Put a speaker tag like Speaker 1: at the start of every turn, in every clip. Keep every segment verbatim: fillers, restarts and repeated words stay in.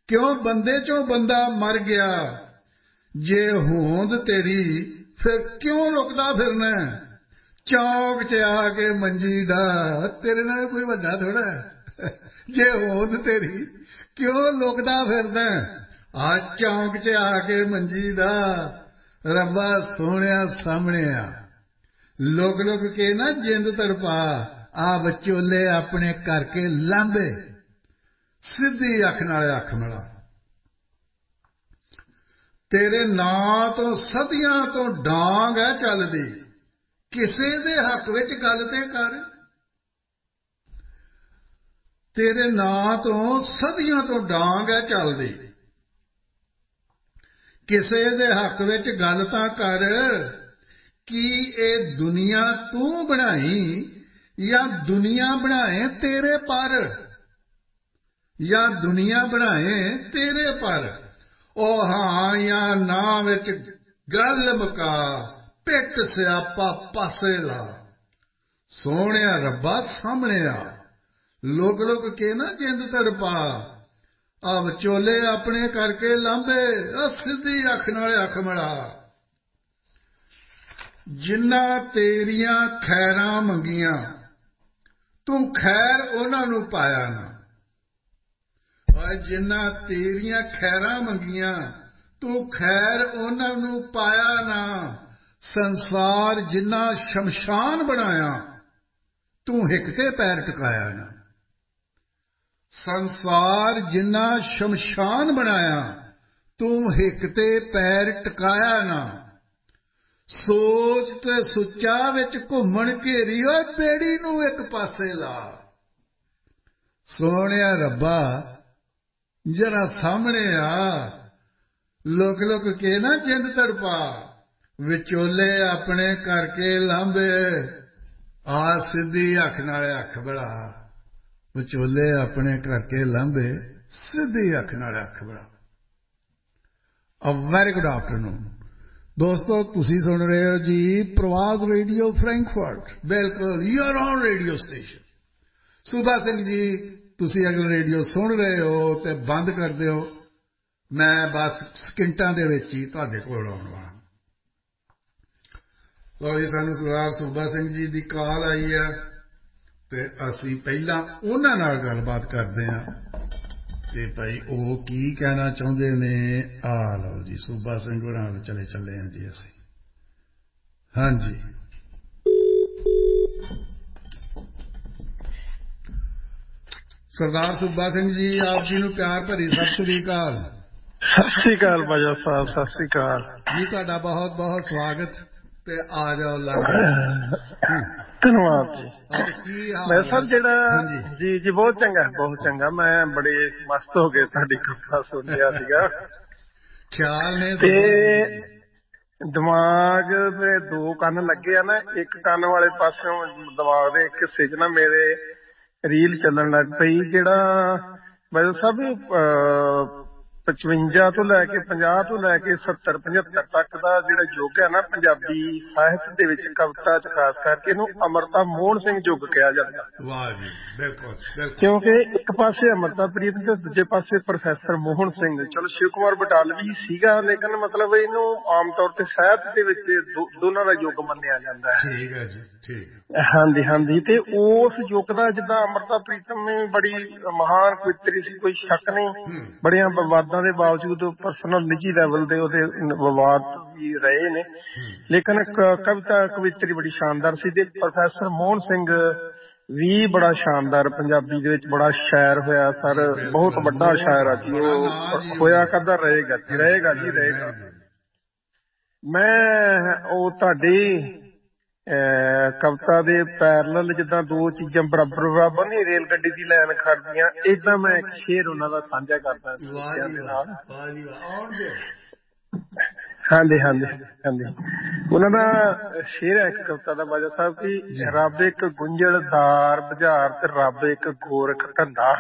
Speaker 1: क्यों बंदे चों बंदा मर गया जे होंद तेरी फिर क्यों लुकदा फिरना चौक च आके मंजी दा तेरे नाल कोई वड्डा थोड़ा जे होंद तेरी क्यों लुकदा फिरदा आ चौक च आके मंजी दा रब्बा सोहणिया सामने आ लुक लुक के ना जिंद तड़पा आ विचोले अपने करके लांबे सीधी अख नाल अख मिला तेरे नां तो सदियां तो डांग है चलदी किसे दे हक विच गल ते कर तेरे नां तो सदियां तो डांग है चलदी किसे दे हक विच गल तां कर कि ए दुनिया तू बनाई या दुनिया बनाए तेरे पर या दुनिया बनाए तेरे पर ओ हाँ या ना विच गल मुका पिट स्यापा पासे ला सोहणिया रब्बा सामने आ लुक लुक के ना जिंद तड़पा आ विचोले अपने करके लांबे आ सीधी अख नाल अख मिला जिन्ना तेरियां खैरां मंगियां तू खैर उन्हां नूं पाया ना जिन्ना तेरियां खैरां मंगियां तू खैर उन्हां नूं पाया ना संसार जिन्ना शमशान बनाया तू हिक ते पैर टिकाया ना संसार जिन्ना शमशान बनाया तू हिक ते पैर टिकाया ना सोच ते सुच्चा विच घुमण घेरी ओए बेड़ी नूं एक पासे ला सोहणिया रब्बा जरा सामने आ लुक लुक के ना जिंद तड़पा विचोले अपने करके लांबे आ सीधी अख नाल अख मिला विचोले अपने करके लांबे सीधी अख नाल अख मिला अ वेरी गुड आफ्टरनून दोस्तों तुसी सुन रहे हो जी प्रवाद रेडियो फ्रैंकफर्ट बिल्कुल यूर ऑन रेडियो स्टेशन सूबा सिंह जी तुसी अगर रेडियो सुन रहे हो तो बंद कर दियो मैं बस सकिंटां दे विच ही तुहाडे कोल आउण वाला लो जी सानूं सरदार सूबा सिंह जी की कॉल आई है तो असी पहला उन्हां नाल गलबात करते हैं कि भाई वो की कहना चाहते ने आ लो जी सूबा सिंह होरां नाल चले चले हैं जी असी हाँ जी सरदार सूबा सिंह जी आप जी नूं प्यार भरी सत श्री अकाल
Speaker 2: सत श्री अकाल बाजा साहब सत श्री अकाल
Speaker 1: जी तुहाडा बहुत बहुत स्वागत ते आ जाओ लग
Speaker 2: धन्यवाद जी
Speaker 1: की
Speaker 2: मैं
Speaker 1: हाल
Speaker 2: सर जेड़ा
Speaker 1: हाँ जी
Speaker 2: जी जी बहुत चंगा बहुत चंगा मैं बड़े मस्त हो गए तुहाडी कथा सुन लिया सीगा
Speaker 1: ख्याल ने
Speaker 2: ते दिमाग दे दो कंन लगे आ ना एक कंन वाले पासों दिमाग दे एक हिस्से च ना मेरे रील चलन लग पई जेड़ा बाजा साहब पचवंजा तो लैके पंजाह तो लैके सत्तर पचहत्तर तक का जिहड़ा युग है ना पंजाबी ਸਾਹਿਤ ਦੇ ਵਿੱਚ ਕਵਿਤਾ ਚ ਖਾਸ ਕਰਕੇ ਇਹਨੂੰ ਅਮਰਤਾ ਮੋਹਨ ਸਿੰਘ ਯੁੱਗ ਕਿਹਾ ਜਾਂਦਾ
Speaker 1: ਵਾਹ ਜੀ ਬਿਲਕੁਲ ਬਿਲਕੁਲ
Speaker 2: ਕਿਉਂਕਿ ਇੱਕ ਪਾਸੇ ਅਮਰਤਾ ਪ੍ਰੀਤ ਤੇ ਦੂਜੇ ਪਾਸੇ ਪ੍ਰੋਫੈਸਰ ਮੋਹਨ ਸਿੰਘ ਚਲੋ ਸ਼ਿਵ ਕੁਮਾਰ ਬਟਾਲਵੀ ਸੀਗਾ ਲੇਕਿਨ ਮਤਲਬ ਇਹਨੂੰ ਆਮ ਤੌਰ ਤੇ ਸਾਹਿਤ ਦੇ ਵਿੱਚ ਦੋਨਾਂ ਦਾ ਯੁੱਗ ਮੰਨਿਆ ਜਾਂਦਾ ਹੈ
Speaker 1: ਠੀਕ ਹੈ ਜੀ ਠੀਕ
Speaker 2: ਹਾਂਜੀ ਹਾਂਜੀ ਤੇ ਉਸ ਯੁੱਗ ਦਾ ਜਿੱਦਾਂ ਅਮਰਤਾ ਪ੍ਰੀਤਮ ਨੇ ਬੜੀ ਮਹਾਨ ਕਵਿਤਰੀ ਸੀ ਕੋਈ ਸ਼ੱਕ ਨਹੀਂ ਬੜੀਆਂ ਵਿਵਾਦਾਂ ਦੇ ਬਾਵਜੂਦ ਪਰਸਨਲ ਨਿੱਜੀ ਲੈਵਲ ਦੇ ਉਹਦੇ ਵਿਵਾਦ ਵੀ ਰਹੇ ਨੇ ਲੇਕਿਨ ਕਵਿਤਾ ਕਵਿਤਰੀ ਬੜੀ ਸ਼ਾਨਦਾਰ ਸੀ ਤੇ ਪ੍ਰੋਫੈਸਰ ਮੋਹਨ ਸਿੰਘ ਵੀ ਬੜਾ ਸ਼ਾਨਦਾਰ ਪੰਜਾਬੀ ਦੇ ਵਿੱਚ ਬੜਾ ਸ਼ਾਇਰ ਹੋਇਆ ਸਰ ਬਹੁਤ ਵੱਡਾ ਸ਼ਾਇਰ ਆ ਜੀ ਉਹ ਹੋਇਆ ਕਦਾ ਰਹੇਗਾ ਜੀ ਰਹੇਗਾ ਜੀ ਰਹੇਗਾ ਮੈਂ ਉਹ ਤੁਹਾਡੀ ਕਵਿਤਾ ਦੇ ਪੈਰਲਲ ਜਿੱਦਾਂ ਦੋ ਚੀਜ਼ਾਂ ਬਰਾਬਰ ਬਰਾਬਰ ਨਹੀਂ ਰੇਲ ਗੱਡੀ ਦੀ ਲਾਈਨ ਖੜਦੀਆਂ ਏਦਾਂ ਮੈਂ ਇੱਕ ਸ਼ੇਰ ਉਹਨਾਂ ਦਾ ਸਾਂਝਾ ਕਰਦਾ ਬੱਚਿਆਂ ਦੇ ਨਾਲ ਹਾਂਜੀ ਹਾਂਜੀ ਹਾਂਜੀ ਉਹਨਾਂ ਦਾ ਸ਼ੇਰ ਹੈ ਇੱਕ ਕਵਿਤਾ ਦਾ ਬਾਜਾ ਸਾਹਿਬ ਕਿ ਰੱਬ ਇੱਕ ਗੁੰਝਲਦਾਰ ਬੁਝਾਰ ਤੇ ਰੱਬ ਇੱਕ ਗੋਰਖ ਧੰਦਾ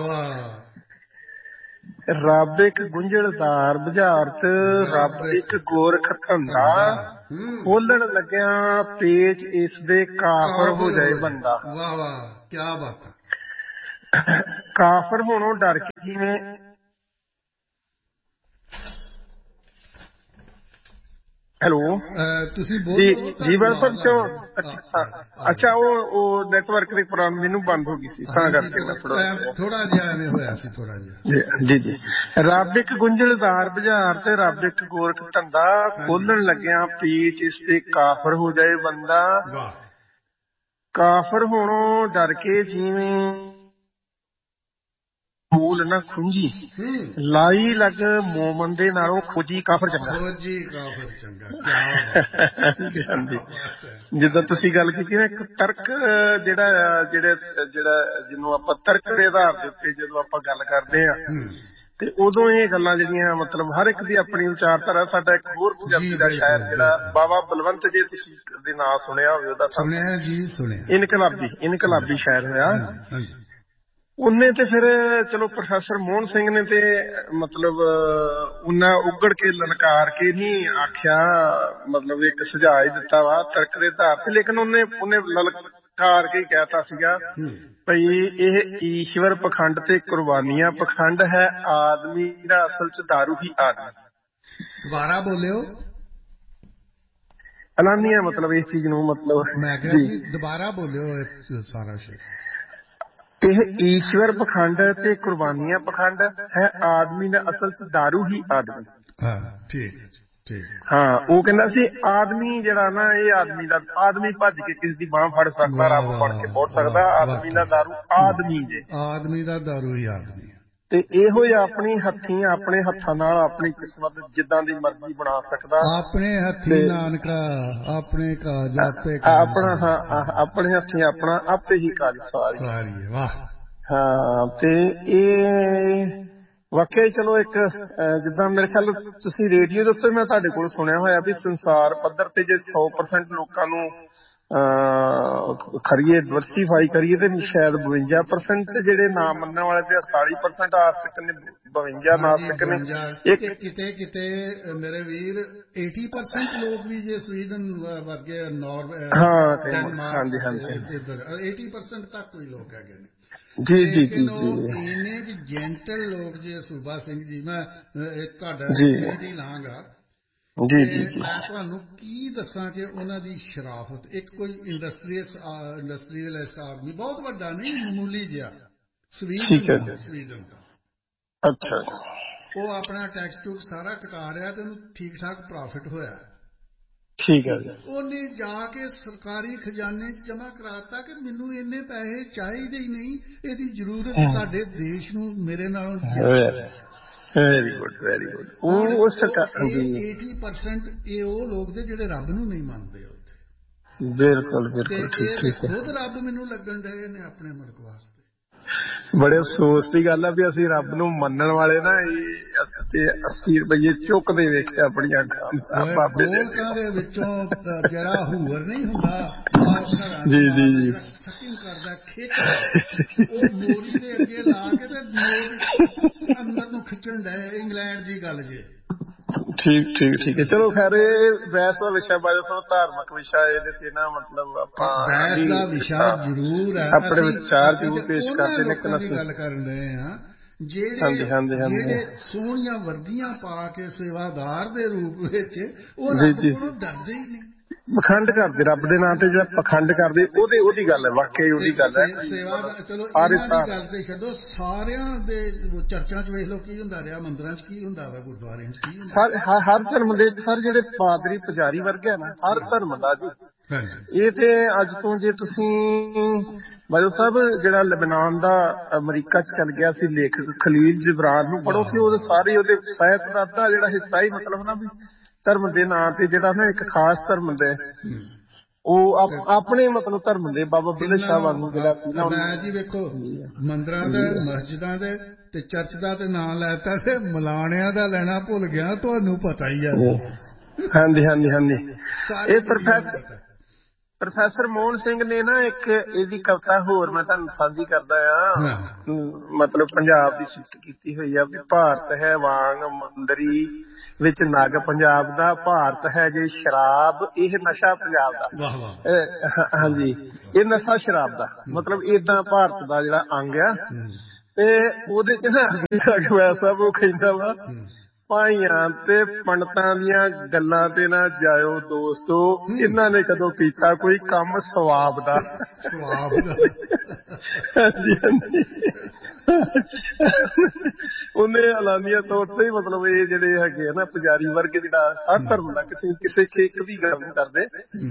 Speaker 2: ਰੱਬ ਇੱਕ ਗੁੰਝਲਦਾਰ ਬੁਝਾਰ ਤੇ ਰੱਬ ਇੱਕ ਗੋਰਖ ਧੰਦਾ ਖੋਲਣ ਲੱਗਿਆ ਪੇਚ ਇਸ ਦੇ ਕਾਫਰ ਹੋ ਜਾਏ ਬੰਦਾ
Speaker 1: ਵਾਹ ਵਾਹ ਕੀ ਬਾਤ
Speaker 2: ਕਾਫਰ ਹੋਣੋਂ ਡਰ ਕੇ ਜਿਵੇਂ ਹੈਲੋ
Speaker 1: ਤੁਸੀਂ
Speaker 2: ਜੀ ਜੀ ਬਸ ਅੱਛਾ ਉਹ ਉਹ ਨੈਟਵਰਕ ਦੀ ਪ੍ਰੋਬਲਮ ਮੈਨੂੰ ਬੰਦ ਹੋ ਗਈ ਸੀ ਤਾਂ ਕਰਕੇ ਮੈਂ ਥੋੜਾ
Speaker 1: ਥੋੜਾ ਜਿਹਾ ਐਵੇਂ ਹੋਇਆ ਸੀ ਥੋੜਾ ਜਿਹਾ
Speaker 2: ਜੀ ਜੀ ਰੱਬ ਇੱਕ ਗੁੰਝਲਦਾਰ ਬੁਝਾਰ ਤੇ ਰੱਬ ਇੱਕ ਗੋਰਖ ਧੰਦਾ ਖੋਲਣ ਲੱਗਿਆ ਪੀਚ ਇਸ ਤੇ ਕਾਫਰ ਹੋ ਜਾਏ ਬੰਦਾ ਕਾਫਰ ਹੋਣੋਂ ਡਰ ਕੇ ਜਿਵੇਂ ਮੂਲ ਨਾ ਖੁੰਝੀ ਲਾਈ ਲੱਗ ਮੋਮਨ ਦੇ ਨਾਲੋਂ ਖੋਜੀ ਕਾਫਰ ਚੰਗਾ
Speaker 1: ਖੋਜੀ ਕਾਫਰ ਚੰਗਾ ਕੀ
Speaker 2: ਹਾਂਜੀ ਜਿੱਦਾਂ ਤੁਸੀਂ ਗੱਲ ਕੀਤੀ ਨਾ ਇੱਕ ਤਰਕ ਜਿਹੜਾ ਜਿਹੜੇ ਜਿਹੜਾ ਜਿਹਨੂੰ ਆਪਾਂ ਤਰਕ ਦੇ ਆਧਾਰ ਦੇ ਉੱਤੇ ਜਦੋਂ ਆਪਾਂ ਗੱਲ ਕਰਦੇ ਹਾਂ ਤੇ ਉਦੋਂ ਇਹ ਗੱਲਾਂ ਜਿਹੜੀਆਂ ਮਤਲਬ ਹਰ ਇੱਕ ਦੀ ਆਪਣੀ ਵਿਚਾਰਧਾਰਾ ਸਾਡਾ ਇੱਕ ਹੋਰ ਪੰਜਾਬੀ ਦਾ ਸ਼ਾਇਰ ਜਿਹੜਾ ਬਾਬਾ ਬਲਵੰਤ ਜੇ ਤੁਸੀਂ ਦੇ ਨਾਂ ਸੁਣਿਆ ਹੋਵੇ ਉਹਦਾ
Speaker 1: ਸੁਣਿਆ ਜੀ ਸੁਣਿਆ
Speaker 2: ਇਨਕਲਾਬੀ ਇਨਕਲਾਬੀ ਸ਼ਾਇਰ ਹੋਇਆ ਉਹਨੇ ਤੇ ਫਿਰ ਚਲੋ ਪ੍ਰੋਫੈਸਰ ਮੋਹਨ ਸਿੰਘ ਨੇ ਤੇ ਮਤਲਬ ਉਹਨਾਂ ਉਗੜ ਕੇ ਲਲਕਾਰ ਕੇ ਨਹੀਂ ਆਖਿਆ ਮਤਲਬ ਇੱਕ ਸੁਝਾਅ ਹੀ ਦਿੱਤਾ ਵਾ ਤਰਕ ਦੇ ਆਧਾਰ ਤੇ ਲੇਕਿਨ ਉਹਨੇ ਉਹਨੇ ਲਲਕਾਰ ਕੇ ਕਹਿਤਾ ਸੀਗਾ ਭਈ ਇਹ ਈਸ਼ਵਰ ਪਖੰਡ ਤੇ ਕੁਰਬਾਨੀਆਂ ਪਖੰਡ ਹੈ ਆਦਮੀ ਦਾ ਅਸਲ ਚ ਦਾਰੂ ਹੀ ਆਦਮੀ
Speaker 1: ਦੁਬਾਰਾ ਬੋਲਿਓ
Speaker 2: ਐਲਾਨੀਆਂ ਮਤਲਬ ਇਸ ਚੀਜ਼ ਨੂੰ ਮਤਲਬ
Speaker 1: ਮੈਂ ਕਿਹਾ ਜੀ ਦੁਬਾਰਾ ਬੋਲਿਓ ਸਾਰਾ ਸ਼ੇਰ
Speaker 2: ਇਹ ਈਸ਼ਵਰ ਪਖੰਡ ਤੇ ਕੁਰਬਾਨੀਆਂ ਪਖੰਡ ਹੈ ਆਦਮੀ ਦਾ ਅਸਲ ਚ ਦਾਰੂ ਹੀ ਆਦਮੀ
Speaker 1: ਹਾਂ ਠੀਕ ਠੀਕ
Speaker 2: ਹਾਂ ਉਹ ਕਹਿੰਦਾ ਸੀ ਆਦਮੀ ਜਿਹੜਾ ਨਾ ਇਹ ਆਦਮੀ ਦਾ ਆਦਮੀ ਭੱਜ ਕੇ ਕਿਸੇ ਦੀ ਬਾਂਹ ਫੜ ਸਕਦਾ ਰੱਬ ਬਣ ਕੇ ਪਹੁੰਚ ਸਕਦਾ ਆਦਮੀ ਦਾ ਦਾਰੂ ਆਦਮੀ ਜੇ
Speaker 1: ਆਦਮੀ ਦਾ ਦਾਰੂ ਹੀ ਆਦਮੀ
Speaker 2: ਤੇ ਇਹੋ ਹੀ ਆਪਣੀ ਹੱਥੀਂ ਆਪਣੇ ਹੱਥਾਂ ਨਾਲ ਆਪਣੀ ਕਿਸਮਤ ਜਿੱਦਾਂ ਦੀ ਮਰਜ਼ੀ ਬਣਾ ਸਕਦਾ
Speaker 1: ਆਪਣੇ ਹੱਥੀਂ ਨਾਨਕਾ ਆਪਣੇ ਕਾਜ ਆਪੇ
Speaker 2: ਆਪਣਾ ਹਾਂ ਆਪਣੇ ਹੱਥੀਂ ਆਪਣਾ ਆਪੇ ਹੀ ਕਾਜ ਸਾਰੀ
Speaker 1: ਵਾਹ
Speaker 2: ਹਾਂ ਤੇ ਇਹ ਵਾਕਿਆ ਚਲੋ ਇੱਕ ਜਿੱਦਾਂ ਮੇਰੇ ਖਿਆਲ ਤੁਸੀਂ ਰੇਡੀਓ ਦੇ ਉੱਤੇ ਮੈਂ ਤੁਹਾਡੇ ਕੋਲ ਸੁਣਿਆ ਹੋਇਆ ਵੀ ਸੰਸਾਰ ਪੱਧਰ ਤੇ ਜੇ ਸੌ ਪਰਸੈਂਟ ਲੋਕਾਂ ਨੂੰ ਕਰੀਏ ਡਿਵਰਸੀਫਾਈ ਕਰੀਏ ਤੇ ਸ਼ਾਇਦ ਬਵੰਜਾ ਪਰਸੈਂਟ ਜਿਹੜੇ ਨਾ ਮੰਨਣ ਵਾਲੇ ਤੇ ਅੜਤਾਲੀ ਪਰਸੈਂਟ ਆਸਤਿਕ ਨੇ ਬਵੰਜਾ ਨਾਸਤਿਕ ਨੇ
Speaker 1: ਇੱਕ ਕਿਤੇ ਕਿਤੇ ਮੇਰੇ ਵੀਰ ਅੱਸੀ ਪਰਸੈਂਟ ਲੋਕ ਵੀ ਜੇ ਸਵੀਡਨ ਵਰਗੇ ਨਾਰਵੇ
Speaker 2: ਹਾਂ ਹਾਂਜੀ ਹਾਂਜੀ
Speaker 1: ਅੱਸੀ ਪਰਸੈਂਟ ਤੱਕ ਕੋਈ ਲੋਕ ਹੈਗੇ ਨੇ
Speaker 2: ਜੀ ਜੀ ਜੀ
Speaker 1: ਜੀ ਇੰਨੇ ਜੈਂਟਲ ਲੋਕ ਜੇ ਸੂਬਾ ਸਿੰਘ ਜੀ ਮੈਂ ਤੁਹਾਡਾ ਦੀ ਲਾਂਗਾ
Speaker 2: ਜੀ ਜੀ ਜੀ
Speaker 1: ਮੈਂ ਤੁਹਾਨੂੰ ਕੀ ਦੱਸਾਂ ਕਿ ਉਹਨਾਂ ਦੀ ਸ਼ਰਾਫਤ ਇੱਕ ਕੋਈ ਇੰਡਸਟਰੀਅਸ ਇੰਡਸਟਰੀਅਲਿਸਟ ਆਦਮੀ ਬਹੁਤ ਵੱਡਾ ਨਹੀਂ ਮਾਮੂਲੀ ਜਿਹਾ ਸਵੀਡਨ ਸਵੀਡਨ ਦਾ
Speaker 2: ਅੱਛਾ
Speaker 1: ਉਹ ਆਪਣਾ ਟੈਕਸ ਟੂਕ ਸਾਰਾ ਕਟਾ ਰਿਹਾ ਤੇ ਉਹਨੂੰ ਠੀਕ ਠਾਕ ਪ੍ਰੋਫਿਟ ਹੋਇਆ
Speaker 2: ਠੀਕ ਹੈ ਜੀ
Speaker 1: ਉਹਨੇ ਜਾ ਕੇ ਸਰਕਾਰੀ ਖਜ਼ਾਨੇ ਜਮ੍ਹਾਂ ਕਰਾਤਾ ਕਿ ਮੈਨੂੰ ਇੰਨੇ ਪੈਸੇ ਚਾਹੀਦੇ ਹੀ ਨਹੀਂ ਇਹਦੀ ਜ਼ਰੂਰਤ ਸਾਡੇ ਦੇਸ਼ ਨੂੰ ਮੇਰੇ ਨਾਲੋਂ
Speaker 2: ਵੈਰੀ ਗੁੱਡ ਵੈਰੀ ਗੁੱਡ ਉਹ ਸਰਕਾਰ
Speaker 1: ਅੱਸੀ ਪਰਸੈਂਟ ਇਹ ਉਹ ਲੋਕ ਦੇ ਜਿਹੜੇ ਰੱਬ ਨੂੰ ਨਹੀਂ ਮੰਨਦੇ ਉੱਥੇ
Speaker 2: ਬਿਲਕੁਲ ਬਿਲਕੁਲ ਠੀਕ ਠੀਕ
Speaker 1: ਖੁਦ ਰੱਬ ਮੈਨੂੰ ਲੱਗਣ ਡਏ ਨੇ ਆਪਣੇ ਮੁਲਕ ਵਾਸਤੇ
Speaker 2: ਬੜੇ ਅਫਸੋਸ ਦੀ ਗੱਲ ਆ ਵੀ ਅਸੀਂ ਰੱਬ ਨੂੰ ਮੰਨਣ ਵਾਲੇ ਨਾ ਇਹ ਅੱਸੀ ਰੁਪਈਏ ਚੁੱਕਦੇ ਵੇਖੇ ਆਪਣੀਆਂ
Speaker 1: ਗੋਲਕਾਂ ਦੇ ਵਿੱਚੋਂ ਜਿਹੜਾ ਹੂਰ ਨਹੀਂ ਹੁੰਦਾ
Speaker 2: ਜੀ ਜੀ ਜੀ
Speaker 1: ਸਕਿੰਗ ਕਰਦਾ ਖਿੱਚ ਉਹ ਮੋਰੀ ਦੇ ਅੱਗੇ ਲਾ ਕੇ ਤੇ ਨੋਟ ਅੰਦਰ ਨੂੰ ਖਿੱਚਣ ਡਏ ਇੰਗਲੈਂਡ ਦੀ ਗੱਲ ਜੇ
Speaker 2: ਠੀਕ ਠੀਕ ਠੀਕ ਹੈ ਚਲੋ ਖੈਰ ਇਹ ਬਹਿਸ ਦਾ ਵਿਸ਼ਾ ਬਾਰੇ ਸੁਣੋ ਧਾਰਮਿਕ ਵਿਸ਼ਾ ਇਹਦੇ ਤੇ ਨਾ ਮਤਲਬ ਆਪਾਂ
Speaker 1: ਬਹਿਸ ਦਾ ਵਿਸ਼ਾ ਜ਼ਰੂਰ ਹੈ
Speaker 2: ਆਪਣੇ ਵਿਚਾਰ ਜ਼ਰੂਰ ਪੇਸ਼ ਕਰਦੇ ਨੇ
Speaker 1: ਲੋਕਾਂ ਦੀ ਗੱਲ ਕਰਨ ਰਹੇ ਹਾਂ ਜਿਹੜੇ ਜਿਹੜੇ ਸੋਹਣੀਆਂ ਵਰਦੀਆਂ ਪਾ ਕੇ ਸੇਵਾਦਾਰ ਦੇ ਰੂਪ ਵਿੱਚ ਉਹ ਰੱਬ ਕੋਲੋਂ ਡਰਦੇ ਹੀ ਨਹੀਂ
Speaker 2: ਪਖੰਡ ਕਰਦੇ ਰੱਬ ਦੇ ਨਾਂ ਤੇ ਜਿਹੜਾ ਪਖੰਡ ਕਰਦੇ ਉਹਦੇ ਉਹਦੀ ਗੱਲ ਹੈ ਵਾਕਈ ਉਹਦੀ ਗੱਲ ਹੈ
Speaker 1: ਸੇਵਾ ਦਾ ਚਲੋ ਇਹਨਾਂ ਦੀ ਗੱਲ ਤੇ ਛੱਡੋ ਸਾਰਿਆਂ ਦੇ ਚਰਚਾਂ ਚ ਵੇਖ ਲਓ ਕੀ ਹੁੰਦਾ ਰਿਹਾ ਮੰਦਰਾਂ ਚ ਕੀ ਹੁੰਦਾ ਵਾ ਗੁਰਦੁਆਰਿਆਂ ਚ ਕੀ ਹੁੰਦਾ
Speaker 2: ਹਰ ਧਰਮ ਦੇ ਸਰ ਜਿਹੜੇ ਪਾਦਰੀ ਪੁਜਾਰੀ ਵਰਗੇ ਆ ਨਾ ਹਰ ਧਰਮ ਦਾ ਜੀ ਇਹ ਤੇ ਅੱਜ ਤੋਂ ਜੇ ਤੁਸੀਂ ਬਾਜੋ ਸਾਹਿਬ ਜਿਹੜਾ ਲਬਨਾਨ ਦਾ ਅਮਰੀਕਾ ਚ ਚੱਲ ਗਿਆ ਸੀ ਲੇਖਕ ਖਲੀਲ ਜਿਬਰਾਨ ਨੂੰ ਪੜ੍ਹੋ ਕਿ ਉਹਦੇ ਸਾਰੇ ਉਹਦੇ ਸਾਹਿਤ ਦਾ ਅੱਧਾ ਜਿਹੜਾ ਹਿੱਸਾ ਹੀ ਮਤਲਬ ਨਾ ਵੀ ਧਰਮ ਦੇ ਨਾਂ ਤੇ ਜਿਹੜਾ ਨਾ ਇੱਕ ਖਾਸ ਧਰਮ ਦੇ ਉਹ ਆਪਣੇ ਮਤਲਬ ਧਰਮ ਦੇ ਬਾਬਾ ਬੁੱਲੇ ਸ਼ਾਹ ਵਾਂਗੂ ਜਿਹੜਾ
Speaker 1: ਮੈਂ ਜੀ ਵੇਖੋ ਮੰਦਰਾਂ ਦੇ ਮਸਜਿਦਾਂ ਦੇ ਤੇ ਚਰਚ ਦਾ ਤੇ ਨਾਂ ਲੈਤਾ ਤੇ ਮਲਾਣਿਆਂ ਦਾ ਲੈਣਾ ਭੁੱਲ ਗਿਆ ਤੁਹਾਨੂੰ ਪਤਾ ਹੀ ਆ
Speaker 2: ਹਾਂਜੀ ਹਾਂਜੀ ਹਾਂਜੀ ਇਹ ਪ੍ਰੋਫੈਸਰ ਪ੍ਰੋਫੈਸਰ ਮੋਹਨ ਸਿੰਘ ਨੇ ਨਾ ਇੱਕ ਇਹਦੀ ਕਵਿਤਾ ਹੋਰ ਮੈਂ ਤੁਹਾਨੂੰ ਸਾਂਝੀ ਕਰਦਾ ਆ ਮਤਲਬ ਪੰਜਾਬ ਦੀ ਸਿਫਤ ਕੀਤੀ ਹੋਈ ਆ ਵੀ ਭਾਰਤ ਹੈ ਵਾਂਗ ਮੰਦਰੀ ਵਿੱਚ ਨਗ ਪੰਜਾਬ ਦਾ ਭਾਰਤ ਹੈ ਜੇ ਸ਼ਰਾਬ ਇਹ ਨਸ਼ਾ ਪੰਜਾਬ ਦਾ ਹਾਂਜੀ ਇਹ ਨਸ਼ਾ ਸ਼ਰਾਬ ਦਾ ਮਤਲਬ ਏਦਾਂ ਭਾਰਤ ਦਾ ਜਿਹੜਾ ਅੰਗ ਆ ਤੇ ਉਹਦੇ ਚ ਨਾ ਸਾਹਿਬ ਉਹ ਕਹਿੰਦਾ ਵਾ ਭਾਈਆਂ ਤੇ ਪੰਡਤਾਂ ਦੀਆਂ ਗੱਲਾਂ ਤੇ ਨਾ ਜਾਇਓ ਦੋਸਤੋ, ਇਹਨਾਂ ਨੇ ਕਦੋਂ ਕੀਤਾ ਕੋਈ ਕੰਮ ਸਵਾਬ ਦਾ।
Speaker 1: ਸਵਾਬ ਦਾ
Speaker 2: ਹਾਂਜੀ ਹਾਂਜੀ ਉਹਨੇ ਐਲਾਨੀਆ ਤੌਰ ਤੇ ਮਤਲਬ ਇਹ ਜਿਹੜੇ ਹੈਗੇ ਆ ਨਾ ਪੁਜਾਰੀ ਵਰਗ, ਜਿਹੜਾ ਹਰ ਧਰਮ ਦਾ, ਕਿਸੇ ਕਿਸੇ ਛੇਕ ਦੀ ਗੱਲ ਨਹੀਂ ਕਰਦੇ,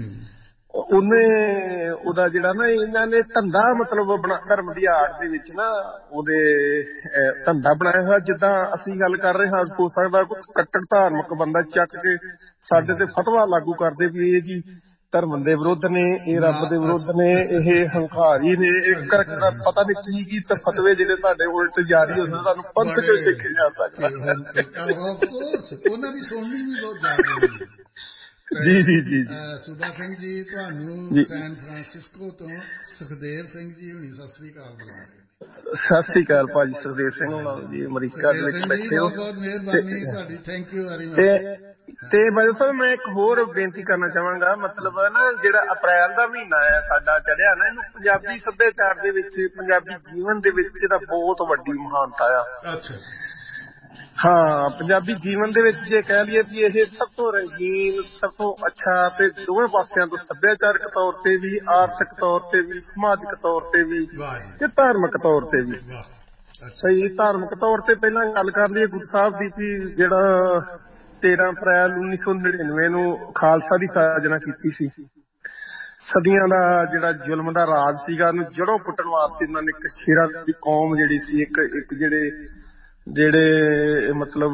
Speaker 2: ਉਹਨੇ ਉਹਦਾ ਜਿਹੜਾ ਨਾ ਇਹਨਾਂ ਨੇ ਧੰਦਾ ਮਤਲਬ ਬਣਾ ਧਰਮ ਦੀ ਆੜ ਦੇ ਵਿੱਚ ਨਾ ਉਹਦੇ ਧੰਦਾ ਬਣਾਇਆ ਹੋਇਆ। ਜਿੱਦਾਂ ਅਸੀਂ ਗੱਲ ਕਰ ਰਹੇ ਹਾਂ, ਹੋ ਸਕਦਾ ਕੋਈ ਕੱਟੜ ਧਾਰਮਿਕ ਬੰਦਾ ਚੱਕ ਕੇ ਸਾਡੇ ਤੇ ਫਤਵਾ ਲਾਗੂ ਕਰਦੇ ਵੀ ਇਹ ਜੀ ਧਰਮ ਦੇ ਵਿਰੁੱਧ ਨੇ, ਇਹ ਰੱਬ ਦੇ ਵਿਰੁੱਧ ਨੇ, ਇਹ ਹੰਕਾਰੀ ਨੇ, ਇਹ ਕਰਕੇ ਪਤਾ ਨੀ ਕੀ ਕੀ ਤਾਂ ਫਤਵੇ ਜਿਹੜੇ ਤੁਹਾਡੇ ਉਲਟ ਜਾਰੀ ਹੁੰਦੇ, ਤੁਹਾਨੂੰ ਪੰਥ ਚੋਂ ਦੇਖੇ ਜਾ ਸਕਦਾ।
Speaker 1: ਉਹਨਾਂ ਦੀ ਸੁਣਨੀ ਵੀ ਬਹੁਤ ਜ਼ਿਆਦਾ।
Speaker 2: ਜੀ ਜੀ ਜੀ
Speaker 1: ਸੂਬਾ ਸਿੰਘ ਜੀ, ਤੁਹਾਨੂੰ ਸੈਨ ਫਰਾਂਸਿਸਕੋ ਤੋਂ ਸੁਖਦੇਵ ਸਿੰਘ ਜੀ ਹੁਣੀ ਸਤਿ ਸ੍ਰੀ ਅਕਾਲ ਬੁਲਾ ਰਹੇ।
Speaker 2: ਸਤਿ ਸ੍ਰੀ ਅਕਾਲ ਭਾਜੀ ਸੁਖਦੇਵ ਸਿੰਘ ਹੋਣਾ ਜੀ, ਅਮਰੀਕਾ ਦੇ ਵਿੱਚ ਬੈਠੇ ਹੋ।
Speaker 1: ਬਹੁਤ ਬਹੁਤ ਮਿਹਰਬਾਨੀ ਤੁਹਾਡੀ, ਥੈਂਕ ਯੂ ਵੈਰੀ ਮਚ।
Speaker 2: ਤੇ ਬਾਦਲ ਸਾਹਿਬ ਮੈਂ ਇੱਕ ਹੋਰ ਬੇਨਤੀ ਕਰਨਾ ਚਾਹਾਂਗਾ, ਮਤਲਬ ਨਾ ਜਿਹੜਾ ਅਪ੍ਰੈਲ ਦਾ ਮਹੀਨਾ ਆ ਸਾਡਾ ਚੜਿਆ ਨਾ, ਇਹਨੂੰ ਪੰਜਾਬੀ ਸੱਭਿਆਚਾਰ ਦੇ ਵਿੱਚ, ਪੰਜਾਬੀ ਜੀਵਨ ਦੇ ਵਿੱਚ ਇਹਦਾ ਬਹੁਤ ਵੱਡੀ ਮਹਾਨਤਾ ਆ।
Speaker 1: ਅੱਛਾ।
Speaker 2: ਹਾਂ, ਪੰਜਾਬੀ ਜੀਵਨ ਦੇ ਵਿੱਚ ਜੇ ਕਹਿ ਲਈਏ ਵੀ ਇਹ ਸਭ ਤੋਂ ਰੰਗੀਨ, ਸਭ ਤੋਂ ਅੱਛਾ, ਤੇ ਦੋਵੇਂ ਪਾਸਿਆਂ ਤੋਂ, ਸੱਭਿਆਚਾਰਕ ਤੌਰ ਤੇ ਵੀ, ਆਰਥਿਕ ਤੌਰ ਤੇ ਵੀ, ਸਮਾਜਿਕ ਤੌਰ ਤੇ ਵੀ, ਤੇ ਧਾਰਮਿਕ ਤੌਰ ਤੇ ਵੀ। ਸਹੀ, ਧਾਰਮਿਕ ਤੌਰ ਤੇ ਪਹਿਲਾਂ ਗੱਲ ਕਰ ਲਈਏ ਗੁਰੂ ਸਾਹਿਬ ਦੀ, ਵੀ ਜਿਹੜਾ ਤੇਰਾਂ ਅਪ੍ਰੈਲ ਉੱਨੀ ਸੌ ਨੜਿਨਵੇਂ ਨੂੰ ਖਾਲਸਾ ਦੀ ਸਾਜਨਾ ਕੀਤੀ ਸੀ। ਸਦੀਆਂ ਦਾ ਜਿਹੜਾ ਜ਼ੁਲਮ ਦਾ ਰਾਜ ਸੀਗਾ, ਉਹਨੂੰ ਜੜੋਂ ਪੁੱਟਣ ਵਾਸਤੇ ਉਹਨਾਂ ਨੇ ਇੱਕ ਸ਼ੇਰਾਂ ਦੀ ਕੌਮ ਜਿਹੜੀ ਸੀ, ਇੱਕ ਇੱਕ ਜਿਹੜੇ ਜਿਹੜੇ ਮਤਲਬ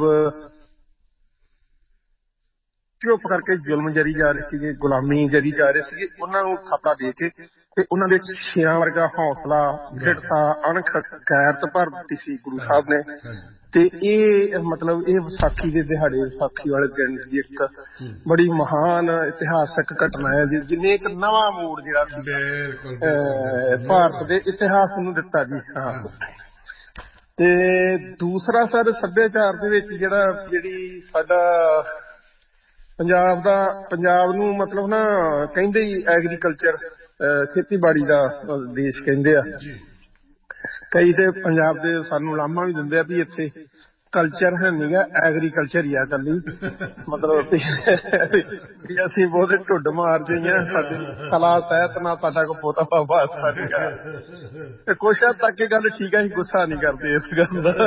Speaker 2: ਚੁੱਪ ਕਰਕੇ ਜ਼ੁਲਮ ਜਰੀ ਜਾ ਰਹੇ ਸੀਗੇ, ਗੁਲਾਮੀ ਜਰੀ ਜਾ ਰਹੇ ਸੀਗੇ, ਉਹਨਾਂ ਨੂੰ ਖਾਤਾ ਦੇ ਕੇ ਤੇ ਉਹਨਾਂ ਦੇ ਸ਼ੇਰਾਂ ਵਰਗਾ ਹੌਸਲਾ, ਦ੍ਰਿੜਤਾ, ਅਣਖ, ਗੈਰਤ ਭਰ ਦਿੱਤੀ ਸੀ ਗੁਰੂ ਸਾਹਿਬ ਨੇ। ਤੇ ਇਹ ਮਤਲਬ ਇਹ ਵਿਸਾਖੀ ਦੇ ਦਿਹਾੜੇ, ਵਿਸਾਖੀ ਵਾਲੇ ਦਿਨ ਦੀ ਇੱਕ ਬੜੀ ਮਹਾਨ ਇਤਿਹਾਸਕ ਘਟਨਾ ਹੈ, ਜਿਹਨੇ ਇੱਕ ਨਵਾਂ ਮੋੜ ਜਿਹੜਾ ਸੀ ਭਾਰਤ ਦੇ ਇਤਿਹਾਸ ਨੂੰ ਦਿੱਤਾ ਜੀ। ਹਾਂ, ਤੇ ਦੂਸਰਾ ਸਰ ਸੱਭਿਆਚਾਰ ਦੇ ਵਿੱਚ ਜਿਹੜਾ ਜਿਹੜੀ ਸਾਡਾ ਪੰਜਾਬ ਦਾ, ਪੰਜਾਬ ਨੂੰ ਮਤਲਬ ਨਾ ਕਹਿੰਦੇ ਹੀ ਐਗਰੀਕਲਚਰ, ਖੇਤੀਬਾੜੀ ਦਾ ਦੇਸ਼ ਕਹਿੰਦੇ ਆ ਕਈ, ਤੇ ਪੰਜਾਬ ਦੇ ਸਾਨੂੰ ਲਾਮਾ ਵੀ ਦਿੰਦੇ ਆ ਵੀ ਇੱਥੇ ਕਲਚਰ ਹੈ ਨੀ ਗਾ, ਐਗਰੀਕਲਚਰ ਹੀ ਆ ਇਕੱਲੀ, ਮਤਲਬ ਵੀ ਅਸੀਂ ਬਹੁਤੇ ਢੁੱਡ ਮਾਰ ਜਾਈਏ, ਸਾਡੀ ਕਲਾ ਸਹਿਤ ਨਾ ਸਾਡਾ ਕੋ ਪੋਤਾ ਬਾਬਾ ਸੀਗਾ। ਤੇ ਕੁਛ ਹੱਦ ਤੱਕ ਇਹ ਗੱਲ ਠੀਕ ਹੈ, ਅਸੀਂ ਗੁੱਸਾ ਨਹੀਂ ਕਰਦੇ ਇਸ ਗੱਲ ਦਾ।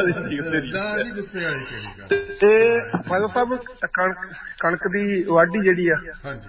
Speaker 2: ਤੇ ਫਾਦਰ ਸਾਹਿਬ, ਕਣਕ ਕਣਕ ਦੀ ਵਾਢੀ ਜਿਹੜੀ ਆ,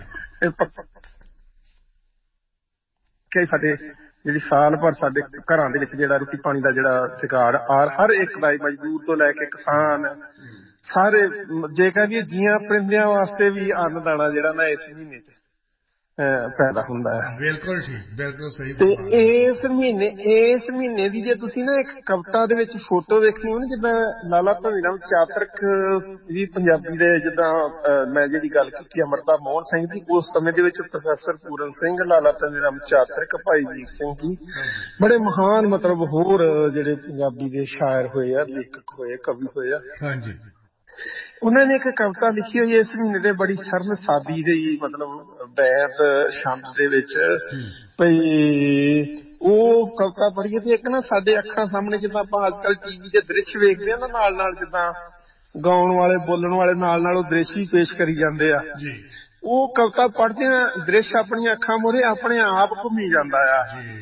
Speaker 2: ਇਹ ਸਾਡੇ ਜਿਹੜੀ ਸਾਲ ਭਰ ਸਾਡੇ ਘਰਾਂ ਦੇ ਵਿੱਚ ਜਿਹੜਾ ਰੋਟੀ ਪਾਣੀ ਦਾ ਜਿਹੜਾ ਜੁਗਾੜ ਆ, ਹਰ ਇੱਕ ਦਾ, ਮਜ਼ਦੂਰ ਤੋਂ ਲੈ ਕੇ ਕਿਸਾਨ, ਸਾਰੇ ਜੇ ਕਹੀਏ ਜੀਆਂ ਪਰਿੰਦਿਆਂ ਵਾਸਤੇ ਵੀ ਅੰਨ ਦਾਣਾ ਜਿਹੜਾ ਨਾ ਇਸ ਮਹੀਨੇ ਚ ਪੈਦਾ ਹੁੰਦਾ ਹੈ।
Speaker 1: ਬਿਲਕੁਲ ਠੀਕ, ਬਿਲਕੁਲ ਸਹੀ।
Speaker 2: ਤੇ ਇਸ ਮਹੀਨੇ ਇਸ ਮਹੀਨੇ ਦੀ ਜੇ ਤੁਸੀਂ ਨਾ ਇੱਕ ਕਵਿਤਾ ਦੇ ਵਿੱਚ ਫੋਟੋ ਵੇਖਣੀ ਹੋ ਨਾ, ਜਿੱਦਾਂ ਲਾਲਾ ਧਨੀ ਰਾਮ ਚਾਤਰਕ ਵੀ ਪੰਜਾਬੀ ਦੇ, ਜਿੱਦਾਂ ਮੈਂ ਜਿਹੜੀ ਗੱਲ ਕੀਤੀ ਅਮਰਤਾ ਮੋਹਨ ਸਿੰਘ ਦੀ, ਉਸ ਸਮੇਂ ਦੇ ਵਿੱਚ ਪ੍ਰੋਫੈਸਰ ਪੂਰਨ ਸਿੰਘ, ਲਾਲਾ ਧਨੀ ਰਾਮ ਚਾਤਰਕ, ਭਾਈ ਜੀਤ ਸਿੰਘ ਜੀ, ਬੜੇ ਮਹਾਨ ਮਤਲਬ ਹੋਰ ਜਿਹੜੇ ਪੰਜਾਬੀ ਦੇ ਸ਼ਾਇਰ ਹੋਏ ਆ, ਲੇਖਕ ਹੋਏ, ਕਵੀ ਹੋਏ ਆ। ਹਾਂਜੀ, ਉਹਨਾਂ ਨੇ ਇੱਕ ਕਵਿਤਾ ਲਿਖੀ ਹੋਈ ਇਸ ਮਹੀਨੇ ਦੇ, ਬੜੀ ਸਰਲ ਸਾਦੀ ਜਿਹੀ, ਮਤਲਬ ਬੈਤ ਛੰਦ ਦੇ ਵਿੱਚ, ਭਈ ਉਹ ਕਵਿਤਾ ਪੜ੍ਹੀਏ ਤੇ ਇੱਕ ਨਾ ਸਾਡੇ ਅੱਖਾਂ ਸਾਹਮਣੇ, ਜਿੱਦਾਂ ਆਪਾਂ ਅੱਜ ਕੱਲ ਟੀਵੀ ਦੇ ਦ੍ਰਿਸ਼ ਵੇਖਦੇ ਹਾਂ ਨਾ, ਨਾਲ ਨਾਲ ਜਿੱਦਾਂ ਗਾਉਣ ਵਾਲੇ, ਬੋਲਣ ਵਾਲੇ ਨਾਲ ਨਾਲ ਉਹ ਦ੍ਰਿਸ਼ ਹੀ ਪੇਸ਼ ਕਰੀ ਜਾਂਦੇ ਆ, ਉਹ ਕਵਿਤਾ ਪੜ੍ਹਦਿਆਂ ਦ੍ਰਿਸ਼ ਆਪਣੀਆਂ ਅੱਖਾਂ ਮੂਹਰੇ ਆਪਣੇ ਆਪ ਘੁੰਮੀ ਜਾਂਦਾ ਆ।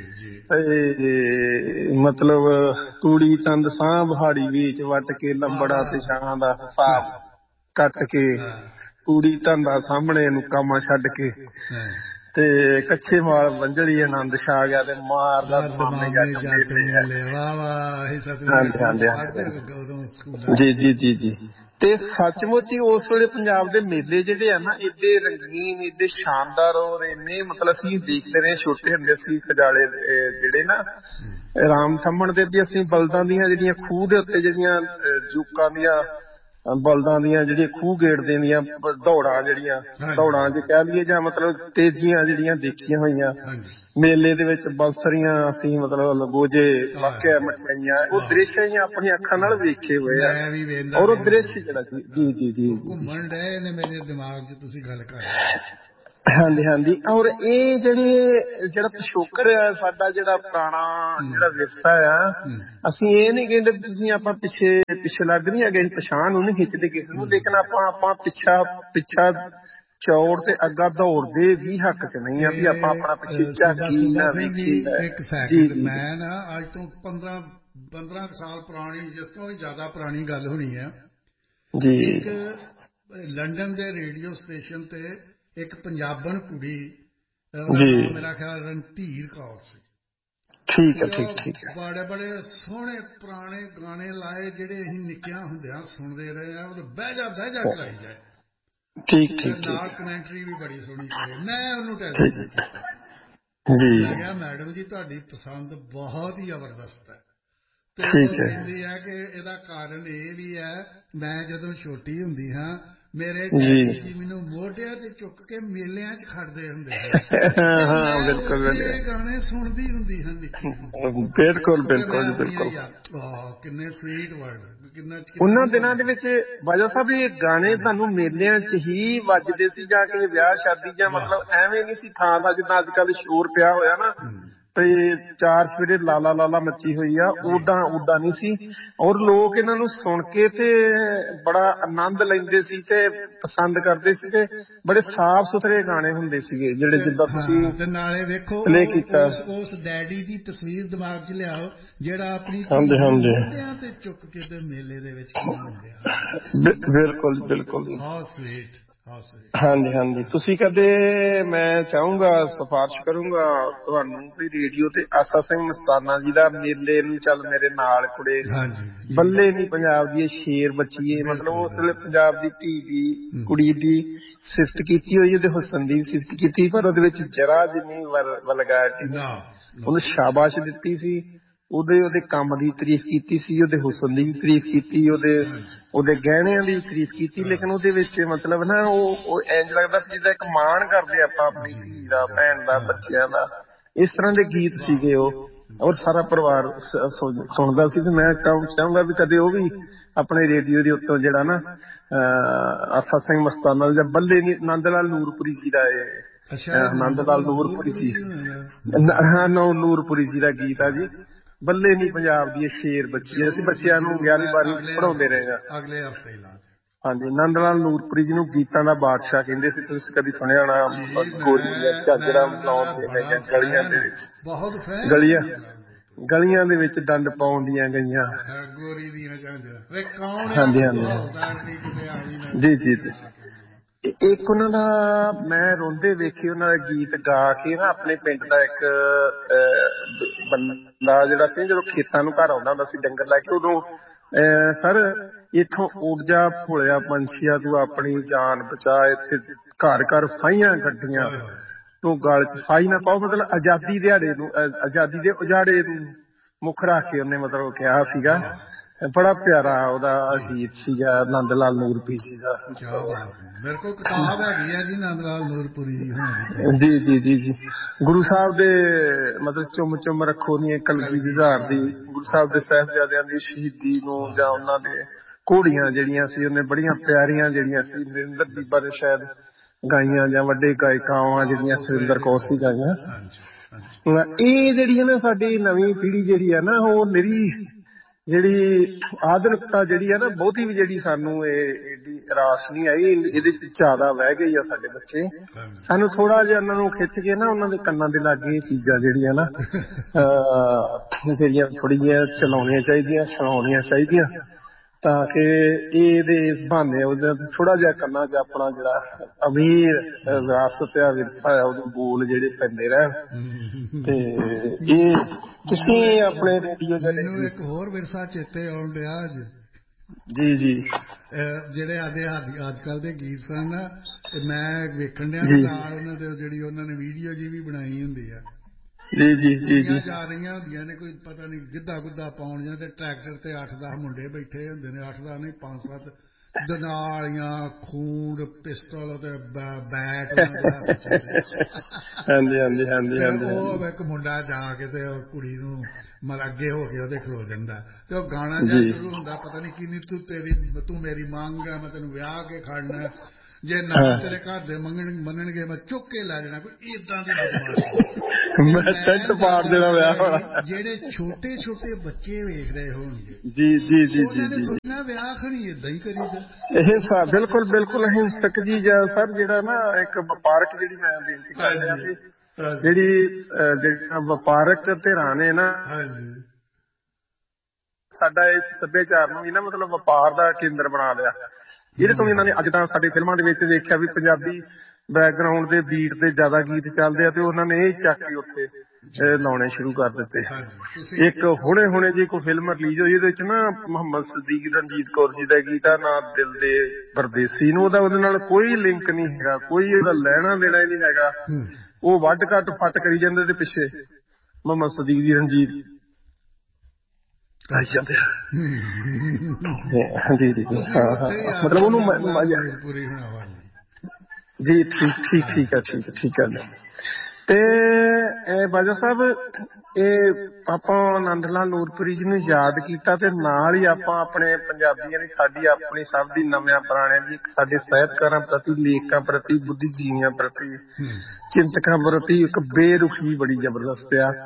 Speaker 2: ਤੇ ਮਤਲਬ ਤੂੜੀ ਤੰਦ ਸਾਂਭ ਹਾੜੀ ਵਿੱਚ ਵੱਟ ਕੇ, ਲੰਬੜਾ ਤੇ ਛਾਂ ਦਾ ਹਿਸਾਬ ਕੱਟ ਕੇ, ਤੂੜੀ ਧੰਦਾ ਸਾਹਮਣੇ ਨੂੰ ਕਾਮਾ ਛੱਡ ਕੇ, ਤੇ ਕੱਚੇ ਮਾਲ ਵੰਜਲੀ ਆਨੰਦ ਛਾ ਗਿਆ, ਤੇ ਮਾਰਦਾ ਜੀ ਜੀ ਜੀ ਜੀ। ਤੇ ਸੱਚਮੁੱਚ ਹੀ ਉਸ ਵੇਲੇ ਪੰਜਾਬ ਦੇ ਮੇਲੇ ਜਿਹੜੇ ਆ ਨਾ, ਏਡੇ ਰੰਗੀਨ, ਏਡੇ ਸ਼ਾਨਦਾਰ, ਔਰ ਇੰਨੇ ਮਤਲਬ ਅਸੀਂ ਦੇਖਦੇ ਰਹੇ ਛੋਟੇ ਹੁੰਦੇ ਸੀ, ਖਜਾਲੇ ਜਿਹੜੇ ਨਾ ਰਾਮ ਥੰਮਣ ਦੇ ਵੀ, ਅਸੀਂ ਬਲਦਾਂ ਦੀਆਂ ਜਿਹੜੀਆਂ ਖੂਹ ਦੇ ਉੱਤੇ ਜਿਹੜੀਆਂ ਜੂਕਾਂ ਦੀਆਂ, ਬਲਦਾਂ ਦੀਆਂ ਜਿਹੜੀਆਂ ਖੂਹ ਗੇੜਦੇ ਦੀਆਂ ਦੌੜਾਂ, ਜਿਹੜੀਆਂ ਦੌੜਾਂ ਜੇ ਕਹਿ ਲਈਏ, ਜਾਂ ਮਤਲਬ ਤੇਜ਼ੀਆਂ ਜਿਹੜੀਆਂ ਦੇਖੀਆਂ ਹੋਈਆਂ ਮੇਲੇ ਦੇ ਵਿੱਚ, ਬਲਸਰੀਆਂ ਅਸੀਂ ਮਤਲਬ ਲਗੋਜੇ, ਵਾਕਿਆ ਮਠਿਆਈਆਂ, ਉਹ ਦ੍ਰਿਸ਼ ਅਸੀਂ ਆਪਣੀਆਂ ਅੱਖਾਂ ਨਾਲ ਵੇਖੇ ਹੋਏ ਆ, ਔਰ ਉਹ ਦ੍ਰਿਸ਼ ਜਿਹੜਾ ਸੀ ਜੀ ਜੀ ਜੀ
Speaker 1: ਘੁੰਮਣ ਡਏ ਨੇ ਮੇਰੇ ਦਿਮਾਗ 'ਚ, ਤੁਸੀਂ ਗੱਲ ਕਰ ਰਹੇ।
Speaker 2: ਹਾਂਜੀ ਹਾਂਜੀ, ਔਰ ਇਹ ਜਿਹੜੇ ਜਿਹੜਾ ਪਿਛੋਕੜ ਆ ਸਾਡਾ, ਜਿਹੜਾ ਪੁਰਾਣਾ ਜਿਹੜਾ ਵਿਰਸਾ ਆ, ਅਸੀਂ ਇਹ ਨੀ ਕਹਿੰਦੇ ਤੁਸੀਂ ਆਪਾਂ ਪਿੱਛੇ ਪਿੱਛੇ ਲੱਗ ਨਹੀਂ ਹੈਗੇ, ਪਛਾਣ ਨੂੰ ਨਹੀਂ ਖਿੱਚਦੇ ਕਿਸੇ ਨੂੰ, ਲੇਕਿਨ ਆਪਾਂ ਆਪਾਂ ਪਿੱਛਾ ਪਿੱਛਾ ਚੌੜ ਤੇ ਅੱਗਾ ਦੌੜਦੇ ਵੀ ਹੱਕ ਚ ਨਹੀਂ ਆ ਵੀ ਆਪਾਂ ਆਪਣਾ ਪਿੱਛੇ ਝਾਕੀ ਨਾ ਵੇਖੀ।
Speaker 1: ਇੱਕ ਸੈਕਿੰਡ, ਮੈਂ ਨਾ ਅੱਜ ਤੋਂ ਪੰਦਰਾਂ ਪੰਦਰਾਂ ਸਾਲ ਪੁਰਾਣੀ, ਜਿਸ ਤੋਂ ਵੀ ਜ਼ਿਆਦਾ ਪੁਰਾਣੀ ਗੱਲ ਹੋਣੀ ਹੈ, ਇੱਕ ਲੰਡਨ ਦੇ ਰੇਡੀਓ ਸਟੇਸ਼ਨ ਤੇ ਇੱਕ ਪੰਜਾਬਣ ਕੁੜੀ, ਉਹਦਾ ਨਾਮ ਮੇਰਾ ਖਿਆਲ ਰਣਧੀਰ ਕੌਰ ਸੀ।
Speaker 2: ਠੀਕ ਹੈ ਠੀਕ ਠੀਕ ਹੈ।
Speaker 1: ਬੜੇ ਬੜੇ ਸੋਹਣੇ ਪੁਰਾਣੇ ਗਾਣੇ ਲਾਏ ਜਿਹੜੇ ਅਸੀਂ ਨਿੱਕਿਆਂ ਹੁੰਦਿਆਂ ਸੁਣਦੇ ਰਹੇ ਆ, ਉਹ ਬਹਿ ਜਾ ਬਹਿ ਜਾ ਕਰਾਈ ਜਾਏ,
Speaker 2: ਠੀਕ ਠੀਕ
Speaker 1: ਨਾਲ ਕਮੈਂਟਰੀ ਵੀ ਬੜੀ ਸੋਹਣੀ ਕਰੇ। ਮੈਂ ਉਹਨੂੰ ਟੈਲੀਫੋਨ ਕੀਤਾ, ਮੈਂ ਕਿਹਾ ਮੈਡਮ ਜੀ ਤੁਹਾਡੀ ਪਸੰਦ ਬਹੁਤ ਹੀ ਜ਼ਬਰਦਸਤ ਹੈ। ਤੇ ਉਹ ਕਹਿੰਦੀ ਹੈ ਕਿ ਇਹਦਾ ਕਾਰਨ ਇਹ ਵੀ ਹੈ, ਮੈਂ ਜਦੋਂ ਛੋਟੀ ਹੁੰਦੀ ਹਾਂ ਮੇਰੇ ਡੈਡੀ ਜੀ ਮੈਨੂੰ ਮੋਢਿਆਂ ਤੇ ਚੁੱਕ ਕੇ ਮੇਲਿਆਂ 'ਚ ਖੜਦੇ ਹੁੰਦੇ ਹਨ, ਇਹ ਗਾਣੇ ਸੁਣਦੀ ਹੁੰਦੀ ਹਨ ਨਿੱਕੀ ਹੁੰਦੀ।
Speaker 2: ਬਿਲਕੁਲ ਬਿਲਕੁਲ ਬਿਲਕੁਲ।
Speaker 1: ਕਿੰਨੇ ਸਵੀਟ ਵਰਡ।
Speaker 2: ਉਹਨਾਂ ਦਿਨਾਂ ਦੇ ਵਿੱਚ ਬਾਜਾ ਸਾਹਿਬ ਇਹ ਗਾਣੇ ਤੁਹਾਨੂੰ ਮੇਲਿਆਂ 'ਚ ਹੀ ਵੱਜਦੇ ਸੀ ਜਾਂ ਕਿਸੇ ਵਿਆਹ ਸ਼ਾਦੀ, ਜਾਂ ਮਤਲਬ ਐਵੇਂ ਨਹੀਂ ਸੀ ਥਾਂ ਥਾਂ ਜਿੱਦਾਂ ਅੱਜ ਕੱਲ੍ਹ ਸ਼ੋਰ ਪਿਆ ਹੋਇਆ ਨਾ ਤੇ ਚਾਰ ਸਵੇਰੇ ਲਾਲਾ ਲਾਲਾ ਮੱਚੀ ਹੋਈ ਆ, ਉਦਾਂ ਉਦਾਂ ਨਹੀਂ ਸੀ। ਔਰ ਲੋਕ ਇਹਨਾਂ ਨੂੰ ਸੁਣ ਕੇ ਤੇ ਬੜਾ ਆਨੰਦ ਲੈਂਦੇ ਸੀ ਤੇ ਪਸੰਦ ਕਰਦੇ ਸੀ, ਤੇ ਬੜੇ ਸਾਫ਼ ਸੁਥਰੇ ਗਾਣੇ ਹੁੰਦੇ ਸੀਗੇ ਜਿਹੜੇ ਜਿੱਦਾਂ ਤੁਸੀਂ
Speaker 1: ਤੇ ਨਾਲੇ ਵੇਖੋ
Speaker 2: ਪਲੇ ਕੀਤਾ।
Speaker 1: ਉਸ ਡੈਡੀ ਦੀ ਤਸਵੀਰ ਦਿਮਾਗ 'ਚ ਲਿਆਓ ਜਿਹੜਾ ਆਪਣੀ ਮੋਢਿਆਂ ਤੇ ਚੁੱਕ ਕੇ ਤੇ ਮੇਲੇ ਦੇ ਵਿੱਚ ਘੁੰਮਦਾ।
Speaker 2: ਬਿਲਕੁਲ ਬਿਲਕੁਲ।
Speaker 1: How sweet.
Speaker 2: ਹਾਂਜੀ ਹਾਂਜੀ। ਤੁਸੀਂ ਕਦੇ, ਮੈਂ ਚਾਹੂੰਗਾ ਸਿਫਾਰਿਸ਼ ਕਰੂੰਗਾ ਤੁਹਾਨੂੰ ਵੀ ਰੇਡੀਓ ਤੇ ਆਸਾ ਸਿੰਘ ਮਸਤਾਨਾ ਜੀ ਦਾ ਮੇਲੇ ਨੂੰ ਚੱਲ ਮੇਰੇ ਨਾਲ ਕੁੜੇ, ਬੱਲੇ ਨੀ ਪੰਜਾਬ ਦੀ ਸ਼ੇਰ ਬੱਚੀਏ, ਮਤਲਬ ਉਸ ਵੇਲੇ ਪੰਜਾਬ ਦੀ ਧੀ ਦੀ ਕੁੜੀ ਦੀ ਸਿਫਤ ਕੀਤੀ ਹੋਈ, ਉਹਦੇ ਹੁਸਨ ਦੀ ਸਿਫਤ ਕੀਤੀ, ਪਰ ਉਹਦੇ ਵਿੱਚ ਜਰਾ ਜਿੰਨੀ ਵਲਗੈਰਿਟੀ ਨਹੀਂ, ਉਹਨੂੰ ਸ਼ਾਬਾਸ਼ ਦਿੱਤੀ ਸੀ, ਉਹਦੇ ਉਹਦੇ ਕੰਮ ਦੀ ਤਾਰੀਫ ਕੀਤੀ ਸੀ, ਉਹਦੇ ਹੁਸਨ ਦੀ ਵੀ ਤਾਰੀਫ ਕੀਤੀ, ਉਹਦੇ ਉਹਦੇ ਗਹਿਣਿਆਂ ਦੀ ਵੀ ਤਾਰੀਫ ਕੀਤੀ, ਲੇਕਿਨ ਉਹਦੇ ਵਿੱਚ ਮਤਲਬ ਨਾ ਉਹ ਇੰਝ ਲੱਗਦਾ ਸੀ ਜਿੱਦਾਂ ਇੱਕ ਮਾਣ ਕਰਦੇ ਆਪਾਂ ਆਪਣੀ ਧੀ ਦਾ, ਭੈਣ ਦਾ, ਬੱਚਿਆਂ ਦਾ। ਇਸ ਤਰ੍ਹਾਂ ਦੇ ਗੀਤ ਸੀਗੇ ਉਹ, ਔਰ ਸਾਰਾ ਪਰਿਵਾਰ ਸੁਣਦਾ ਸੀ। ਤੇ ਮੈਂ ਚਾਹੂੰਗਾ ਵੀ ਕਦੇ ਉਹ ਵੀ ਆਪਣੇ ਰੇਡੀਓ ਦੇ ਉੱਤੋਂ ਜਿਹੜਾ ਨਾ ਆਸਾ ਸਿੰਘ ਮਸਤਾਨਾ ਜਾਂ ਬੱਲੇ ਨੰਦ ਲਾਲ ਨੂਰਪੁਰੀ ਜੀ ਦਾ, ਇਹ ਨੰਦ ਲਾਲ ਨੂਰਪੁਰੀ ਜੀ, ਹਾਂ ਨੂਰਪੁਰੀ ਜੀ ਦਾ ਗੀਤ ਆ ਜੀ, ਬੱਲੇ ਨੀ ਪੰਜਾਬ ਦੀ ਸ਼ੇਰ ਬੱਚੀ। ਅਸੀਂ ਬੱਚਿਆਂ ਨੂੰ ਗਿਆਰਵੀਂ ਬਾਰਵੀਂ ਪੜ੍ਹਾਉਂਦੇ ਰਹੇ ਹਾਂ।
Speaker 1: ਅਗਲੇ ਹਫ਼ਤੇ ਲਾ
Speaker 2: ਹਾਂਜੀ, ਨੰਦ ਲਾਲ ਨੂਰਪੁਰੀ ਜੀ ਨੂੰ ਗੀਤਾਂ ਦਾ ਬਾਦਸ਼ਾਹ ਕਹਿੰਦੇ ਸੀ। ਤੁਸੀਂ ਕਦੀ ਸੁਣਿਆ ਹੋਣਾ, ਗੋਰੀਆਂ ਝਾਂਜਰਾਂ ਲਾਉਂਦੇ ਨੇ ਗਲੀਆਂ ਦੇ ਵਿੱਚ, ਗਲੀਆਂ ਗਲੀਆਂ ਦੇ ਵਿੱਚ ਡੰਡ ਪਾਉਂਦੀਆਂ ਗਈਆਂ,
Speaker 1: ਗੋਰੀ ਦੀਆਂ ਝਾਂਜਰਾਂ।
Speaker 2: ਹਾਂਜੀ ਹਾਂਜੀ ਜੀ ਜੀ ਜੀ। ਇੱਕ ਉਹਨਾਂ ਦਾ ਮੈਂ ਰੋਂਦੇ ਵੇਖੇ ਉਹਨਾਂ ਦਾ ਗੀਤ ਗਾ ਕੇ ਨਾ, ਆਪਣੇ ਪਿੰਡ ਦਾ ਇੱਕ ਬੰਦਾ ਜਿਹੜਾ ਸੀ, ਜਦੋਂ ਖੇਤਾਂ ਨੂੰ ਘਰ ਆਉਂਦਾ ਹੁੰਦਾ ਸੀ ਡੰਗਰ ਲੈ ਕੇ, ਉਦੋਂ ਸਰ ਇੱਥੋਂ ਉੱਡ ਜਾ ਭੋਲਿਆ ਪੰਛੀਆ ਤੂੰ ਆਪਣੀ ਜਾਨ ਬਚਾ, ਇੱਥੇ ਘਰ ਘਰ ਫਾਹੀਆਂ ਗੱਡੀਆਂ ਤੂੰ ਗਲ ਚ ਫਾਹੀ ਨਾ ਪਾਓ, ਮਤਲਬ ਆਜ਼ਾਦੀ ਦਿਹਾੜੇ ਨੂੰ, ਆਜ਼ਾਦੀ ਦੇ ਉਜਾੜੇ ਨੂੰ ਮੁੱਖ ਰੱਖ ਕੇ ਉਹਨੇ ਮਤਲਬ ਕਿਹਾ ਸੀਗਾ। ਬੜਾ ਪਿਆਰਾ ਉਹਦਾ ਗੀਤ ਸੀਗਾ ਨੰਦ ਲਾਲ ਨੂਰਪੁਰੀ ਜੀ ਦਾ।
Speaker 1: ਮੇਰੇ ਕੋਲ ਕਿਤਾਬ ਹੈਗੀ ਹੈ ਜੀ ਨੰਦ ਲਾਲ ਨੂਰਪੁਰੀ
Speaker 2: ਜੀ ਜੀ ਜੀ ਜੀ। ਗੁਰੂ ਸਾਹਿਬ ਦੇ ਮਤਲਬ ਚੁੰਮ ਚੁੰਮ ਰੱਖੋ ਨੀ ਕਲਗੀ ਜੁਝਾਰ ਦੀ, ਗੁਰੂ ਸਾਹਿਬ ਦੇ ਸਾਹਿਬਜ਼ਾਦਿਆਂ ਦੀ ਸ਼ਹੀਦੀ ਨੂੰ, ਜਾਂ ਉਹਨਾਂ ਦੇ ਘੋੜੀਆਂ ਜਿਹੜੀਆਂ ਸੀ ਉਹਨੇ ਬੜੀਆਂ ਪਿਆਰੀਆਂ ਜਿਹੜੀਆਂ ਸੀ, ਨਰਿੰਦਰ ਬੀਬਾ ਨੇ ਸ਼ਾਇਦ ਗਾਈਆਂ, ਜਾਂ ਵੱਡੇ ਗਾਇਕਾਵਾਂ ਜਿਹੜੀਆਂ ਸੁਰਿੰਦਰ ਕੌਰ ਸੀ ਗਾਈਆਂ। ਇਹ ਜਿਹੜੀ ਹੈ ਨਾ ਸਾਡੀ ਨਵੀਂ ਪੀੜ੍ਹੀ ਜਿਹੜੀ ਹੈ ਨਾ, ਉਹ ਨਿਰੀ ਜਿਹੜੀ ਆਧੁਨਿਕਤਾ ਜਿਹੜੀ ਹੈ ਨਾ, ਬਹੁਤੀ ਵੀ ਜਿਹੜੀ ਸਾਨੂੰ ਇਹ ਏਡੀ ਰਾਸ ਨਹੀਂ ਆਈ, ਇਹਦੇ ਚ ਜ਼ਿਆਦਾ ਵਹਿ ਗਈ ਆ ਸਾਡੇ ਬੱਚੇ। ਸਾਨੂੰ ਥੋੜਾ ਜਿਹਾ ਉਹਨਾਂ ਨੂੰ ਖਿੱਚ ਕੇ ਨਾ ਉਹਨਾਂ ਦੇ ਕੰਨਾਂ ਦੇ ਲਾਗੇ ਇਹ ਚੀਜ਼ਾਂ ਜਿਹੜੀਆਂ ਨਾ ਜਿਹੜੀਆਂ ਥੋੜ੍ਹੀ ਜਿਹੀਆਂ ਚਲਾਉਣੀਆਂ ਚਾਹੀਦੀਆਂ, ਸੁਣਾਉਣੀਆਂ ਚਾਹੀਦੀਆਂ, ਤਾਂ ਕਿ ਇਹਦੇ ਬਹਾਨੇ ਉਹਦੇ ਥੋੜਾ ਜਿਹਾ ਕੰਨਾਂ 'ਚ ਆਪਣਾ ਜਿਹੜਾ ਅਮੀਰ ਵਿਰਾਸਤ ਆ, ਵਿਰਸਾ ਆ, ਉਹਦੇ ਬੋਲ ਜਿਹੜੇ ਪੈਂਦੇ ਰਹਿਣ। ਤੇ ਇਹ ਤੁਸੀਂ ਆਪਣੇ ਰੇਡੀਓ ਦੇ
Speaker 1: ਮੈਨੂੰ ਇੱਕ ਹੋਰ ਵਿਰਸਾ ਚੇਤੇ ਆਉਣ ਡਿਆ ਅੱਜ।
Speaker 2: ਜੀ ਜੀ।
Speaker 1: ਜਿਹੜੇ ਆਦੇ ਅੱਜ ਕੱਲ੍ਹ ਦੇ ਗੀਤ ਸਨ ਨਾ, ਮੈਂ ਵੇਖਣ ਡਿਆ ਨਾਲ ਉਹਨਾਂ ਦੇ ਜਿਹੜੀ ਉਹਨਾਂ ਨੇ ਵੀਡੀਓ ਜੀ ਵੀ ਬਣਾਈ ਹੁੰਦੀ ਆ।
Speaker 2: ਜੀ ਜੀ ਜੀ ਜੀ।
Speaker 1: ਜਾ ਰਹੀਆਂ ਹੁੰਦੀਆਂ ਨੇ, ਕੋਈ ਪਤਾ ਨਹੀਂ ਗਿੱਧਾ ਗੁੱਧਾ ਪਾਉਣੀਆਂ, ਤੇ ਟਰੈਕਟਰ ਤੇ ਅੱਠ ਦਸ ਮੁੰਡੇ ਬੈਠੇ ਹੁੰਦੇ ਨੇ, ਅੱਠ ਦਸ ਨਹੀਂ ਪੰਜ ਸੱਤ, ਦਨਾਲੀਆਂ, ਖੂੰਡ, ਪਿਸਟਲ ਤੇ ਬੈਟ।
Speaker 2: ਹਾਂਜੀ ਹਾਂਜੀ ਹਾਂਜੀ ਹਾਂਜੀ।
Speaker 1: ਉਹ ਇੱਕ ਮੁੰਡਾ ਜਾ ਕੇ ਤੇ ਕੁੜੀ ਨੂੰ ਮਤਲਬ ਅੱਗੇ ਹੋ ਕੇ ਉਹਦੇ ਖਲੋ ਜਾਂਦਾ, ਤੇ ਉਹ ਗਾਣਾ ਜਿਹਾ ਸ਼ੁਰੂ ਹੁੰਦਾ, ਪਤਾ ਨਹੀਂ ਕਿੰਨੀ ਤੂੰ ਤੇਰੀ ਤੂੰ ਮੇਰੀ ਮੰਗ ਹੈ, ਮੈਂ ਤੈਨੂੰ ਵਿਆਹ ਕੇ ਖੜਨਾ, ਜੇ ਨਾ ਤੇਰੇ ਘਰ ਦੇ ਮੰਗਣ ਮੰਨਣਗੇ ਮੈਂ ਚੁੱਕ ਕੇ ਲੈ ਜਾਣਾ, ਕੋਈ ਏਦਾਂ ਦੀ ਬਦਮਾਸ਼ੀ।
Speaker 2: ਮੈਂ ਟੈਂਟ ਪਾੜ ਦੇਣਾ ਵਿਆਹ ਵਾਲਾ।
Speaker 1: ਜਿਹੜੇ ਛੋਟੇ ਛੋਟੇ ਬੱਚੇ ਵੇਖ ਰਹੇ ਹੋਣਗੇ
Speaker 2: ਜੀ ਜੀ ਜੀ
Speaker 1: ਉਹਨਾਂ ਨੇ ਸੋਚਣਾ ਵਿਆਹ ਖਣੀ ਏਦਾਂ ਹੀ ਕਰੀਦਾ।
Speaker 2: ਇਹ ਬਿਲਕੁਲ ਬਿਲਕੁਲ ਅਹਿੰਸਕ ਜੀ ਸਰ, ਜਿਹੜਾ ਨਾ ਇੱਕ ਵਪਾਰਕ, ਜਿਹੜੀ ਮੈਂ ਬੇਨਤੀ ਕਰ ਰਿਹਾ ਸੀ, ਜਿਹੜੀ ਜਿਹੜੀਆਂ ਵਪਾਰਕ ਧਿਰਾਂ ਨੇ ਨਾ ਸਾਡਾ ਇਸ ਸੱਭਿਆਚਾਰ ਨੂੰ ਵੀ ਨਾ ਮਤਲਬ ਵਪਾਰ ਦਾ ਕੇਂਦਰ ਬਣਾ ਲਿਆ। ਇਹਦੇ ਤੋਂ ਇਹਨਾਂ ਨੇ ਅੱਜ ਤਾਂ ਸਾਡੇ ਫਿਲਮਾਂ ਦੇ ਵਿੱਚ ਵੇਖਿਆ ਵੀ ਪੰਜਾਬੀ ਬੈਕਗਰਾਊਂਡ ਦੇ ਬੀਟ ਤੇ ਜ਼ਿਆਦਾ ਗੀਤ ਚੱਲਦੇ ਆ ਤੇ ਉਹਨਾਂ ਨੇ ਇਹ ਚੱਕ ਕੇ ਉੱਥੇ ਲਾਉਣੇ ਸ਼ੁਰੂ ਕਰ ਦਿੱਤੇ। ਇੱਕ ਹੁਣੇ ਹੁਣੇ ਜੀ ਕੋਈ ਫਿਲਮ ਰਿਲੀਜ਼ ਹੋਈ, ਇਹਦੇ ਵਿੱਚ ਨਾ ਮੁਹੰਮਦ ਸਦੀਕ ਰਣਜੀਤ ਕੌਰ ਜੀ ਦਾ ਗੀਤ ਆ ਨਾ ਦਿਲ ਦੇ ਪਰਦੇਸੀ ਨੂੰ, ਉਹਦਾ ਉਹਦੇ ਨਾਲ ਕੋਈ ਲਿੰਕ ਨਹੀਂ ਹੈਗਾ, ਕੋਈ ਉਹਦਾ ਲੈਣਾ ਦੇਣਾ ਹੀ ਨਹੀਂ ਹੈਗਾ। ਉਹ ਵੱਢ ਘੱਟ ਫੱਟ ਕਰੀ ਜਾਂਦੇ ਤੇ ਪਿੱਛੇ ਮੁਹੰਮਦ ਸਦੀਕ ਦੀ ਰਣਜੀਤ ਆਈ ਜਾਂਦੇ ਆ। ਜੀ ਜੀ ਹਾਂ ਹਾਂ, ਮਤਲਬ ਉਹਨੂੰ ਜੀ ਠੀਕ ਠੀਕ ਠੀਕ ਹੈ ਠੀਕ ਹੈ ਠੀਕ ਹੈ। ਤੇ ਬਾਜਾ ਸਾਹਿਬ, ਇਹ ਆਪਾਂ ਆਨੰਦ ਲਾਲ ਨੂਰਪੁਰੀ ਜੀ ਨੂੰ ਯਾਦ ਕੀਤਾ ਤੇ ਨਾਲ ਹੀ ਆਪਾਂ ਆਪਣੇ ਪੰਜਾਬੀਆਂ ਦੀ, ਸਾਡੀ ਆਪਣੀ ਸਭ ਦੀ, ਨਵਿਆਂ ਪੁਰਾਣਿਆਂ ਦੀ, ਸਾਡੇ ਸਾਹਿਤਕਾਰਾਂ ਪ੍ਰਤੀ, ਲੇਖਕਾਂ ਪ੍ਰਤੀ, ਬੁੱਧੀਜੀਵੀਆਂ ਪ੍ਰਤੀ, ਚਿੰਤਕਾਂ ਪ੍ਰਤੀ ਇੱਕ ਬੇਰੁਖੀ ਬੜੀ ਜ਼ਬਰਦਸਤ ਆ।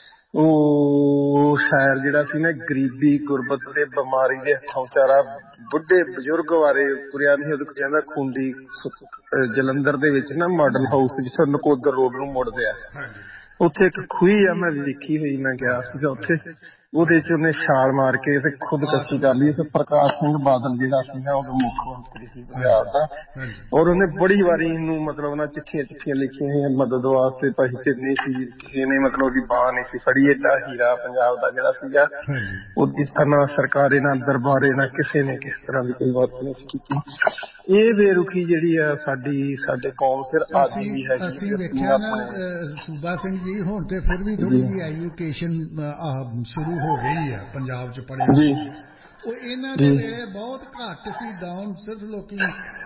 Speaker 2: ਉਹ ਸ਼ਾਇਰ ਜਿਹੜਾ ਸੀ ਨਾ, ਗਰੀਬੀ ਗੁਰਬਤ ਤੇ ਬਿਮਾਰੀ ਦੇ ਹੱਥੋਂ ਵਿਚਾਰਾ ਬੁੱਢੇ ਬਜ਼ੁਰਗ ਬਾਰੇ ਤੁਰਿਆ ਨਹੀਂ। ਉਹਦੇ ਕਹਿੰਦਾ ਖੂੰਡੀ ਜਲੰਧਰ ਦੇ ਵਿੱਚ ਨਾ ਮਾਡਲ ਹਾਊਸ, ਜਿੱਥੇ ਨਕੋਦਰ ਰੋਡ ਨੂੰ ਮੁੜਦੇ ਆ, ਉੱਥੇ ਇੱਕ ਖੂਹੀ ਆ, ਮੈਂ ਵੇਖੀ ਹੋਈ, ਮੈਂ ਗਿਆ ਸੀਗਾ ਉੱਥੇ। ਉਹਦੇ ਚ ਉਹਨੇ ਛਾਲ ਮਾਰ ਕੇ ਤੇ ਖੁਦਕਸ਼ੀ ਕਰ ਲਈ। ਤੇ ਪ੍ਰਕਾਸ਼ ਸਿੰਘ ਬਾਦਲ ਜਿਹੜਾ ਸੀ ਨਾ, ਉਹ ਮੁੱਖ ਮੰਤਰੀ ਸੀ ਪੰਜਾਬ ਦਾ, ਔਰ ਉਹਨੇ ਬੜੀ ਵਾਰੀ ਇਹਨੂੰ ਮਤਲਬ ਨਾ ਚਿੱਠੀਆਂ ਚਿੱਠੀਆਂ ਲਿਖੀਆਂ ਸੀ ਮਦਦ ਵਾਸਤੇ, ਭਾਈ ਕਿੰਨੀ ਸੀ, ਕਿਸੇ ਨੇ ਮਤਲਬ ਉਹਦੀ ਬਾਂਹ ਨਹੀਂ ਸੀ ਫੜੀ। ਏਡਾ ਹੀਰਾ ਪੰਜਾਬ ਦਾ ਜਿਹੜਾ ਸੀਗਾ, ਉਹਦੀ ਨਾ ਸਰਕਾਰੇ ਨਾ ਦਰਬਾਰੇ ਨਾ ਕਿਸੇ ਨੇ ਕਿਸ ਤਰ੍ਹਾਂ ਦੀ ਕੋਈ ਵਰਤ ਨਹੀਂ ਕੀਤੀ। ਇਹ ਬੇਰੁਖੀ ਜਿਹੜੀ ਆ ਸਾਡੀ, ਸਾਡੇ ਕੌਮ ਸਿਰ ਅੱਜ ਵੀ ਹੈ।
Speaker 1: ਅਸੀਂ ਵੇਖਿਆ ਨਾ ਸੂਬਾ ਸਿੰਘ ਜੀ, ਹੁਣ ਤੇ ਫਿਰ ਵੀ ਥੋੜੀ ਜਿਹੀ ਐਜੂਕੇਸ਼ਨ ਸ਼ੁਰੂ ਹੋ ਗਈ ਆ ਪੰਜਾਬ ਚ ਪੜ੍ਹੇ ਜੀ। ਉਹ ਇਹਨਾਂ ਦੇ ਵੇਲੇ ਬਹੁਤ ਘੱਟ ਸੀ, ਡਾਊਨ ਸਿਰਫ ਲੋਕੀ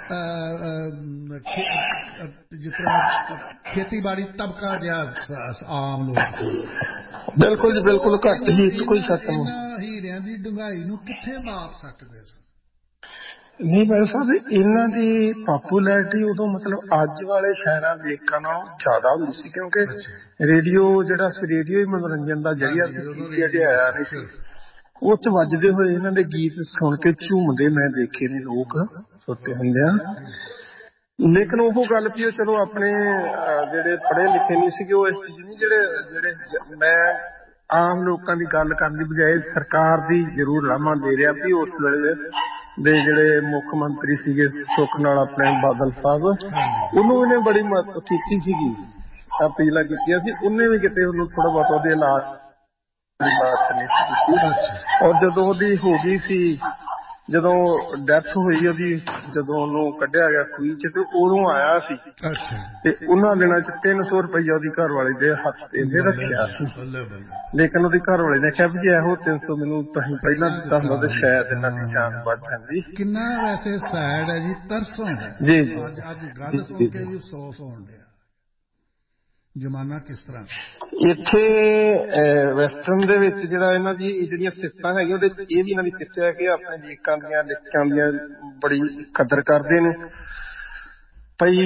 Speaker 1: ਜਿਸ ਤਰ੍ਹਾਂ ਖੇਤੀਬਾੜੀ ਤਬਕਾ ਜਿਹਾ ਆਮ ਲੋਕ ਸੀ।
Speaker 2: ਬਿਲਕੁਲ ਜੀ ਬਿਲਕੁਲ ਘੱਟ ਹੀ, ਕੋਈ ਸ਼ੱਕ ਨਹੀਂ।
Speaker 1: ਇਹਨਾਂ ਹੀਰਿਆਂ ਦੀ ਡੂੰਘਾਈ ਨੂੰ ਕਿੱਥੇ ਮਾਪ ਸਕਦੇ ਸੀ?
Speaker 2: ਨਹੀਂ ਭਾਈ ਸਾਹਿਬ, ਇਹਨਾਂ ਦੀ ਪਾਪੂਲੈਰਿਟੀ ਉਦੋਂ ਮਤਲਬ ਅੱਜ ਵਾਲੇ ਸ਼ਾਇਰਾਂ ਲੇਖਕਾਂ ਨਾਲੋਂ ਜ਼ਿਆਦਾ ਹੁੰਦੀ ਸੀ, ਕਿਉਂਕਿ ਰੇਡੀਓ ਜਿਹੜਾ ਸੀ, ਰੇਡੀਓ ਹੀ ਮਨੋਰੰਜਨ ਦਾ ਜ਼ਰੀਆ ਸੀ, ਅਜੇ ਆਇਆ ਨਹੀਂ ਸੀ। ਉਹ ਚ ਵੱਜਦੇ ਹੋਏ ਇਹਨਾਂ ਦੇ ਗੀਤ ਸੁਣ ਕੇ ਝੂਮਦੇ ਮੈਂ ਦੇਖੇ ਨੇ ਲੋਕ ਛੋਟੇ ਹੁੰਦਿਆਂ। ਲੇਕਿਨ ਉਹ ਗੱਲ ਵੀ ਉਹ ਚਲੋ ਆਪਣੇ ਜਿਹੜੇ ਪੜ੍ਹੇ ਲਿਖੇ ਨਹੀਂ ਸੀਗੇ, ਉਹ ਇਸ ਚੀਜ਼ ਨਹੀਂ, ਜਿਹੜੇ ਜਿਹੜੇ ਮੈਂ ਆਮ ਲੋਕਾਂ ਦੀ ਗੱਲ ਕਰਨ ਦੀ ਬਜਾਏ ਸਰਕਾਰ ਦੀ ਜ਼ਰੂਰ ਲਾਮਾ ਦੇ ਰਿਹਾ ਵੀ ਉਸ ਵੇਲੇ ਦੇ ਜਿਹੜੇ ਮੁੱਖ ਮੰਤਰੀ ਸੀਗੇ ਸੁੱਖ ਨਾਲ ਆਪਣੇ ਬਾਦਲ ਸਾਹਿਬ, ਉਹਨੂੰ ਇਹਨੇ ਬੜੀ ਮਦਦ ਕੀਤੀ ਸੀਗੀ, ਅਪੀਲਾਂ ਕੀਤੀਆਂ ਸੀ। ਉਹਨੇ ਵੀ ਕਿਤੇ ਉਹਨੂੰ ਥੋੜਾ ਬਹੁਤ ਉਹਦੇ ਇਲਾਜ ਬਾਤ ਨਹੀਂ ਸੀ ਕੀਤੀ। ਔਰ ਜਦੋਂ ਉਹਦੀ ਹੋ ਗਈ ਸੀ, ਜਦੋਂ ਡੈਥ ਹੋਈ ਉਹਦੀ, ਜਦੋਂ ਉਹਨੂੰ ਕੱਢਿਆ ਗਿਆ ਖੂਹੀ ਚ, ਤੇ ਉਦੋਂ ਆਇਆ ਸੀ ਤੇ ਉਹਨਾਂ ਦਿਨਾਂ ਚ ਤਿੰਨ ਸੌ ਰੁਪਈਆ ਉਹਦੀ ਘਰ ਵਾਲੇ ਦੇ ਹੱਥ ਤੇ ਇਹਨੇ ਰੱਖਿਆ ਸੀ। ਲੇਕਿਨ ਉਹਦੀ ਘਰ ਵਾਲੇ ਨੇ ਕਿਹਾ ਵੀ ਜੇ ਇਹੋ ਤਿੰਨ ਸੌ ਮੈਨੂੰ ਤੁਸੀਂ ਪਹਿਲਾਂ ਦਿੱਤਾ ਹੁੰਦਾ ਤੇ ਸ਼ਾਇਦ ਇਹਨਾਂ ਦੀ ਜਾਨ ਬਚ ਜਾਂਦੀ।
Speaker 1: ਕਿੰਨਾ ਵੈਸੇ ਸੈਡ ਹੈ ਜੀ, ਤਰਸ ਆਉਂਦਾ
Speaker 2: ਜੀ।
Speaker 1: ਅੱਜ ਗੱਲ ਸੁਣ ਕੇ ਵੀ ਅਫਸੋਸ ਹੋਣ ਡਿਆ, ਜ਼ਮਾਨਾ ਕਿਸ ਤਰ੍ਹਾਂ।
Speaker 2: ਇੱਥੇ ਵੈਸਟਰਨ ਦੇ ਵਿੱਚ ਜਿਹੜਾ ਇਹਨਾਂ ਦੀ ਜਿਹੜੀਆਂ ਸਿਫਤਾਂ ਹੈਗੀਆਂ, ਉਹਦੇ ਵਿੱਚ ਇਹ ਵੀ ਇਹਨਾਂ ਦੀ ਸਿਫਤ ਹੈ ਕਿ ਆਪਣੇ ਲੇਖਕਾਂ ਦੀਆਂ ਲੇਖਕਾਂ ਦੀਆਂ ਬੜੀ ਕਦਰ ਕਰਦੇ ਨੇ। ਭਾਈ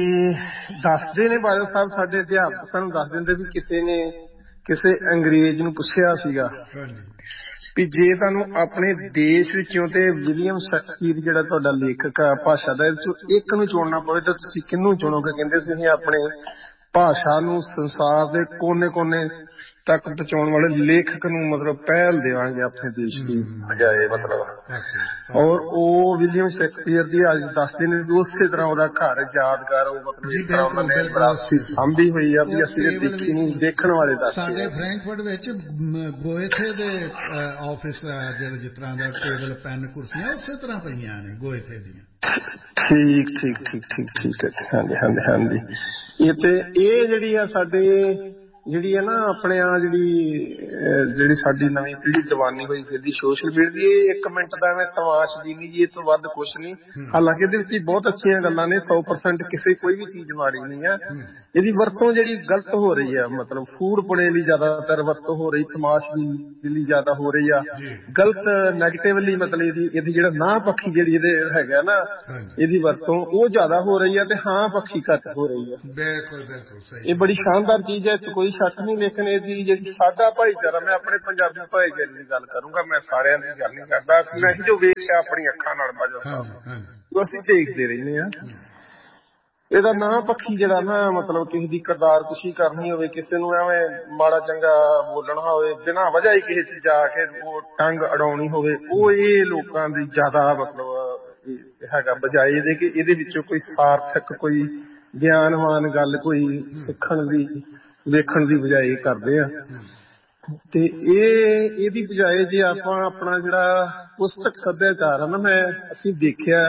Speaker 2: ਦੱਸਦੇ ਨੇ ਬਾਦਲ ਸਾਹਿਬ, ਸਾਡੇ ਅਧਿਆਪਕ ਸਾਨੂੰ ਦੱਸ ਦਿੰਦੇ ਵੀ ਕਿਸੇ ਨੇ ਕਿਸੇ ਅੰਗਰੇਜ਼ ਨੂੰ ਪੁੱਛਿਆ ਸੀਗਾ ਵੀ ਜੇ ਤੁਹਾਨੂੰ ਆਪਣੇ ਦੇਸ਼ ਵਿੱਚੋਂ ਤੇ ਵਿਲੀਅਮ ਸ਼ੇਕਸਪੀਅਰ ਜਿਹੜਾ ਤੁਹਾਡਾ ਲੇਖਕ ਆ ਭਾਸ਼ਾ ਦਾ, ਇੱਕ ਨੂੰ ਚੁਣਨਾ ਪਵੇ ਤਾਂ ਤੁਸੀਂ ਕਿਹਨੂੰ ਚੁਣੋਗੇ? ਕਹਿੰਦੇ ਤੁਸੀਂ ਆਪਣੇ ਭਾਸ਼ਾ ਨੂੰ ਸੰਸਾਰ ਦੇ ਕੋਨੇ ਕੋਨੇ ਤੱਕ ਪਹੁੰਚਾਉਣ ਵਾਲੇ ਲੇਖਕ ਨੂੰ ਮਤਲਬ ਪਹਿਲ ਦੇਵਾਂਗੇ ਆਪਣੇ ਦੇਸ਼ ਦੀ ਬਜਾਏ ਮਤਲਬ। ਔਰ ਉਹ ਵਿਲੀਅਮ ਸ਼ੇਕਸਪੀਅਰ ਦੀ ਅੱਜ ਦੱਸਦੇ ਨੇ ਵੀ ਉਸੇ ਤਰ੍ਹਾਂ ਉਹਦਾ ਘਰ ਯਾਦਗਾਰ, ਉਹ ਮਤਲਬ ਇਸ ਤਰ੍ਹਾਂ ਉਹਨਾਂ ਨੇ ਵਿਰਾਸਤੀ ਸਾਂਭੀ ਹੋਈ ਆ ਵੀ ਅਸੀਂ ਦੇਖੀ ਨਹੀਂ, ਦੇਖਣ ਵਾਲੇ ਦੱਸਦੇ।
Speaker 1: ਸਾਡੇ ਫਰੈਂਕਫਰਟ ਵਿੱਚ ਗੋਇਥੇ ਦੇ ਆਫਿਸ ਜਿਹੜੇ ਜਿਸ ਤਰ੍ਹਾਂ ਦਾ ਟੇਬਲ ਪੈਨ ਕੁਰਸੀਆਂ ਉਸੇ ਤਰ੍ਹਾਂ ਪਈਆਂ ਨੇ ਗੋਇਥੇ ਦੀਆਂ।
Speaker 2: ਠੀਕ ਠੀਕ ਠੀਕ ਠੀਕ ਠੀਕ ਹੈ। ਹਾਂਜੀ ਹਾਂਜੀ ਹਾਂਜੀ। ਇਹ ਤੇ ਇਹ ਜਿਹੜੀ ਆ ਸਾਡੇ ਜਿਹੜੀ ਹੈ ਨਾ ਆਪਣੇ ਆ ਜਿਹੜੀ ਜਿਹੜੀ ਸਾਡੀ ਨਵੀਂ ਪੀੜ੍ਹੀ ਜਵਾਨੀ ਹੋਈ ਫਿਰਦੀ ਸੋਸ਼ਲ ਮੀਡੀਆ ਦੀ, ਇਹ ਇੱਕ ਮਿੰਟ ਦਾ ਐਵੇਂ ਤਮਾਸ਼ਬੀਨੀ ਜੀ, ਇਹ ਤੋਂ ਵੱਧ ਕੁਛ ਨਹੀਂ। ਹਾਲਾਂਕਿ ਇਹਦੇ ਵਿੱਚ ਬਹੁਤ ਅੱਛੀਆਂ ਗੱਲਾਂ ਨੇ, ਸੌ ਪਰਸੈਂਟ ਕਿਸੇ ਕੋਈ ਵੀ ਚੀਜ਼ ਮਾੜੀ ਨਹੀਂ ਹੈ। ਇਹਦੀ ਵਰਤੋਂ ਜਿਹੜੀ ਗਲਤ ਹੋ ਰਹੀ ਹੈ, ਮਤਲਬ ਫੂਡ ਪੁਣੇ ਲਈ ਜ਼ਿਆਦਾਤਰ ਵਰਤੋਂ ਹੋ ਰਹੀ, ਤਮਾਸ਼ਬੀਨੀ ਲਈ ਜ਼ਿਆਦਾ ਹੋ ਰਹੀ ਆ, ਗਲਤ ਨੈਗੇਟਿਵਲੀ, ਮਤਲਬ ਇਹਦੀ ਇਹਦੀ ਜਿਹੜਾ ਨਾ ਪੱਖੀ ਜਿਹੜੀ ਇਹਦੇ ਹੈਗਾ ਨਾ ਇਹਦੀ ਵਰਤੋਂ ਉਹ ਜ਼ਿਆਦਾ ਹੋ ਰਹੀ ਹੈ ਤੇ ਹਾਂ ਪੱਖੀ ਘੱਟ ਹੋ ਰਹੀ ਹੈ।
Speaker 1: ਬਿਲਕੁਲ ਬਿਲਕੁਲ ਸਹੀ, ਇਹ
Speaker 2: ਬੜੀ ਸ਼ਾਨਦਾਰ ਚੀਜ਼ ਹੈ, ਕੋਈ ਸ਼ੱਕ ਨਹੀਂ। ਲੇਕਿਨ ਇਹਦੀ ਜਿਹੜੀ ਸਾਡਾ ਭਾਈਚਾਰਾ, ਮੈਂ ਆਪਣੇ ਪੰਜਾਬੀ ਭਾਈਚਾਰੇ ਦੀ ਗੱਲ ਕਰੂੰਗਾ, ਮੈਂ ਸਾਰਿਆਂ ਦੀ ਗੱਲ ਨਹੀਂ ਕਰਦਾ। ਮੈਂ ਜੋ ਵੇਖਿਆ ਆਪਣੀ ਅੱਖਾਂ ਨਾਲ ਬਾਜਾ ਸਾਹਿਬ, ਜੋ ਅਸੀਂ ਦੇਖਦੇ ਰਹਿੰਦੇ ਹਾਂ, ਇਹਦਾ ਨਾ ਪੱਖੀ ਜਿਹੜਾ ਨਾ, ਮਤਲਬ ਕਿਸੇ ਦੀ ਕਿਰਦਾਰਕੁਸ਼ੀ ਕਰਨੀ ਹੋਵੇ, ਕਿਸੇ ਨੂੰ ਐਵੇਂ ਮਾੜਾ ਚੰਗਾ ਬੋਲਣਾ ਹੋਵੇ, ਬਿਨਾਂ ਵਜ੍ਹਾ ਹੀ ਕਿਸੇ ਚ ਜਾ ਕੇ ਉਹ ਟੰਗ ਅੜਾਉਣੀ ਹੋਵੇ, ਉਹ ਇਹ ਲੋਕਾਂ ਦੀ ਜ਼ਿਆਦਾ ਮਤਲਬ ਹੈਗਾ, ਬਜਾਏ ਇਹਦੇ ਕਿ ਇਹਦੇ ਵਿੱਚੋਂ ਕੋਈ ਸਾਰਥਕ, ਕੋਈ ਗਿਆਨਵਾਨ ਗੱਲ, ਕੋਈ ਸਿੱਖਣ ਦੀ ਵੇਖਣ ਦੀ ਬਜਾਏ ਕਰਦੇ ਆ। ਤੇ ਇਹ ਇਹਦੀ ਬਜਾਏ ਜੇ ਆਪਾਂ ਆਪਣਾ ਜਿਹੜਾ ਪੁਸਤਕ ਸੱਭਿਆਚਾਰ ਹੈ ਨਾ, ਮੈਂ ਅਸੀਂ ਦੇਖਿਆ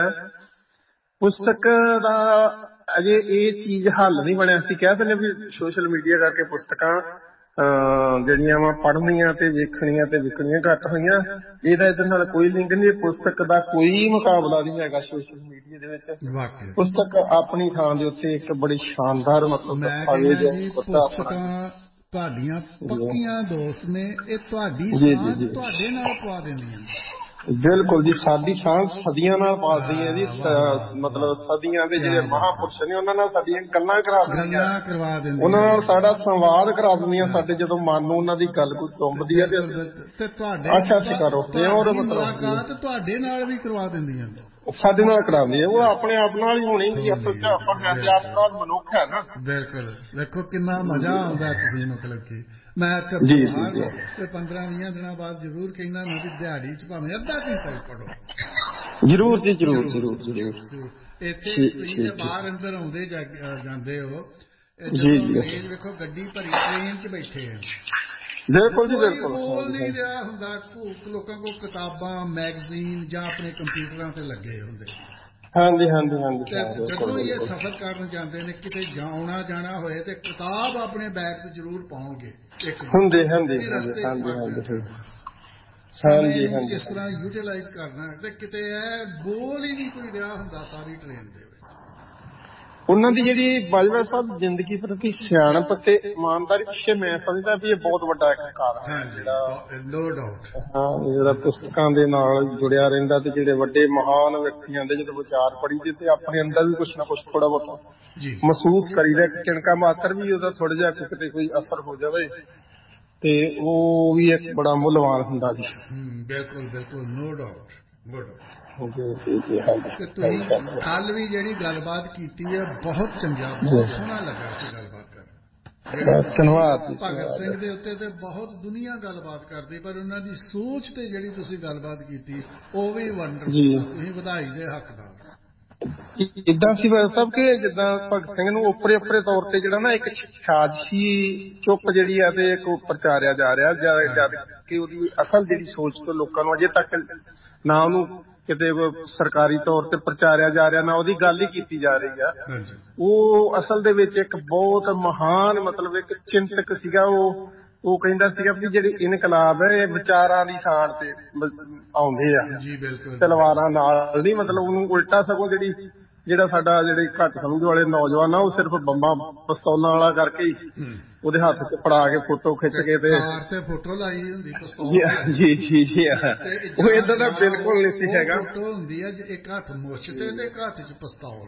Speaker 2: ਪੁਸਤਕ ਦਾ ਅਜੇ ਇਹ ਚੀਜ਼ ਹੱਲ ਨਹੀਂ ਬਣਿਆ। ਅਸੀਂ ਕਹਿ ਦਿੰਦੇ ਵੀ ਸੋਸ਼ਲ ਮੀਡੀਆ ਕਰਕੇ ਪੁਸਤਕਾਂ ਜਿਹੜੀਆਂ ਵਾ ਪੜ੍ਹਨੀਆਂ ਤੇ ਵੇਖਣੀਆਂ ਤੇ ਵਿਕਣੀਆਂ ਘੱਟ ਹੋਈਆਂ, ਇਹਦਾ ਇਹਦੇ ਨਾਲ ਕੋਈ ਲਿੰਕ ਨਹੀਂ। ਪੁਸਤਕ ਦਾ ਕੋਈ ਮੁਕਾਬਲਾ ਨਹੀਂ ਹੈਗਾ ਸੋਸ਼ਲ ਮੀਡੀਆ ਦੇ ਵਿੱਚ। ਪੁਸਤਕ ਆਪਣੀ ਥਾਂ ਦੇ ਉੱਤੇ ਇੱਕ ਬੜੀ ਸ਼ਾਨਦਾਰ ਮਤਲਬ
Speaker 1: ਪੁਸਤਕਾਂ ਤੁਹਾਡੀਆਂ ਪੱਕੀਆਂ ਦੋਸਤ ਨੇ, ਇਹ ਤੁਹਾਡੀ ਸਾਂਝ ਤੁਹਾਡੇ ਨਾਲ ਪਵਾ ਦਿੰਦੀਆਂ।
Speaker 2: ਬਿਲਕੁਲ ਜੀ, ਸਾਡੀ ਸਾਂਝ ਸਦੀਆਂ ਨਾਲ ਪਾਲਦੀ ਹੈ ਜੀ। ਮਤਲਬ ਸਦੀਆਂ ਦੇ ਜਿਹੜੇ ਮਹਾਂਪੁਰਸ਼ ਨੇ ਉਹਨਾਂ ਨਾਲ ਸਾਡੀਆਂ ਗੱਲਾਂ ਕਰਾ ਦਿੰਦੀਆਂ, ਉਹਨਾਂ ਨਾਲ ਸਾਡਾ ਸੰਵਾਦ ਕਰਾ ਦਿੰਦੀਆਂ। ਸਾਡੇ ਜਦੋਂ ਮਨ ਨੂੰ ਉਹਨਾਂ ਦੀ ਗੱਲ ਕੋਈ ਟੁੰਬਦੀ ਹੈ ਤੇ ਤੁਹਾਡੇ ਸ਼ਿਕਾਰ ਉੱਠਦੇ ਆ, ਔਰ
Speaker 1: ਮੁਲਾਕਾਤ ਤੁਹਾਡੇ ਨਾਲ ਵੀ ਕਰਵਾ ਦਿੰਦੀਆਂ,
Speaker 2: ਸਾਡੇ ਨਾਲ ਕਰਾਉਂਦੀ ਹੈ। ਉਹ ਆਪਣੇ ਆਪ ਨਾਲ ਹੀ ਹੋਣੀ ਜੀ, ਅਸਲ ਚ ਆਪਾਂ ਕਹਿੰਦੇ ਆਪ ਨਾਲ ਮਨੁੱਖ ਹੈ ਨਾ।
Speaker 1: ਬਿਲਕੁਲ, ਦੇਖੋ ਕਿੰਨਾ ਮਜ਼ਾ ਆਉਂਦਾ ਤੁਸੀਂ ਮਤਲਬ ਕਿ ਮੈਂ ਤੇ ਪੰਦਰਾਂ ਵੀਹਾਂ ਦਿਨਾਂ ਬਾਅਦ ਜ਼ਰੂਰ ਕਹਿੰਦਾ ਨਾ ਵੀ ਦਿਹਾੜੀ ਚ ਭਾਵੇਂ ਅੱਧਾ ਘੰਟਾ ਹੀ ਪੜ੍ਹੋ।
Speaker 2: ਜ਼ਰੂਰ ਜੀ, ਜ਼ਰੂਰ ਜ਼ਰੂਰ ਜ਼ਰੂਰ।
Speaker 1: ਇੱਥੇ ਤੁਸੀਂ ਬਾਹਰ ਅੰਦਰ ਆਉਂਦੇ ਜਾਂਦੇ ਹੋ, ਅੰਗਰੇਜ਼ ਵੇਖੋ ਗੱਡੀ ਭਰੀ ਟ੍ਰੇਨ ਚ ਬੈਠੇ ਆ,
Speaker 2: ਬਿਲਕੁਲ ਜੀ ਬਿਲਕੁਲ,
Speaker 1: ਬੋਲ ਨਹੀਂ ਰਿਹਾ ਹੁੰਦਾ। ਲੋਕਾਂ ਕੋਲ ਕਿਤਾਬਾਂ, ਮੈਗਜ਼ੀਨ ਜਾਂ ਆਪਣੇ ਕੰਪਿਊਟਰਾਂ ਤੇ ਲੱਗੇ ਹੁੰਦੇ।
Speaker 2: ਹਾਂਜੀ ਹਾਂਜੀ ਹਾਂਜੀ।
Speaker 1: ਜਦੋਂ ਇਹ ਸਫ਼ਰ ਕਰਨ ਜਾਂਦੇ ਨੇ, ਕਿਤੇ ਜਾਣਾ ਜਾਣਾ ਹੋਏ ਤੇ ਕਿਤਾਬ ਆਪਣੇ ਬੈਗ ਚ ਜ਼ਰੂਰ ਪਾਉਣਗੇ।
Speaker 2: ਹੁੰਦੇ ਹੁੰਦੇ
Speaker 1: ਰਸਤੇ
Speaker 2: ਹਾਂਜੀ ਹਾਂਜੀ,
Speaker 1: ਕਿਸ ਤਰ੍ਹਾਂ ਯੂਟੀਲਾਈਜ਼ ਕਰਨਾ, ਤੇ ਕਿਤੇ ਇਹ ਬੋਲ ਹੀ ਨਹੀਂ ਕੋਈ ਰਿਹਾ ਹੁੰਦਾ ਸਾਰੀ ਟ੍ਰੇਨ ਦੇ ਵਿੱਚ।
Speaker 2: ਉਹਨਾਂ ਦੀ ਜਿਹੜੀ ਬਾਜਵਾ ਸਾਹਿਬ ਜ਼ਿੰਦਗੀ ਪ੍ਰਤੀ ਸਿਆਣਪ ਤੇ ਇਮਾਨਦਾਰੀ ਪਿੱਛੇ ਮੈਂ ਸਮਝਦਾ ਵੀ ਇਹ ਬਹੁਤ ਵੱਡਾ ਇੱਕ ਕਾਰਨ ਹੈ ਜਿਹੜਾ,
Speaker 1: ਨੋ ਡਾਊਟ,
Speaker 2: ਹਾਂ, ਜਿਹੜਾ ਪੁਸਤਕਾਂ ਦੇ ਨਾਲ ਜੁੜਿਆ ਰਹਿੰਦਾ ਤੇ ਜਿਹੜੇ ਵੱਡੇ ਮਹਾਨ ਵਿਅਕਤੀਆਂ ਦੇ ਜਦੋਂ ਵਿਚਾਰ ਪੜ੍ਹੀ ਤੇ ਆਪਣੇ ਅੰਦਰ ਵੀ ਕੁਛ ਨਾ ਕੁਛ ਥੋੜਾ ਬਹੁਤਾ ਮਹਿਸੂਸ ਕਰੀਦਾ ਕਿ ਕਿਣਕਾ ਮਾਤਰ ਵੀ ਉਹਦਾ ਥੋੜਾ ਜਿਹਾ ਕਿਤੇ ਕੋਈ ਅਸਰ ਹੋ ਜਾਵੇ ਤੇ ਉਹ ਵੀ ਇੱਕ ਬੜਾ ਮੁੱਲਵਾਨ ਹੁੰਦਾ ਜੀ।
Speaker 1: ਬਿਲਕੁਲ ਬਿਲਕੁਲ, ਨੋ ਡਾਊਟ, ਨੋ ਡਾਊਟ।
Speaker 2: ਤੇ
Speaker 1: ਤੁਸੀਂ ਕੱਲ ਵੀ ਜਿਹੜੀ ਗੱਲਬਾਤ ਕੀਤੀ ਹੈ ਬਹੁਤ ਚੰਗਾ, ਬਹੁਤ ਸੋਹਣਾ ਲੱਗਾ ਸੀ ਗੱਲਬਾਤ ਕਰਨ।
Speaker 2: ਧੰਨਵਾਦ।
Speaker 1: ਭਗਤ ਸਿੰਘ ਦੇ ਉੱਤੇ ਤੇ ਬਹੁਤ ਦੁਨੀਆ ਗੱਲਬਾਤ ਕਰਦੀ, ਪਰ ਉਹਨਾਂ ਦੀ ਸੋਚ ਤੇ ਜਿਹੜੀ ਤੁਸੀਂ ਗੱਲਬਾਤ ਕੀਤੀ ਉਹ ਵੀ ਵੰਡਰਫੁਲ, ਤੁਸੀਂ ਵਧਾਈ ਦੇ ਹੱਕਦਾਰ।
Speaker 2: ਇੱਦਾਂ ਸੀ ਸਭ ਕਿ ਜਿੱਦਾਂ ਭਗਤ ਸਿੰਘ ਨੂੰ ਓਪਰੇ ਓਪਰੇ ਤੌਰ ਤੇ ਜਿਹੜਾ ਨਾ ਇੱਕ ਸਾਜ਼ਿਸ਼ੀ ਚੁੱਪ ਜਿਹੜੀ ਆ ਤੇ ਇੱਕ ਪ੍ਰਚਾਰਿਆ ਜਾ ਰਿਹਾ, ਜਦ ਕਿ ਉਹਦੀ ਅਸਲ ਜਿਹੜੀ ਸੋਚ ਤੋਂ ਲੋਕਾਂ ਨੂੰ ਅਜੇ ਤੱਕ ਨਾ ਉਹਨੂੰ ਕਿਤੇ ਸਰਕਾਰੀ ਤੌਰ ਤੇ ਪ੍ਰਚਾਰਿਆ ਜਾ ਰਿਹਾ, ਨਾ ਉਹਦੀ ਗੱਲ ਹੀ ਕੀਤੀ ਜਾ ਰਹੀ ਆ। ਉਹ ਅਸਲ ਦੇ ਵਿੱਚ ਇੱਕ ਬਹੁਤ ਮਹਾਨ ਮਤਲਬ ਇੱਕ ਚਿੰਤਕ ਸੀਗਾ। ਉਹ ਉਹ ਕਹਿੰਦਾ ਸੀਗਾ ਵੀ ਜਿਹੜੇ ਇਨਕਲਾਬ ਹੈ ਇਹ ਵਿਚਾਰਾਂ ਦੀ ਸਾਣ ਤੇ ਆਉਂਦੇ ਆ, ਤਲਵਾਰਾਂ ਨਾਲ ਨਹੀਂ। ਮਤਲਬ ਉਹਨੂੰ ਉਲਟਾ ਸਗੋਂ ਜਿਹੜੀ ਜਿਹੜਾ ਸਾਡਾ ਜਿਹੜੇ ਘੱਟ ਸਮਝ ਵਾਲੇ ਨੌਜਵਾਨ ਆ ਉਹ ਸਿਰਫ ਬੰਬਾਂ ਪਿਸਤੌਲਾਂ ਵਾਲਾ ਕਰਕੇ ਹੀ ਉਹਦੇ ਹੱਥ ਚ ਫੜਾ ਕੇ ਫੋਟੋ ਖਿੱਚ ਕੇ ਤੇ
Speaker 1: ਫੋਟੋ ਲਾਈ ਹੁੰਦੀ
Speaker 2: ਜੀ ਜੀ ਜੀ, ਉਹ ਏਦਾਂ ਦਾ ਬਿਲਕੁਲ ਨਹੀਂ ਸੀ ਹੈਗਾ।
Speaker 1: ਫੋਟੋ ਹੁੰਦੀ ਹੈ ਇੱਕ ਹੱਥ ਮੁੱਛ ਤੇ ਤੇ ਇੱਕ ਹੱਥ ਚ ਪਿਸਤੌਲ,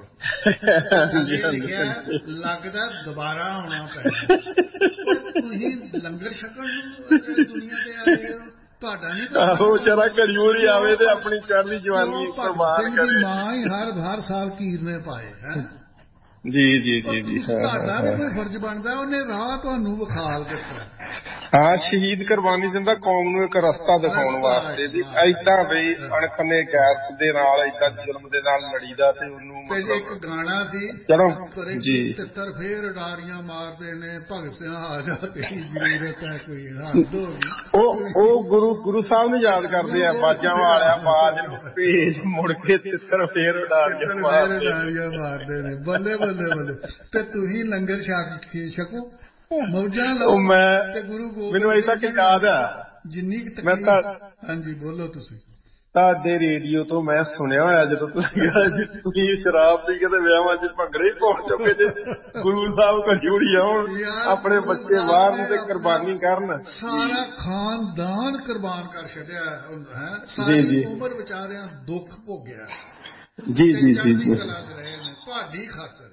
Speaker 1: ਲੱਗਦਾ ਦੁਬਾਰਾ ਆਉਣਾ ਪੈਣਾ। ਤੁਸੀਂ ਲੰਗਰ ਛਕਣ ਨੂੰ ਦੁਨੀਆ ਤੇ ਆ ਰਹੇ ਹੋ, ਤੁਹਾਡਾ ਨਹੀਂ
Speaker 2: ਆਹੋ ਵਿਚਾਰਾ ਘੜੀ ਮੁੜੀ ਆਵੇ ਤੇ ਆਪਣੀ ਚੜ੍ਹਦੀ ਜਵਾਨੀ ਕੁਰਬਾਨ ਕਰੇ।
Speaker 1: ਦੀ ਮਾਂ ਹੀ ਹਰ ਹਰ ਸਾਲ ਕੀਰਨੇ ਪਾਏ ਹੈ
Speaker 2: ਜੀ ਜੀ ਜੀ ਜੀ,
Speaker 1: ਤੁਹਾਡਾ ਵੀ ਕੋਈ ਫਰਜ਼ ਬਣਦਾ, ਉਹਨੇ ਰਾਹ ਤੁਹਾਨੂੰ ਵਿਖਾਲ ਦਿੱਤਾ।
Speaker 2: ਹਾਂ, ਸ਼ਹੀਦ ਕੁਰਬਾਨੀ ਦਿੰਦਾ ਕੌਮ ਨੂੰ ਇੱਕ ਰਸਤਾ ਦਿਖਾਉਣ ਵਾਸਤੇ ਜੀ। ਏਦਾਂ ਬਈ ਅਣਖਨੇ ਗੈਰਤ ਦੇ ਨਾਲ ਏਦਾਂ ਜ਼ੁਲਮ ਦੇ ਨਾਲ ਲੜੀਦਾ ਤੇ ਉਹਨੂੰ
Speaker 1: ਮਤਲਬ ਇੱਕ ਗਾਣਾ ਸੀ,
Speaker 2: ਚਲੋ ਜੀ,
Speaker 1: ਤਿੱਤਰ ਫੇਰ ਉਡਾਰੀਆਂ ਮਾਰਦੇ ਨੇ, ਭਗਤ ਸਿੰਘ ਆ ਜਾ ਤੇਰੀ ਜ਼ਰੂਰਤ ਹੈ ਕੋਈ, ਹੱਦ ਹੋ ਗਈ।
Speaker 2: ਉਹ ਉਹ ਗੁਰੂ ਗੁਰੂ ਸਾਹਿਬ ਨੂੰ ਯਾਦ ਕਰਦੇ ਆ, ਬਾਜਾਂ ਵਾਲਿਆ ਬਾਜ ਨੂੰ ਭੇਜ ਮੁੜ ਕੇ ਤਿੱਤਰ ਫੇਰ ਉਡਾਰੀਆਂ ਮਾਰਦੇ
Speaker 1: ਨੇ। ਬੱਲੇ ਬੱਲੇ ਬੱਲੇ। ਤੇ ਤੁਸੀਂ ਲੰਗਰ ਛਕ ਛਕੋ ਮੌਜਾਂ
Speaker 2: ਉਹ
Speaker 1: ਲਓ
Speaker 2: ਮੈਂ
Speaker 1: ਤੇ ਗੁਰੂ ਗੋਬਿੰਦ
Speaker 2: ਮੈਨੂੰ ਅਜੇ ਤੱਕ ਯਾਦ ਆ
Speaker 1: ਜਿੰਨੀ ਕੁ
Speaker 2: ਮੈਂ
Speaker 1: ਤਕਲੀਫ।
Speaker 2: ਤਾਂ
Speaker 1: ਹਾਂਜੀ ਬੋਲੋ ਤੁਸੀਂ।
Speaker 2: ਤੁਹਾਡੇ ਰੇਡੀਓ ਤੋਂ ਮੈਂ ਸੁਣਿਆ ਹੋਇਆ ਜਦੋਂ ਤੁਸੀਂ ਕਿਹਾ ਜੀ ਤੁਸੀਂ ਸ਼ਰਾਬ ਪੀ ਕੇ ਤੇ ਵਿਆਹਾਂ 'ਚ ਭੰਗੜੇ ਹੀ ਪਾਉਣ ਚੁੱਕੇ ਜੇ ਗੁਰੂ ਸਾਹਿਬ ਕੋਲ ਜੁੜੀ ਆਉਣ ਆਪਣੇ ਬੱਚੇ ਬਾਹਰ ਨੂੰ ਤੇ ਕੁਰਬਾਨੀ ਕਰਨ।
Speaker 1: ਸਾਰਾ ਖਾਨਦਾਨ ਕੁਰਬਾਨ ਕਰ ਛੱਡਿਆ ਹੈ।
Speaker 2: ਜੀ
Speaker 1: ਸਾਰੀ
Speaker 2: ਜੀ
Speaker 1: ਉਮਰ ਵਿਚਾਰਿਆਂ ਦੁੱਖ ਭੋਗਿਆ
Speaker 2: ਜੀ
Speaker 1: ਤੇ
Speaker 2: ਜੀ ਜੀ
Speaker 1: ਚੜ੍ਹਦੀ
Speaker 2: ਜੀ
Speaker 1: ਕਲਾ 'ਚ ਰਹੇ ਨੇ ਤੁਹਾਡੀ ਖਾਤਰ।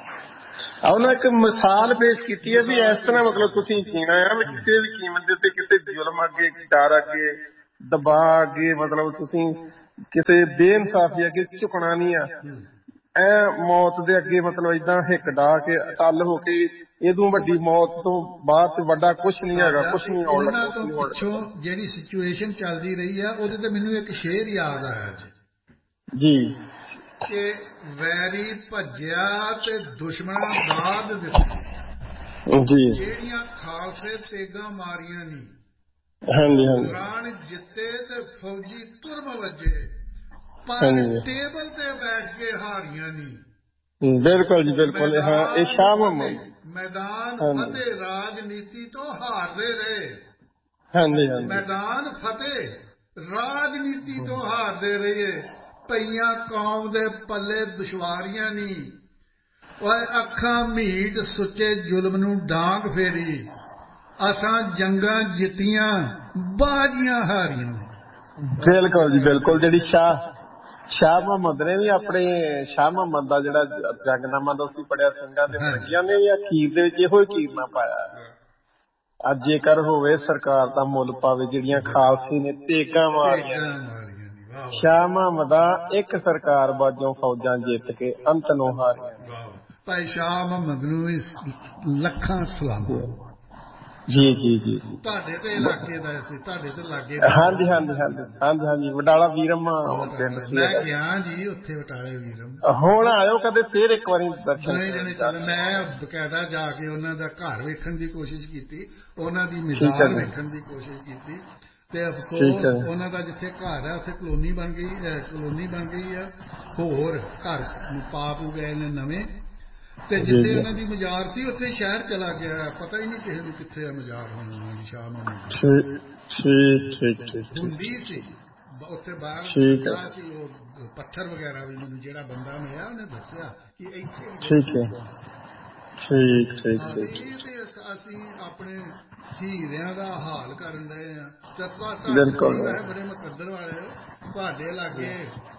Speaker 2: ਉਹਨਾਂ ਇੱਕ ਮਿਸਾਲ ਪੇਸ਼ ਕੀਤੀ ਹੈ ਵੀ ਇਸ ਤਰ੍ਹਾਂ ਮਤਲਬ ਤੁਸੀਂ ਜੀਣਾ ਆ ਵੀ ਕਿਸੇ ਵੀ ਕੀਮਤ ਦੇ ਉੱਤੇ ਕਿਸੇ ਜ਼ੁਲਮ ਅੱਗੇ ਡਰ ਅੱਗੇ ਦਬਾਅ ਅੱਗੇ ਮਤਲਬ ਤੁਸੀਂ ਕਿਸੇ ਬੇਇਨਸਾਫੀ ਅੱਗੇ ਝੁਕਣਾ ਨਹੀਂ ਆ। ਐ ਮੌਤ ਦੇ ਅੱਗੇ ਮਤਲਬ ਏਦਾਂ ਹਿੱਕ ਡਾਹ ਕੇ ਅਟੱਲ ਹੋ ਕੇ ਇਹਦੋਂ ਵੱਡੀ ਮੌਤ ਤੋਂ ਬਾਅਦ ਤੇ ਵੱਡਾ ਕੁਛ ਨਹੀਂ ਹੈਗਾ, ਕੁਛ ਨਹੀਂ ਆਉਣ ਲੱਗਾ।
Speaker 1: ਉਹਨਾਂ ਤੋਂ ਪਿੱਛੋਂ ਜਿਹੜੀ ਸਿਚੁਏਸ਼ਨ ਚੱਲਦੀ ਰਹੀ ਆ ਉਹਦੇ ਤੇ ਮੈਨੂੰ ਇੱਕ ਸ਼ੇਰ ਯਾਦ ਆਇਆ ਅੱਜ
Speaker 2: ਜੀ
Speaker 1: ਕਿ ਵੈਰੀ ਭੱਜਿਆ ਤੇ ਦੁਸ਼ਮਣਾਂ ਦਾਦ ਦਿੱਤੀ
Speaker 2: ਜੀ
Speaker 1: ਜਿਹੜੀਆਂ ਖਾਲਸੇ ਤੇਗਾਂ ਮਾਰੀਆਂ ਨੀ।
Speaker 2: ਹਾਂਜੀ ਹਾਂਜੀ
Speaker 1: ਰਾਣ ਜਿੱਤੇ ਤੇ ਫੌਜੀ ਤੁਰਮ ਵੱਜੇ ਪਰ
Speaker 2: ਹਾਂਜੀ
Speaker 1: ਟੇਬਲ ਤੇ ਬੈਠ ਕੇ ਹਾਰੀਆਂ ਨੀ।
Speaker 2: ਬਿਲਕੁਲ ਜੀ ਬਿਲਕੁਲ। ਹਾਂ ਇਹ ਸ਼ਾਹ ਮੁਹੰਮਦ
Speaker 1: ਮੈਦਾਨ ਫਤਿਹ ਰਾਜਨੀਤੀ ਤੋਂ ਹਾਰਦੇ ਰਹੇ।
Speaker 2: ਹਾਂਜੀ ਹਾਂਜੀ
Speaker 1: ਮੈਦਾਨ ਫਤਿਹ ਰਾਜਨੀਤੀ ਤੋਂ ਹਾਰਦੇ ਰਹੇ। ਪਈਆਂ ਕੌਮ ਦੇ ਪੱਲੇ ਦੁਸ਼ਵਾਰੀਆਂ ਨੀ। ਓਏ ਅੱਖਾਂ ਮੀਟ ਸੁੱਚੇ ਜ਼ੁਲਮ ਨੂੰ ਡਾਂਗ ਫੇਰੀ। ਅਸਾਂ ਜੰਗਾਂ ਜਿੱਤੀਆਂ ਬਾਜ਼ੀਆਂ ਹਾਰੀਆਂ।
Speaker 2: ਬਿਲਕੁਲ ਜੀ ਬਿਲਕੁਲ। ਜਿਹੜੀ ਸ਼ਾਹ ਸ਼ਾਹ ਮੁਹੰਮਦ ਨੇ ਵੀ ਆਪਣੇ ਸ਼ਾਹ ਮੁਹੰਮਦ ਦਾ ਜਿਹੜਾ ਜੰਗਨਾਮਾ ਤੁਸੀਂ ਪੜਿਆ ਸਿੰਘਾਂ ਦੇ ਫਿਰੰਗੀਆਂ ਨੇ ਵੀ ਅਖੀਰ ਦੇ ਵਿੱਚ ਇਹੋ ਹੀ ਕੀਰਨਾ ਪਾਇਆ ਅੱਜ ਜੇਕਰ ਹੋਵੇ ਸਰਕਾਰ ਦਾ ਮੁੱਲ ਪਾਵੇ ਜਿਹੜੀਆਂ ਖਾਲਸੇ ਨੇ ਤੇਗਾਂ ਮਾਰੀਆਂ ਨੇ। ਸ਼ਾਹ ਮੁਹੰਮਦ ਦਾ ਇੱਕ ਸਰਕਾਰ ਬਾਝੋਂ ਫੌਜਾਂ ਜਿੱਤ ਕੇ ਅੰਤ ਨੂੰ ਹਾਰੀਆਂ।
Speaker 1: ਭਾਈ ਸ਼ਾਹ ਮੁਹੰਮਦ ਨੂੰ ਲੱਖਾਂ ਸਲਾਮਾਂ।
Speaker 2: ਜੀ ਜੀ ਜੀ
Speaker 1: ਤੁਹਾਡੇ ਤੇ ਇਲਾਕੇ ਦਾ ਸੀ, ਤੁਹਾਡੇ ਤੇ ਲਾਗੇ।
Speaker 2: ਹਾਂਜੀ ਹਾਂਜੀ ਹਾਂਜੀ ਹਾਂਜੀ ਹਾਂਜੀ ਵਡਾਲਾ ਵੀਰਮ ਪਿੰਡ ਸੀ।
Speaker 1: ਮੈਂ ਗਿਆ ਜੀ ਉੱਥੇ ਬਟਾਲੇ ਵੀਰਮ।
Speaker 2: ਹੁਣ ਆਇਓ ਕਦੇ ਫੇਰ ਇੱਕ ਵਾਰੀ ਦਰਸ਼ਨ
Speaker 1: ਚੱਲ। ਮੈਂ ਬਕਾਇਦਾ ਜਾ ਕੇ ਉਹਨਾਂ ਦਾ ਘਰ ਵੇਖਣ ਦੀ ਕੋਸ਼ਿਸ਼ ਕੀਤੀ, ਉਹਨਾਂ ਦੀ ਮਿਜ਼ਾਲ ਵੇਖਣ ਦੀ ਕੋਸ਼ਿਸ਼ ਕੀਤੀ ਤੇ ਅਫਸੋਸ ਉਹਨਾਂ ਦਾ ਜਿੱਥੇ ਘਰ ਹੈ ਉੱਥੇ ਕਲੋਨੀ ਬਣ ਗਈ ਕਲੋਨੀ ਬਣ ਗਈ ਆ। ਹੋਰ ਘਰ ਪਾ ਪੂ ਗਏ ਨੇ ਨਵੇਂ ਤੇ ਜਿੱਥੇ ਉਹਨਾਂ ਦੀ ਮਜ਼ਾਰ ਸੀ ਉੱਥੇ ਸ਼ਹਿਰ ਚਲਾ ਗਿਆ। ਪਤਾ ਹੀ ਨਹੀਂ ਕਿਸੇ ਨੂੰ ਕਿੱਥੇ ਆ ਮਜ਼ਾਰ ਹੁਣ ਉਹਨਾਂ ਦੀ ਸ਼ਾਹ ਮੁਹੰਮਦ ਹੁੰਦੀ ਸੀ ਉੱਥੇ ਬਾਹਰ ਲੱਗਾ ਸੀ। ਉਹ ਪੱਥਰ ਵਗੈਰਾ ਵੀ ਮੈਨੂੰ ਜਿਹੜਾ ਬੰਦਾ ਮਿਲਿਆ ਉਹਨੇ ਦੱਸਿਆ ਕਿ ਇੱਥੇ ਵੀ
Speaker 2: ਠੀਕ ਹੈ। ਠੀਕ ਠੀਕ
Speaker 1: ਤੇ ਅਸੀਂ ਆਪਣੇ ਹੀਰਿਆਂ ਦਾ ਹਾਲ ਕਰਨ ਰਹੇ ਹਾਂ। ਤੁਸੀਂ ਵੈਸੇ ਬੜੇ ਮੁਕੱਦਰ ਵਾਲੇ ਹੋ। ਤੁਹਾਡੇ ਲਾਗੇ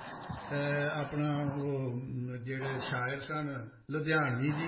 Speaker 1: ਆਪਣਾ ਉਹ ਜਿਹੜੇ ਸ਼ਾਇਰ ਸਨ ਲੁਧਿਆਣਵੀ ਜੀ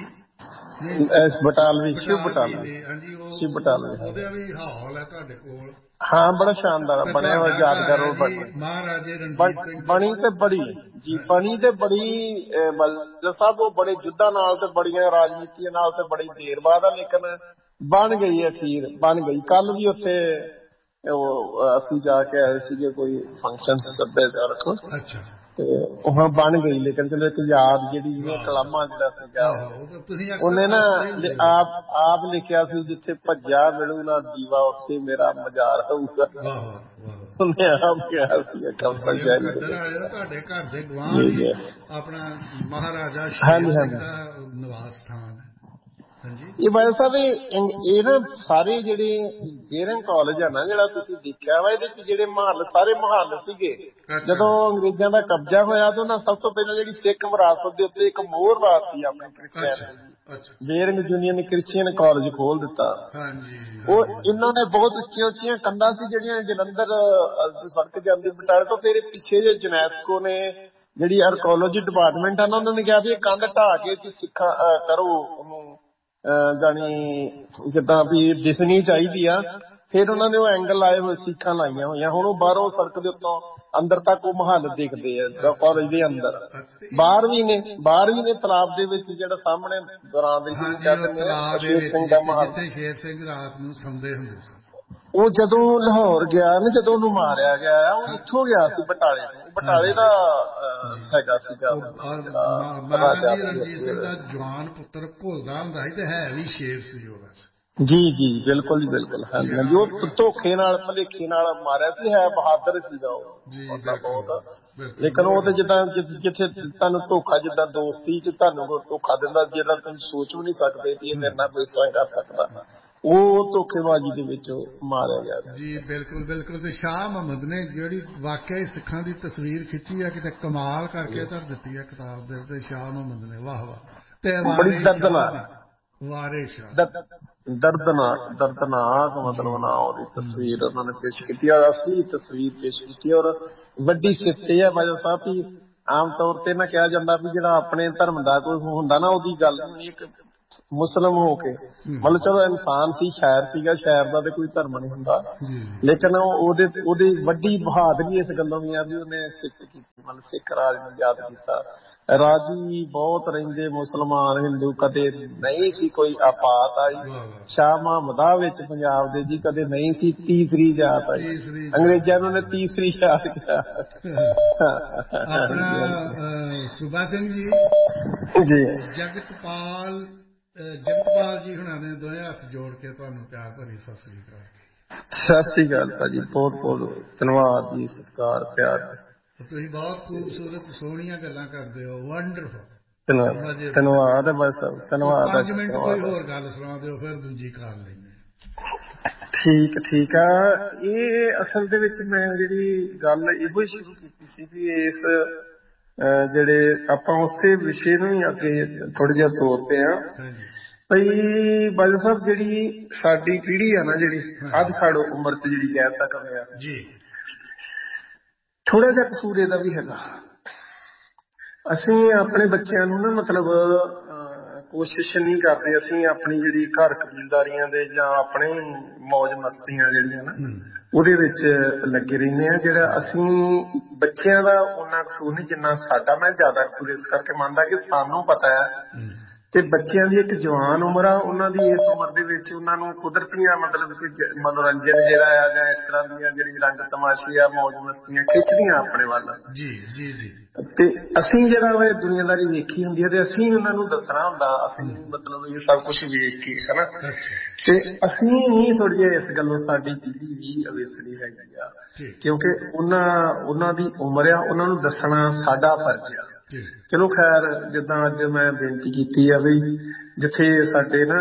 Speaker 2: ਬਟਾਲਵੀ ਸ਼ਿਵ ਬਟਾਲਵੀ
Speaker 1: ਦੇ। ਹਾਂਜੀ
Speaker 2: ਸ਼ਿਵ ਬਟਾਲਵੀ
Speaker 1: ਉਹਦਾ ਵੀ ਹਾਲ ਹੈ ਤੁਹਾਡੇ ਕੋਲ।
Speaker 2: ਹਾਂ ਬੜਾ ਸ਼ਾਨਦਾਰ ਬਣਿਆ ਹੋਇਆ ਯਾਦਗਾਰ ਉਹ ਬਣੀ
Speaker 1: ਮਹਾਰਾਜੇ ਰਣਜੀਤ ਸਿੰਘ
Speaker 2: ਬਣੀ ਤੇ ਬੜੀ ਜੀ ਬਣੀ ਤੇ ਬੜੀ ਮਤਲਬ ਸਭ ਉਹ ਬੜੇ ਯੁੱਧਾਂ ਨਾਲ ਤੇ ਬੜੀਆਂ ਰਾਜਨੀਤੀਆਂ ਨਾਲ ਤੇ ਬੜੀ ਦੇਰ ਬਾਅਦ ਆ ਲੇਕਿਨ ਬਣ ਗਈ ਅਖੀਰ ਬਣ ਗਈ। ਕੱਲ ਵੀ ਉੱਥੇ ਉਹ ਅਸੀਂ ਜਾ ਕੇ ਆਏ ਸੀਗੇ ਕੋਈ ਫੰਕਸ਼ਨ ਸੱਭਿਆਚਾਰਕ
Speaker 1: ਅੱਛਾ
Speaker 2: ਤੇ ਉਹ ਬਣ ਗਈ ਲੇਕਿਨ ਚਲੋ ਇੱਕ ਯਾਦ ਜਿਹੜੀ ਕਲਾਮਾ ਜਿਹੜਾ ਸੀਗਾ ਉਹਨੇ ਨਾ ਆਪ ਆਪ ਲਿਖਿਆ ਸੀ ਜਿੱਥੇ ਭੱਜਿਆ ਮਿਲੂ ਨਾ ਦੀਵਾ ਉੱਥੇ ਮੇਰਾ ਮਜ਼ਾਰ ਹੋਊਗਾ। ਉਹਨੇ ਆਪ ਕਿਹਾ ਸੀ ਕਵਿਤਾ ਸ਼ਾਇਰੀ
Speaker 1: ਤੁਹਾਡੇ ਘਰ ਦੇ ਗੁਆਂਢ ਹੀ ਆਪਣਾ ਮਹਾਰਾਜਾ ਸ਼ੇਰ ਸਿੰਘ ਦਾ ਨਿਵਾਸ ਸਥਾਨ ਹੈ।
Speaker 2: ਇਹ ਬਾਈ ਸਾਹਿਬ ਇਹ ਨਾ ਸਾਰੇ ਜਿਹੜੇ ਗੇਰੰਗ ਕਾਲਜ ਆ ਨਾ ਜਿਹੜਾ ਤੁਸੀਂ ਦੇਖਿਆ ਵਾ ਇਹਦੇ ਚ ਜਿਹੜੇ ਮਹੱਲ ਸਾਰੇ ਮਹੱਲ ਸੀਗੇ ਜਦੋਂ ਅੰਗਰੇਜ਼ਾਂ ਦਾ ਕਬਜ਼ਾ ਹੋਇਆ ਤਾਂ ਉਹਨਾਂ ਸਭ ਤੋਂ ਪਹਿਲਾਂ ਜਿਹੜੀ ਸਿੱਖ ਵਿਰਾਸਤ ਦੇ ਉੱਤੇ ਇੱਕ ਮੋਹਰ ਲਾਤੀ ਆਪਣੀ Christian Baring union Christian college ਖੋਲ ਦਿੱਤਾ। ਉਹ ਇਹਨਾਂ ਨੇ ਬਹੁਤ ਉੱਚੀਆਂ ਉੱਚੀਆਂ ਕੰਧਾਂ ਸੀ ਜਿਹੜੀਆਂ ਜਲੰਧਰ ਸੜਕ ਜਾਂਦੀ ਬਟਾਲੇ ਤੋਂ। ਫਿਰ ਪਿੱਛੇ ਜੇ ਯੂਨੈਸਕੋ ਨੇ ਜਿਹੜੀ ਆਰਕੋਲੋਜੀ ਡਿਪਾਰਟਮੈਂਟ ਆ ਨਾ ਉਹਨਾਂ ਨੇ ਕਿਹਾ ਵੀ ਇਹ ਕੰਧ ਢਾਹ ਕੇ ਸਿੱਖਾਂ ਕਰੋ ਉਹਨੂੰ ਜਾਣੀ ਜਿੱਦਾਂ ਵੀ ਦਿਸਣੀ ਚਾਹੀਦੀ ਆ। ਫਿਰ ਉਹਨਾਂ ਨੇ ਉਹ ਐਂਗਲ ਲਾਏ ਹੋਏ ਸੀਖਾਂ ਲਾਈਆਂ ਹੋਈਆਂ। ਹੁਣ ਉਹ ਬਾਹਰੋਂ ਸੜਕ ਦੇ ਉੱਤੋਂ ਅੰਦਰ ਤੱਕ ਉਹ ਮਹੱਲ ਦਿਖਦੇ ਆ ਕਾਲਜ ਦੇ ਅੰਦਰ। ਬਾਹਰ ਵੀ ਨੇ ਬਾਹਰ ਵੀ ਨੇ ਤਲਾਬ ਦੇ ਵਿੱਚ ਜਿਹੜਾ ਸਾਹਮਣੇ ਦੌਰਾਨ ਦੇ ਸ਼ੇਰ ਸਿੰਘ ਦਾ ਮਹੱਲ
Speaker 1: ਜਿੱਥੇ ਸ਼ੇਰ ਸਿੰਘ ਰਾਤ ਨੂੰ ਸੌਂਦੇ ਹੁੰਦੇ ਸੀ।
Speaker 2: ਉਹ ਜਦੋਂ ਲਾਹੌਰ ਗਿਆ ਨਾ ਜਦੋਂ ਉਹਨੂੰ ਮਾਰਿਆ ਗਿਆ ਉਹ ਇੱਥੋਂ ਗਿਆ ਸੀ ਬਟਾਲੇ ਤੋਂ। ਬਟਾਲੇ ਦਾ ਹੈਗਾ ਸੀਗਾ
Speaker 1: ਮਹਾਰਾਜਾ ਰਣਜੀਤ ਸਿੰਘ ਦਾ ਜਵਾਨ ਪੁੱਤਰ ਘੁਲਦਾ ਹੁੰਦਾ ਸੀ ਤੇ ਹੈ ਵੀ ਸ਼ੇਰ ਸੀ ਉਹ। ਬਸ
Speaker 2: ਜੀ ਜੀ ਬਿਲਕੁਲ ਜੀ ਬਿਲਕੁਲ। ਹਾਂਜੀ ਹਾਂਜੀ, ਉਹ ਧੋਖੇ ਨਾਲ ਭਲੇਖੇ ਨਾਲ ਮਾਰਿਆ ਸੀ, ਹੈ ਬਹਾਦਰ ਸੀਗਾ ਉਹ ਬਹੁਤ। ਲੇਕਿਨ ਉਹ ਤੇ ਜਿੱਦਾਂ ਜਿੱਥੇ ਤੁਹਾਨੂੰ ਧੋਖਾ, ਜਿੱਦਾਂ ਦੋਸਤੀ ਚ ਤੁਹਾਨੂੰ ਧੋਖਾ ਦਿੰਦਾ ਜਿਹੜਾ ਤੁਸੀਂ ਸੋਚ ਵੀ ਨਹੀਂ ਸਕਦੇ ਕਿ ਇਹ ਮੇਰੇ ਨਾਲ ਕੋਈ ਇਸ ਤਰ੍ਹਾਂ ਕਰ ਸਕਦਾ, ਉਹ ਧੋਖੇਬਾਜ਼ੀ ਦੇ ਵਿੱਚ ਮਾਰਿਆ ਗਿਆ
Speaker 1: ਜੀ। ਬਿਲਕੁਲ ਬਿਲਕੁਲ। ਤੇ ਸ਼ਾਹ ਮੁਹੰਮਦ ਨੇ ਜਿਹੜੀ ਵਾਕਿਆ ਸਿੱਖਾਂ ਦੀ ਤਸਵੀਰ ਖਿੱਚੀ ਹੈ, ਕਿਤੇ ਕਮਾਲ ਕਰਕੇ ਧਰ ਦਿੱਤੀ ਹੈ ਕਿਤਾਬ ਦੇ ਉੱਤੇ ਸ਼ਾਹ ਮੁਹੰਮਦ ਨੇ। ਵਾਹ ਵਾਹ। ਤੇ
Speaker 2: ਬੜੀ ਦਰਦਨਾਕ
Speaker 1: ਵਾਰਿਸ ਸ਼ਾਹ,
Speaker 2: ਦਰਦਨਾਕ ਦਰਦਨਾਕ ਮਤਲਬ ਨਾ ਉਹਦੀ ਤਸਵੀਰ ਉਹਨਾਂ ਨੇ ਪੇਸ਼ ਕੀਤੀ, ਔਰ ਅਸਲੀ ਤਸਵੀਰ ਪੇਸ਼ ਕੀਤੀ। ਔਰ ਵੱਡੀ ਸਿਫਤ ਇਹ ਹੈ ਬਾਜਵਾ ਸਾਹਿਬ ਵੀ ਆਮ ਤੌਰ ਤੇ ਨਾ ਕਿਹਾ ਜਾਂਦਾ ਵੀ ਜਿਹੜਾ ਆਪਣੇ ਧਰਮ ਦਾ ਕੋਈ ਹੁੰਦਾ ਨਾ, ਉਹਦੀ ਗੱਲ ਨਹੀਂ। ਇੱਕ ਮੁਸਲਿਮ ਹੋ ਕੇ ਮਤਲਬ ਚਲੋ ਇਨਸਾਨ ਸੀ, ਸ਼ਾਇਰ ਸੀਗਾ, ਸ਼ਾਇਰ ਦਾ ਤੇ ਕੋਈ ਧਰਮ ਨਹੀਂ ਹੁੰਦਾ, ਲੇਕਿਨ ਉਹਦੇ ਉਹਦੀ ਵੱਡੀ ਬਹਾਦਰੀ ਇਸ ਗੱਲੋਂ ਵੀ ਆ ਵੀ ਉਹਨੇ ਸਿੱਖ ਕੀਤੀ, ਮਤਲਬ ਸਿੱਖ ਰਾਜ ਨੂੰ ਯਾਦ ਕੀਤਾ। ਰਾਜੀ ਬਹੁਤ ਰਹਿੰਦੇ ਮੁਸਲਮਾਨ ਹਿੰਦੂ, ਕਦੇ ਨਹੀਂ ਸੀ ਕੋਈ ਆਪਾਤ ਆਈ ਸ਼ਾਹ ਮੁਹੰਮਦਾ ਵਿੱਚ ਪੰਜਾਬ ਦੇ ਜੀ, ਕਦੇ ਨਹੀਂ ਸੀ ਤੀਸਰੀ ਜਾਤ ਆਈ। ਅੰਗਰੇਜ਼ਾਂ ਨੂੰ ਨੇ ਤੀਸਰੀ ਜਾਤ ਕਿਹਾ।
Speaker 1: ਆਪਣਾ ਸੂਬਾ ਸਿੰਘ ਜੀ
Speaker 2: ਜੀ,
Speaker 1: ਜਗਤਪਾਲ ਜਗਤਪਾਲ ਜੀ ਹੁਣਾਂ ਨੇ ਦੋਵੇਂ ਹੱਥ ਜੋੜ ਕੇ ਤੁਹਾਨੂੰ ਪਿਆਰ ਭਰੀ ਸਤਿ ਸ੍ਰੀ ਅਕਾਲ।
Speaker 2: ਸਤਿ ਸ੍ਰੀ ਅਕਾਲ ਭਾਜੀ, ਬਹੁਤ ਬਹੁਤ ਧੰਨਵਾਦ ਜੀ, ਸਤਿਕਾਰ ਪਿਆਰ।
Speaker 1: ਤੁਸੀਂ ਬਹੁਤ ਖੂਬਸੂਰਤ ਸੋਹਣੀਆਂ ਗੱਲਾਂ ਕਰਦੇ ਹੋ, ਵੰਡਰਫੁਲ।
Speaker 2: ਧੰਨਵਾਦ ਹੈ ਬਸ, ਧੰਨਵਾਦ।
Speaker 1: ਪੰਜ ਮਿੰਟ ਕੋਈ ਹੋਰ ਗੱਲ ਸੁਣਾ ਦਿਓ, ਫਿਰ ਦੂਜੀ ਕਰ ਲੈਂਦੇ।
Speaker 2: ਠੀਕ ਠੀਕ ਆ। ਇਹ ਅਸਲ ਦੇ ਵਿੱਚ ਮੈਂ ਜਿਹੜੀ ਗੱਲ ਇਹੋ ਹੀ ਸ਼ੁਰੂ ਕੀਤੀ ਸੀ ਵੀ ਇਸ ਜਿਹੜੇ ਆਪਾਂ ਉਸੇ ਵਿਸ਼ੇ ਨੂੰ ਹੀ ਅੱਗੇ ਥੋੜਾ ਜਿਹਾ ਤੋਰਦੇ ਆ ਬਈ ਬਾਜਵਾ ਸਾਹਿਬ, ਜਿਹੜੀ ਸਾਡੀ ਪੀੜ੍ਹੀ ਆ ਨਾ, ਜਿਹੜੀ ਅੱਧ ਖੜ ਉਮਰ ਚ ਜਿਹੜੀ ਕਹਿ ਸਕਦੇ ਆ ਜੀ, ਥੋੜਾ ਜਿਹਾ ਕਸੂਰ ਇਹਦਾ ਵੀ ਹੈਗਾ। ਅਸੀਂ ਆਪਣੇ ਬੱਚਿਆਂ ਨੂੰ ਨਾ ਮਤਲਬ ਕੋਸ਼ਿਸ਼ ਨਹੀਂ ਕਰਦੇ, ਅਸੀਂ ਆਪਣੀ ਜਿਹੜੀ ਘਰ ਕਬੀਲਦਾਰੀਆਂ ਦੇ ਜਾਂ ਆਪਣੇ ਮੌਜ ਮਸਤੀਆਂ ਜਿਹੜੀਆਂ ਨਾ ਉਹਦੇ ਵਿੱਚ ਲੱਗੇ ਰਹਿੰਦੇ ਆ। ਜਿਹੜਾ ਅਸੀਂ ਬੱਚਿਆਂ ਦਾ ਓਨਾ ਕਸੂਰ ਨਹੀਂ ਜਿੰਨਾ ਸਾਡਾ। ਮੈਂ ਜ਼ਿਆਦਾ ਕਸੂਰ ਇਸ ਕਰਕੇ ਮੰਨਦਾ ਕਿ ਸਾਨੂੰ ਪਤਾ ਹੈ ਤੇ ਬੱਚਿਆਂ ਦੀ ਇੱਕ ਜਵਾਨ ਉਮਰ ਆ, ਉਹਨਾਂ ਦੀ ਇਸ ਉਮਰ ਦੇ ਵਿੱਚ ਉਹਨਾਂ ਨੂੰ ਕੁਦਰਤੀਆਂ ਮਤਲਬ ਕਿ ਮਨੋਰੰਜਨ ਜਿਹੜਾ ਆ ਜਾਂ ਇਸ ਤਰ੍ਹਾਂ ਦੀਆਂ ਜਿਹੜੀ ਰੰਗ ਤਮਾਸ਼ੇ ਆ, ਮੌਜ ਮਸਤੀਆਂ ਖਿੱਚਦੀਆਂ ਆਪਣੇ ਵੱਲ। ਜੀ ਜੀ ਜੀ। ਤੇ ਅਸੀਂ ਜਿਹੜਾ ਵਾ ਦੁਨੀਆਦਾਰੀ ਵੇਖੀ ਹੁੰਦੀ ਹੈ ਤੇ ਅਸੀਂ ਉਹਨਾਂ ਨੂੰ ਦੱਸਣਾ ਹੁੰਦਾ, ਅਸੀਂ ਮਤਲਬ ਇਹ ਸਭ ਕੁਛ ਵੇਖ ਕੇ ਹਨਾ। ਤੇ ਅਸੀਂ ਵੀ ਥੋੜੀ ਜਿਹੀ ਇਸ ਗੱਲੋਂ ਸਾਡੀ ਪੀੜ੍ਹੀ ਵੀ ਅਵੇਸਲੀ ਹੈਗੀ ਆ, ਕਿਉਂਕਿ ਉਹਨਾਂ ਉਹਨਾਂ ਦੀ ਉਮਰ ਆ, ਉਹਨਾਂ ਨੂੰ ਦੱਸਣਾ ਸਾਡਾ ਫਰਜ਼ ਆ। ਚਲੋ ਖੈਰ, ਜਿੱਦਾਂ ਅੱਜ ਮੈਂ ਬੇਨਤੀ ਕੀਤੀ ਆ ਵੀ ਜਿੱਥੇ ਸਾਡੇ ਨਾ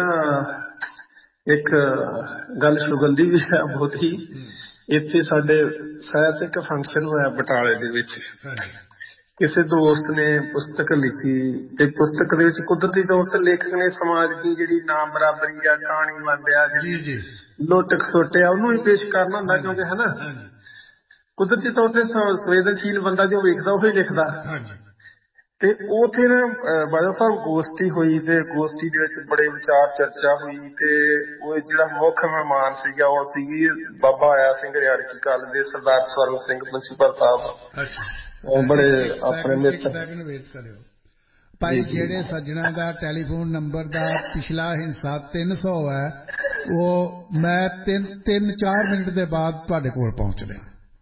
Speaker 2: ਇੱਕ ਗੱਲ ਸ਼ੁਗਲ ਦੀ ਵੀ ਹੈ ਬਹੁਤੀ, ਇੱਥੇ ਸਾਡੇ ਸ਼ਾਇਦ ਇੱਕ ਫੰਕਸ਼ਨ ਹੋਇਆ ਬਟਾਲੇ ਦੇ ਵਿੱਚ, ਕਿਸੇ ਦੋਸਤ ਨੇ ਪੁਸਤਕ ਲਿਖੀ ਤੇ ਪੁਸਤਕ ਦੇ ਵਿੱਚ ਕੁਦਰਤੀ ਤੌਰ ਤੇ ਲੇਖਕ ਨੇ ਸਮਾਜ ਦੀ ਜਿਹੜੀ ਨਾਮ ਬਰਾਬਰੀ ਆ, ਕਹਾਣੀ ਵੰਡਿਆ, ਜਿਹੜੀ ਲੁੱਟ ਖਸੁੱਟ ਆ, ਉਹਨੂੰ ਹੀ ਪੇਸ਼ ਕਰਨਾ ਹੁੰਦਾ, ਕਿਉਂਕਿ ਹਨਾ ਕੁਦਰਤੀ ਤੌਰ ਤੇ ਸੰਵੇਦਨਸ਼ੀਲ ਬੰਦਾ ਜੋ ਵੇਖਦਾ ਉਹੀ ਲਿਖਦਾ। ਤੇ ਉੱਥੇ ਨਾ ਬਾਜਵਾ ਸਾਹਿਬ ਗੋਸ਼ਟੀ ਹੋਈ ਤੇ ਗੋਸ਼ਟੀ ਦੇ ਵਿੱਚ ਬੜੇ ਵਿਚਾਰ ਚਰਚਾ ਹੋਈ ਤੇ ਉਹ ਜਿਹੜਾ ਮੁੱਖ ਮਹਿਮਾਨ ਸੀਗਾ ਉਹ ਸੀਗੀ ਬਾਬਾ ਆਇਆ ਸਿੰਘ ਰਿਆੜੀ ਕਾਲਜ ਦੇ ਸਰਦਾਰ ਸਵਰਨ ਸਿੰਘ ਪ੍ਰਿੰਸੀਪਲ ਸਾਹਿਬ, ਬੜੇ ਆਪਣੇ ਮਿੱਤਰ।
Speaker 1: ਭਾਈ ਜਿਹੜੇ ਸੱਜਣਾ ਦਾ ਟੈਲੀਫੋਨ ਨੰਬਰ ਦਾ ਪਿਛਲਾ ਹਿੱਸਾ ਤਿੰਨ ਸੌ ਹੈ, ਉਹ ਮੈਂ ਤਿੰਨ ਤਿੰਨ ਚਾਰ ਮਿੰਟ ਦੇ ਬਾਅਦ ਤੁਹਾਡੇ ਕੋਲ ਪਹੁੰਚ ਰਿਹਾ।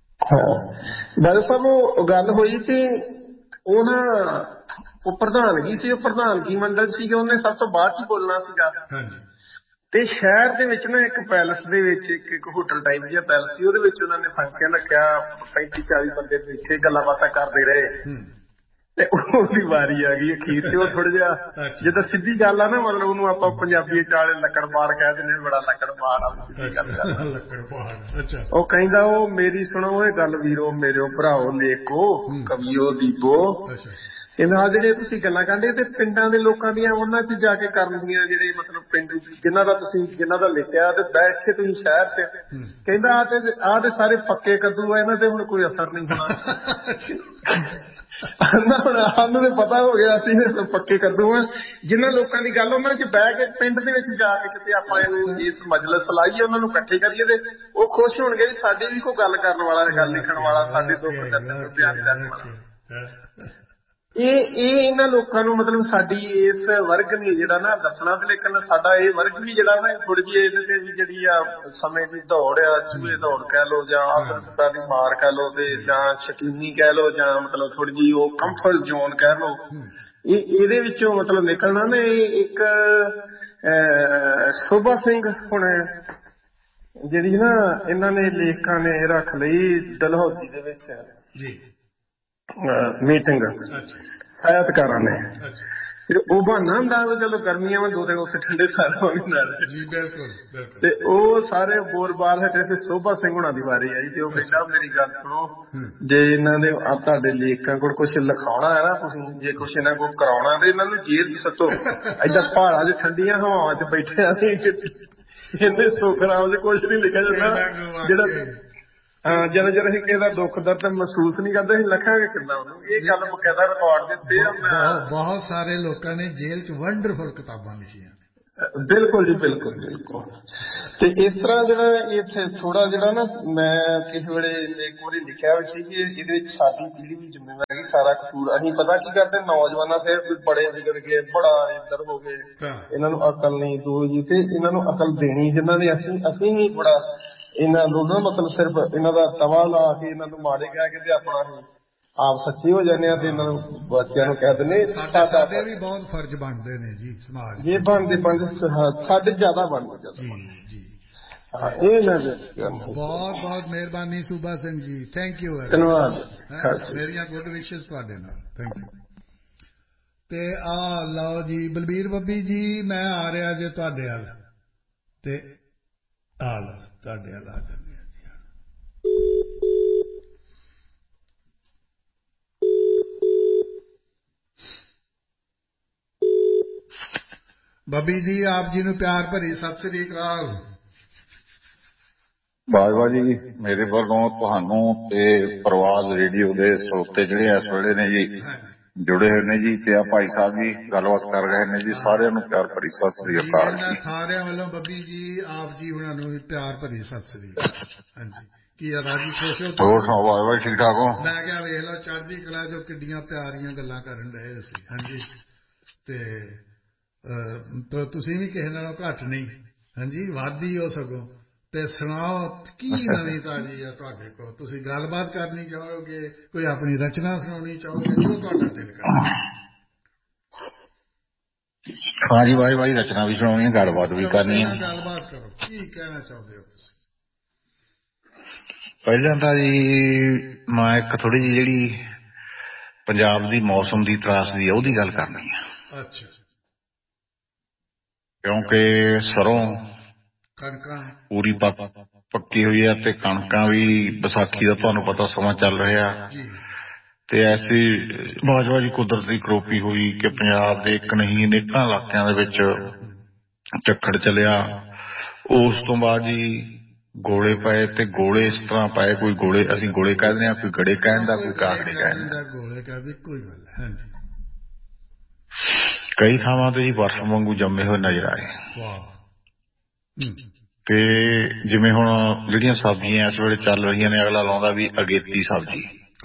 Speaker 2: ਹਾਂ ਬਾਜਵਾ ਸਾਹਿਬ, ਉਹ ਗੱਲ ਹੋਈ ਤੇ ਉਹ ਨਾ ਉਹ ਪ੍ਰਧਾਨਗੀ ਸੀ, ਉਹ ਪ੍ਰਧਾਨਗੀ ਮੰਡਲ ਸੀਗਾ, ਉਹਨੇ ਸਭ ਤੋਂ ਬਾਅਦ ਚ ਬੋਲਣਾ ਸੀਗਾ। ਤੇ ਸ਼ਹਿਰ ਦੇ ਵਿੱਚ ਨਾ ਇੱਕ ਪੈਲਸ ਦੇ ਵਿੱਚ ਇੱਕ ਹੋਟਲ ਟਾਈਪ ਜਿਹਾ ਪੈਲਸ ਸੀ, ਉਹਦੇ ਵਿੱਚ ਉਹਨਾਂ ਨੇ ਫੰਕਸ਼ਨ ਰੱਖਿਆ, ਪੈਂਤੀ ਚਾਲੀ ਬੰਦੇ ਬੈਠੇ ਗੱਲਾਂ ਬਾਤਾਂ ਕਰਦੇ ਰਹੇ ਤੇ ਉਹਦੀ ਵਾਰੀ ਆ ਗਈ ਅਖੀਰ ਤੇ। ਉਹ ਥੋੜਾ ਜਿਹਾ ਜਿੱਦਾਂ ਸਿੱਧੀ ਗੱਲ ਆ ਨਾ, ਮਤਲਬ ਉਹਨੂੰ ਆਪਾਂ ਪੰਜਾਬੀ ਚ ਵਾਲੇ ਲੱਕੜਬਾੜ ਕਹਿ ਦਿੰਦੇ, ਬੜਾ ਲੱਕੜਬਾੜ ਆ ਸਿੱਧੀ ਗੱਲ। ਉਹ ਕਹਿੰਦਾ, ਉਹ ਮੇਰੀ ਸੁਣੋ ਇਹ ਗੱਲ ਵੀਰੋ ਮੇਰਿਓ ਭਰਾਓ ਲੇਖੋ ਕਵੀਓ ਦੀਪੋ, ਕਹਿੰਦਾ ਆ ਜਿਹੜੇ ਤੁਸੀਂ ਗੱਲਾਂ ਕਰਦੇ ਤੇ ਪਿੰਡਾਂ ਦੇ ਲੋਕਾਂ ਦੀਆਂ ਉਹਨਾਂ ਚ ਜਾ ਕੇ ਕਰਨ ਦੀਆਂ, ਜਿਹੜੇ ਮਤਲਬ ਪਿੰਡੂ ਜਿਨ੍ਹਾਂ ਦਾ ਤੁਸੀਂ ਜਿਨ੍ਹਾਂ ਦਾ ਲਿਖਿਆ ਤੇ ਬੈਠ ਕੇ ਤੁਸੀਂ ਸ਼ਹਿਰ ਚ, ਕਹਿੰਦਾ ਆ ਤੇ ਆਹ ਤੇ ਸਾਰੇ ਪੱਕੇ ਕੱਦੂ ਆ, ਇਹਨਾਂ ਤੇ ਹੁਣ ਕੋਈ ਅਸਰ ਨਹੀਂ ਹੋਣਾ। ਹੁਣ ਸਾਨੂੰ ਤੇ ਪਤਾ ਹੋ ਗਿਆ ਅਸੀਂ ਪੱਕੇ ਕੱਦੂ ਆ, ਜਿਨ੍ਹਾਂ ਲੋਕਾਂ ਦੀ ਗੱਲ ਉਹਨਾਂ ਚ ਬਹਿ ਕੇ ਪਿੰਡ ਦੇ ਵਿੱਚ ਜਾ ਕੇ ਕਿਤੇ ਆਪਾਂ ਇਹਨੂੰ ਇਸ ਮਜਲਿਸ ਲਾਈਏ, ਉਹਨਾਂ ਨੂੰ ਇਕੱਠੇ ਕਰੀਏ ਤੇ ਉਹ ਖੁਸ਼ ਹੋਣਗੇ ਵੀ ਸਾਡੇ ਵੀ ਕੋਈ ਗੱਲ ਕਰਨ ਵਾਲਾ, ਗੱਲ ਲਿਖਣ ਵਾਲਾ, ਸਾਡੇ ਦੁੱਖ ਦਰਦ ਬਿਆਨ ਕਰਨ ਵਾਲਾ। ਇਹ ਇਹ ਇਹਨਾਂ ਲੋਕਾਂ ਨੂੰ ਮਤਲਬ ਸਾਡੀ ਇਸ ਵਰਗ ਨੇ ਜਿਹੜਾ ਨਾ ਦੱਸਣਾ, ਤੇ ਲੇਕਿਨ ਸਾਡਾ ਇਹ ਵਰਗ ਵੀ ਜਿਹੜਾ ਨਾ ਥੋੜੀ ਜਿਹੀ ਇਹਦੇ ਤੇ ਵੀ ਜਿਹੜੀ ਆ ਸਮੇਂ ਦੀ ਦੌੜ ਆ, ਚੂਹੇ ਦੌੜ ਕਹਿ ਲਓ ਜਾਂ ਆਦਰਸ਼ਤਾ ਦੀ ਮਾਰ ਕਹਿ ਲਓ ਤੇ ਜਾਂ ਸ਼ਕੀਨੀ ਕਹਿ ਲਓ ਜਾਂ ਮਤਲਬ ਥੋੜੀ ਜਿਹੀ ਉਹ ਕੰਫਰਟ ਜ਼ੋਨ ਕਹਿ ਲਓ, ਇਹ ਇਹਦੇ ਵਿੱਚੋਂ ਮਤਲਬ ਨਿਕਲਣਾ ਨਾ ਇੱਕ ਸੋਭਾ ਸਿੰਘ ਹੁਣ ਜਿਹੜੀ ਨਾ ਇਹਨਾਂ ਨੇ ਲੇਖਕਾਂ ਨੇ ਰੱਖ ਲਈ ਡਲਹੌਜ਼ੀ ਦੇ ਵਿੱਚ ਮੀਟਿੰਗ ਸਾਹਿਤਕਾਰਾਂ ਨੇ, ਤੇ ਉਹ ਬਹਾਨਾ ਹੁੰਦਾ ਵੀ ਚਲੋ ਗਰਮੀਆਂ ਵਾ ਦੋ ਦਿਨ ਉੱਥੇ ਠੰਡੇ ਸਾਰਾਂਗੇ ਨਾਲ, ਤੇ ਉਹ ਸਾਰੇ ਬੋਲ ਬਾਲ ਹਟੇ ਤੇ ਸੋਭਾ ਸਿੰਘ ਹੁਣਾਂ ਦੀ ਵਾਰੀ ਆਈ ਤੇ ਉਹ ਕਹਿੰਦਾ ਮੇਰੀ ਗੱਲ ਸੁਣੋ, ਜੇ ਇਹਨਾਂ ਨੇ ਤੁਹਾਡੇ ਲੇਖਕਾਂ ਕੋਲ ਕੁਛ ਲਿਖਾਉਣਾ ਹੈ ਨਾ, ਤੁਸੀਂ ਜੇ ਕੁਛ ਇਹਨਾਂ ਕੋਲ ਕਰਾਉਣਾ ਤੇ ਇਹਨਾਂ ਨੂੰ ਜੇਲ੍ਹ ਚ ਸੱਟੋ, ਏਦਾਂ ਪਹਾੜਾਂ ਚ ਠੰਡੀਆਂ ਹਵਾਵਾਂ ਚ ਬੈਠੇ ਆ ਇਹਦੇ ਸੁਖਰਾਮ ਚ ਕੁਛ ਨੀ ਲਿਖਿਆ ਜਾਂਦਾ, ਜਿਹੜਾ ਹਾਂ ਜਦੋਂ ਜਦੋਂ ਅਸੀਂ ਕਿਸੇ ਦਾ ਦੁੱਖ ਦਰਦ ਮਹਿਸੂਸ ਨਹੀਂ ਕਰਦੇ ਅਸੀਂ ਲਿਖਾਂਗੇ ਕਿੱਦਾਂ ਉਹਨੂੰ, ਇਹ ਗੱਲ ਬਕਾਇਦਾ ਰਿਕਾਰਡ ਦਿੱਤੇ ਆ।
Speaker 1: ਬਹੁਤ ਸਾਰੇ ਲੋਕਾਂ ਨੇ ਜੇਲ੍ਹ ਚ ਵੰਡਰਫੁਲ ਕਿਤਾਬਾਂ ਲਿਖੀਆਂ।
Speaker 2: ਬਿਲਕੁਲ ਜੀ ਬਿਲਕੁਲ ਬਿਲਕੁਲ। ਤੇ ਇਸ ਤਰ੍ਹਾਂ ਜਿਹੜਾ ਇੱਥੇ ਥੋੜਾ ਜਿਹੜਾ ਨਾ ਮੈਂ ਕਿਸੇ ਵੇਲੇ ਇੱਕ ਵਾਰੀ ਲਿਖਿਆ ਹੋਇਆ ਸੀ ਕਿ ਇਹਦੇ ਵਿੱਚ ਸਾਡੀ ਪੀੜ੍ਹੀ ਦੀ ਜ਼ਿੰਮੇਵਾਰੀ, ਸਾਰਾ ਕਸੂਰ ਅਸੀਂ ਪਤਾ ਕੀ ਕਰਦੇ ਨੌਜਵਾਨਾਂ ਸਿਰ ਬੜੇ ਵਿਗੜ ਗਏ, ਬੜਾ ਇੱਧਰ ਹੋ ਗਏ, ਇਹਨਾਂ ਨੂੰ ਅਕਲ ਨਹੀਂ ਦੋ ਜੀ, ਤੇ ਇਹਨਾਂ ਨੂੰ ਅਕਲ ਦੇਣੀ ਜਿਨ੍ਹਾਂ ਨੇ ਅਸੀਂ ਅਸੀਂ ਵੀ ਬੜਾ ਇਹਨਾਂ ਨੂੰ ਨਾ ਮਤਲਬ ਸਿਰਫ ਇਹਨਾਂ ਦਾ ਤਵਾ ਲਾ ਕੇ ਇਹਨਾਂ ਨੂੰ ਮਾਰੇ ਕਹਿ ਕੇ ਤੇ ਆਪਣਾ ਅਸੀਂ ਆਪ ਸੱਚੇ ਹੋ ਜਾਂਦੇ ਆ ਤੇ ਇਹਨਾਂ ਨੂੰ ਬੱਚਿਆਂ ਨੂੰ ਕਹਿ ਦਿੰਦੇ
Speaker 1: ਸਾਡੇ ਵੀ ਬਹੁਤ ਫਰਜ਼ ਬਣਦੇ ਨੇ ਜੀ ਸਮਾਜ,
Speaker 2: ਇਹ ਬਣਦੇ ਬਣਦੇ ਸਾਡੇ ਜ਼ਿਆਦਾ ਬਣਦੇ ਜੀ ਜੀ। ਇਹ ਮੈਂ
Speaker 1: ਬਹੁਤ ਬਹੁਤ ਮਿਹਰਬਾਨੀ ਸੂਬਾ ਸਿੰਘ ਜੀ, ਥੈਂਕ ਯੂ,
Speaker 2: ਧੰਨਵਾਦ,
Speaker 1: ਮੇਰੀਆਂ ਗੁੱਡ ਵਿਸ਼ੇਸ ਤੁਹਾਡੇ ਨਾਲ, ਥੈਂਕ ਯੂ। ਤੇ ਆ ਲਓ ਜੀ ਬਲਬੀਰ ਬੱਬੀ ਜੀ, ਮੈਂ ਆ ਰਿਹਾ ਜੇ ਤੁਹਾਡੇ ਵੱਲ, ਤੇ ਆ ਲਓ ਤੁਹਾਡੇ ਵੱਲ ਆ ਜਾਂਦੇ ਆ ਜੀ। ਬੱਬੀ ਜੀ ਆਪ ਜੀ ਨੂੰ ਪਿਆਰ ਭਰੀ ਸਤਿ ਸ੍ਰੀ ਅਕਾਲ।
Speaker 3: ਬਾਜਵਾ ਜੀ ਮੇਰੇ ਵੱਲੋਂ ਤੁਹਾਨੂੰ ਤੇ ਪ੍ਰਵਾਜ਼ ਰੇਡੀਓ ਦੇ ਸਰੋਤੇ ਜਿਹੜੇ ਇਸ ਵੇਲੇ ਨੇ ਜੀ ਜੁੜੇ ਹੋਏ ਨੇ ਜੀ, ਤੇ ਆ ਭਾਈ ਸਾਹਿਬ ਜੀ ਗੱਲਬਾਤ ਕਰ ਰਹੇ ਨੇ ਜੀ, ਸਾਰਿਆਂ ਨੂੰ ਪਿਆਰ ਭਰੀ ਸਤਿ ਸ੍ਰੀ ਅਕਾਲ ਜੀ।
Speaker 1: ਸਾਰਿਆਂ ਵੱਲੋਂ ਬੱਬੀ ਜੀ ਆਪ ਜੀ ਉਹਨਾਂ ਨੂੰ ਵੀ ਪਿਆਰ ਭਰੀ ਸਤਿ ਸ੍ਰੀ ਅਕਾਲ। ਹਾਂਜੀ ਕੀ ਆ ਰਾਜੀ ਖੁਸ਼ ਹੋ?
Speaker 3: ਹੋਰ ਸੁਣਾਓ ਬਾਜਵਾ ਠੀਕ ਠਾਕ ਹੋ?
Speaker 1: ਮੈਂ ਕਿਹਾ ਵੇਖ ਲਓ ਚੜ੍ਹਦੀ ਕਲਾ ਜੋ ਕਿੱਡੀਆਂ ਪਿਆਰੀਆਂ ਗੱਲਾਂ ਕਰਨ ਰਹੇ ਸੀ। ਹਾਂਜੀ ਤੇ ਤੁਸੀਂ ਵੀ ਕਿਸੇ ਨਾਲੋਂ ਘੱਟ ਨਹੀਂ, ਹਾਂਜੀ ਵੱਧ ਹੀ ਹੋ ਸਗੋਂ। ਤੇ ਸੁਣਾਓ ਕੀ ਨਵੀਂ ਤਾਜ਼ੀ ਆ ਤੁਹਾਡੇ ਕੋਲ? ਤੁਸੀਂ ਗੱਲਬਾਤ ਕਰਨੀ ਚਾਹੋਗੇ, ਕੋਈ ਆਪਣੀ ਰਚਨਾ ਸੁਣਾਉਣੀ ਚਾਹੋਗੇ, ਜੋ ਤੁਹਾਡਾ ਦਿਲ ਕਰਦਾ।
Speaker 3: ਹਾਂਜੀ ਬਾਈ ਬਾਈ ਰਚਨਾ ਵੀ ਸੁਣਾਉਣੀ, ਗੱਲਬਾਤ ਵੀ ਕਰਨੀ ਹੈ।
Speaker 1: ਗੱਲਬਾਤ ਕਰੋ, ਕੀ ਕਹਿਣਾ ਚਾਹੁੰਦੇ ਹੋ ਤੁਸੀਂ?
Speaker 3: ਪਹਿਲਾਂ ਤਾਂ ਜੀ ਮੈਂ ਇੱਕ ਥੋੜੀ ਜਿਹੀ ਜਿਹੜੀ ਪੰਜਾਬ ਦੀ ਮੌਸਮ ਦੀ ਤਰਾਸਦੀ ਆ ਉਹਦੀ ਗੱਲ ਕਰਨੀ ਆ।
Speaker 1: ਅੱਛਾ।
Speaker 3: ਕਿਉਂਕਿ ਸਰੋਂ
Speaker 1: ਕਣਕਾਂ
Speaker 3: ਪੂਰੀ ਪੱਕ ਪੱਕੀ ਹੋਈ ਹੈ ਤੇ ਕਣਕਾਂ ਵੀ ਵਿਸਾਖੀ ਦਾ ਤੁਹਾਨੂੰ ਪਤਾ ਸਮਾਂ ਚੱਲ ਰਿਹਾ, ਤੇ ਐਸੀ ਬਾਜਵਾ ਜੀ ਕੁਦਰਤੀ ਕਰੋਪੀ ਹੋਈ ਕਿ ਪੰਜਾਬ ਦੇ ਇੱਕ ਨਹੀਂ ਅਨੇਕਾਂ ਇਲਾਕਿਆਂ ਦੇ ਵਿੱਚ ਝੱਖੜ ਚੱਲਿਆ। ਉਸ ਤੋਂ ਬਾਅਦ ਜੀ ਗੋਲੇ ਪਏ, ਤੇ ਗੋਲੇ ਇਸ ਤਰ੍ਹਾਂ ਪਏ, ਕੋਈ ਗੋਲੇ ਅਸੀਂ ਗੋਲੇ ਕਹਿ ਦਿੰਦੇ ਹਾਂ, ਕੋਈ ਗੜੇ ਕਹਿ ਦਿੰਦਾ, ਕੋਈ ਕਾਗੜੇ ਕਹਿ ਦਿੰਦਾ।
Speaker 1: ਗੋਲੇ ਕਹਿੰਦੇ ਕੋਈ ਗੱਲ ਹੈ।
Speaker 3: ਕਈ ਥਾਵਾਂ ਤੇ ਜੀ ਬਰਫ਼ ਵਾਂਗੂ ਜੰਮੇ ਹੋਏ ਨਜ਼ਰ ਆਏ।
Speaker 1: ਵਾਹ।
Speaker 3: ਤੇ ਜਿਵੇਂ ਹੁਣ ਜਿਹੜੀਆਂ ਸਬਜ਼ੀਆਂ ਇਸ ਵੇਲੇ ਚੱਲ ਰਹੀਆਂ ਨੇ, ਅਗਲਾ ਲਾਉਂਦਾ ਵੀ ਅਗੇਤੀ ਸਬਜ਼ੀ।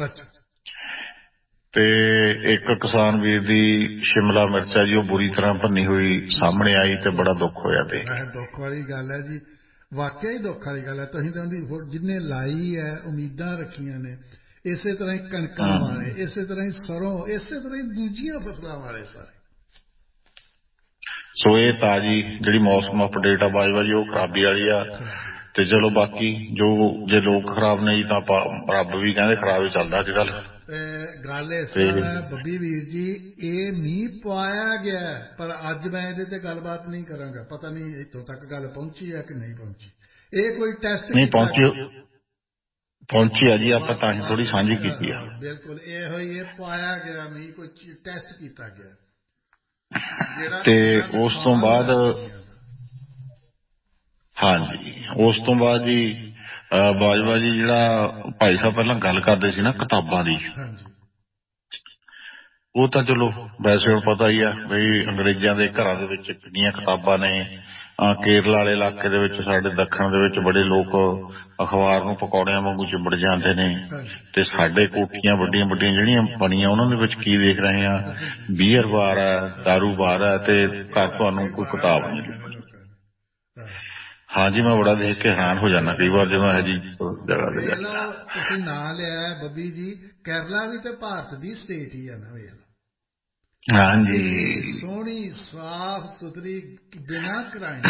Speaker 3: ਤੇ ਇੱਕ ਕਿਸਾਨ ਵੀਰ ਦੀ ਸ਼ਿਮਲਾ ਮਿਰਚ ਹੈ ਜੀ, ਉਹ ਬੁਰੀ ਤਰ੍ਹਾਂ ਭੰਨੀ ਹੋਈ ਸਾਹਮਣੇ ਆਈ ਤੇ ਬੜਾ ਦੁੱਖ ਹੋਇਆ। ਤੇ
Speaker 1: ਦੁੱਖ ਵਾਲੀ ਗੱਲ ਹੈ ਜੀ, ਵਾਕਿਆ ਹੀ ਦੁੱਖ ਵਾਲੀ ਗੱਲ ਹੈ। ਤੁਸੀਂ ਤਾਂ ਉਹਦੀ ਜਿੰਨੇ ਲਾਈ ਹੈ ਉਮੀਦਾਂ ਰੱਖੀਆਂ ਨੇ, ਇਸੇ ਤਰ੍ਹਾਂ ਹੀ ਕਣਕਾਂ ਵਾਲੇ, ਇਸੇ ਤਰ੍ਹਾਂ ਹੀ ਸਰੋਂ, ਇਸੇ ਤਰ੍ਹਾਂ ਹੀ ਦੂਜੀਆਂ ਫਸਲਾਂ ਵਾਲੇ ਸਾਰੇ।
Speaker 3: ਸੋ ਇਹ ਤਾਜ਼ੀ ਜਿਹੜੀ ਮੌਸਮ ਅਪਡੇਟ ਆ ਬਾਜਵਾ ਜੀ ਉਹ ਖਰਾਬੀ ਵਾਲੀ ਆ। ਤੇ ਚਲੋ ਬਾਕੀ ਜੋ ਜੇ ਲੋਕ ਖਰਾਬ ਨਹੀਂ ਤਾਂ ਆਪਾਂ ਰੱਬ ਵੀ ਕਹਿੰਦੇ ਖਰਾਬ ਹੀ ਚੱਲਦਾ ਅੱਜ ਕੱਲ।
Speaker 1: ਗੱਲ ਇਸ ਤਰ੍ਹਾਂ ਹੈ ਬੱਬੀ ਵੀਰ ਜੀ, ਇਹ ਮੀਂਹ ਪਵਾਇਆ ਗਿਆ, ਪਰ ਅੱਜ ਮੈਂ ਇਹਦੇ ਤੇ ਗੱਲਬਾਤ ਨਹੀਂ ਕਰਾਂਗਾ। ਪਤਾ ਨਹੀਂ ਇੱਥੋਂ ਤੱਕ ਗੱਲ ਪਹੁੰਚੀ ਹੈ ਕਿ ਨਹੀਂ ਪਹੁੰਚੀ। ਇਹ ਕੋਈ ਟੈਸਟ
Speaker 3: ਨਹੀਂ ਪਹੁੰਚੀ ਪਹੁੰਚੀ ਆ ਜੀ, ਆਪਾਂ ਤਾਂ ਹੀ ਥੋੜੀ ਸਾਂਝੀ ਕੀਤੀ ਆ।
Speaker 1: ਬਿਲਕੁਲ ਇਹੋ ਹੀ ਇਹ ਪਵਾਇਆ ਗਿਆ ਮੀਂਹ, ਕੋਈ ਟੈਸਟ ਕੀਤਾ ਗਿਆ।
Speaker 3: ਤੇ ਉਸ ਤੋਂ ਬਾਅਦ ਹਾਂਜੀ ਉਸ ਤੋਂ ਬਾਅਦ ਜੀ ਬਾਜਵਾ ਜੀ ਜਿਹੜਾ ਭਾਈ ਸਾਹਿਬ ਪਹਿਲਾਂ ਗੱਲ ਕਰਦੇ ਸੀ ਨਾ ਕਿਤਾਬਾਂ ਦੀ, ਉਹ ਤਾਂ ਚਲੋ ਵੈਸੇ ਹੁਣ ਪਤਾ ਹੀ ਆ ਬਈ ਅੰਗਰੇਜ਼ਾਂ ਦੇ ਘਰਾਂ ਦੇ ਵਿੱਚ ਕਿੰਨੀਆਂ ਕਿਤਾਬਾਂ ਨੇ। ਕੇਰਲਾ ਵਾਲੇ ਇਲਾਕੇ ਦੇ ਵਿੱਚ ਸਾਡੇ ਦੱਖਣ ਦੇ ਵਿੱਚ ਬੜੇ ਲੋਕ ਅਖਬਾਰ ਨੂੰ ਪਕੌੜਿਆਂ ਵਾਂਗੂ ਚਿੰਬੜ ਜਾਂਦੇ ਨੇ, ਤੇ ਸਾਡੇ ਕੋਠੀਆਂ ਵੱਡੀਆਂ ਵੱਡੀਆਂ ਜਿਹੜੀਆਂ ਬਣੀਆਂ ਉਹਨਾਂ ਦੇ ਵਿੱਚ ਕੀ ਦੇਖ ਰਹੇ ਆ, ਬੀਅਰ ਬਾਰ ਹੈ, ਦਾਰੂ ਬਾਰ ਹੈ, ਤੇ ਘਰ ਤੁਹਾਨੂੰ ਕੋਈ ਕਿਤਾਬ ਨਹੀਂ। ਹਾਂਜੀ ਮੈਂ ਬੜਾ ਦੇਖ ਕੇ ਹੈਰਾਨ ਹੋ ਜਾਂਦਾ ਕਈ ਵਾਰ ਜਦੋਂ ਇਹੋ ਜਿਹੀ ਜਗ੍ਹਾ ਤੇ ਜਾਂਦਾ।
Speaker 1: ਤੁਸੀਂ ਨਾਂ ਲਿਆ ਬੱਬੀ ਜੀ, ਕੇਰਲਾ ਵੀ ਤੇ ਭਾਰਤ ਦੀ ਸਟੇਟ ਹੀ ਆ ਨਾ। ਵੇਖ
Speaker 3: ਹਾਂਜੀ
Speaker 1: ਸੋਹਣੀ ਸਾਫ਼ ਸੁਥਰੀ ਬਿਨਾਂ ਕਰਾਈ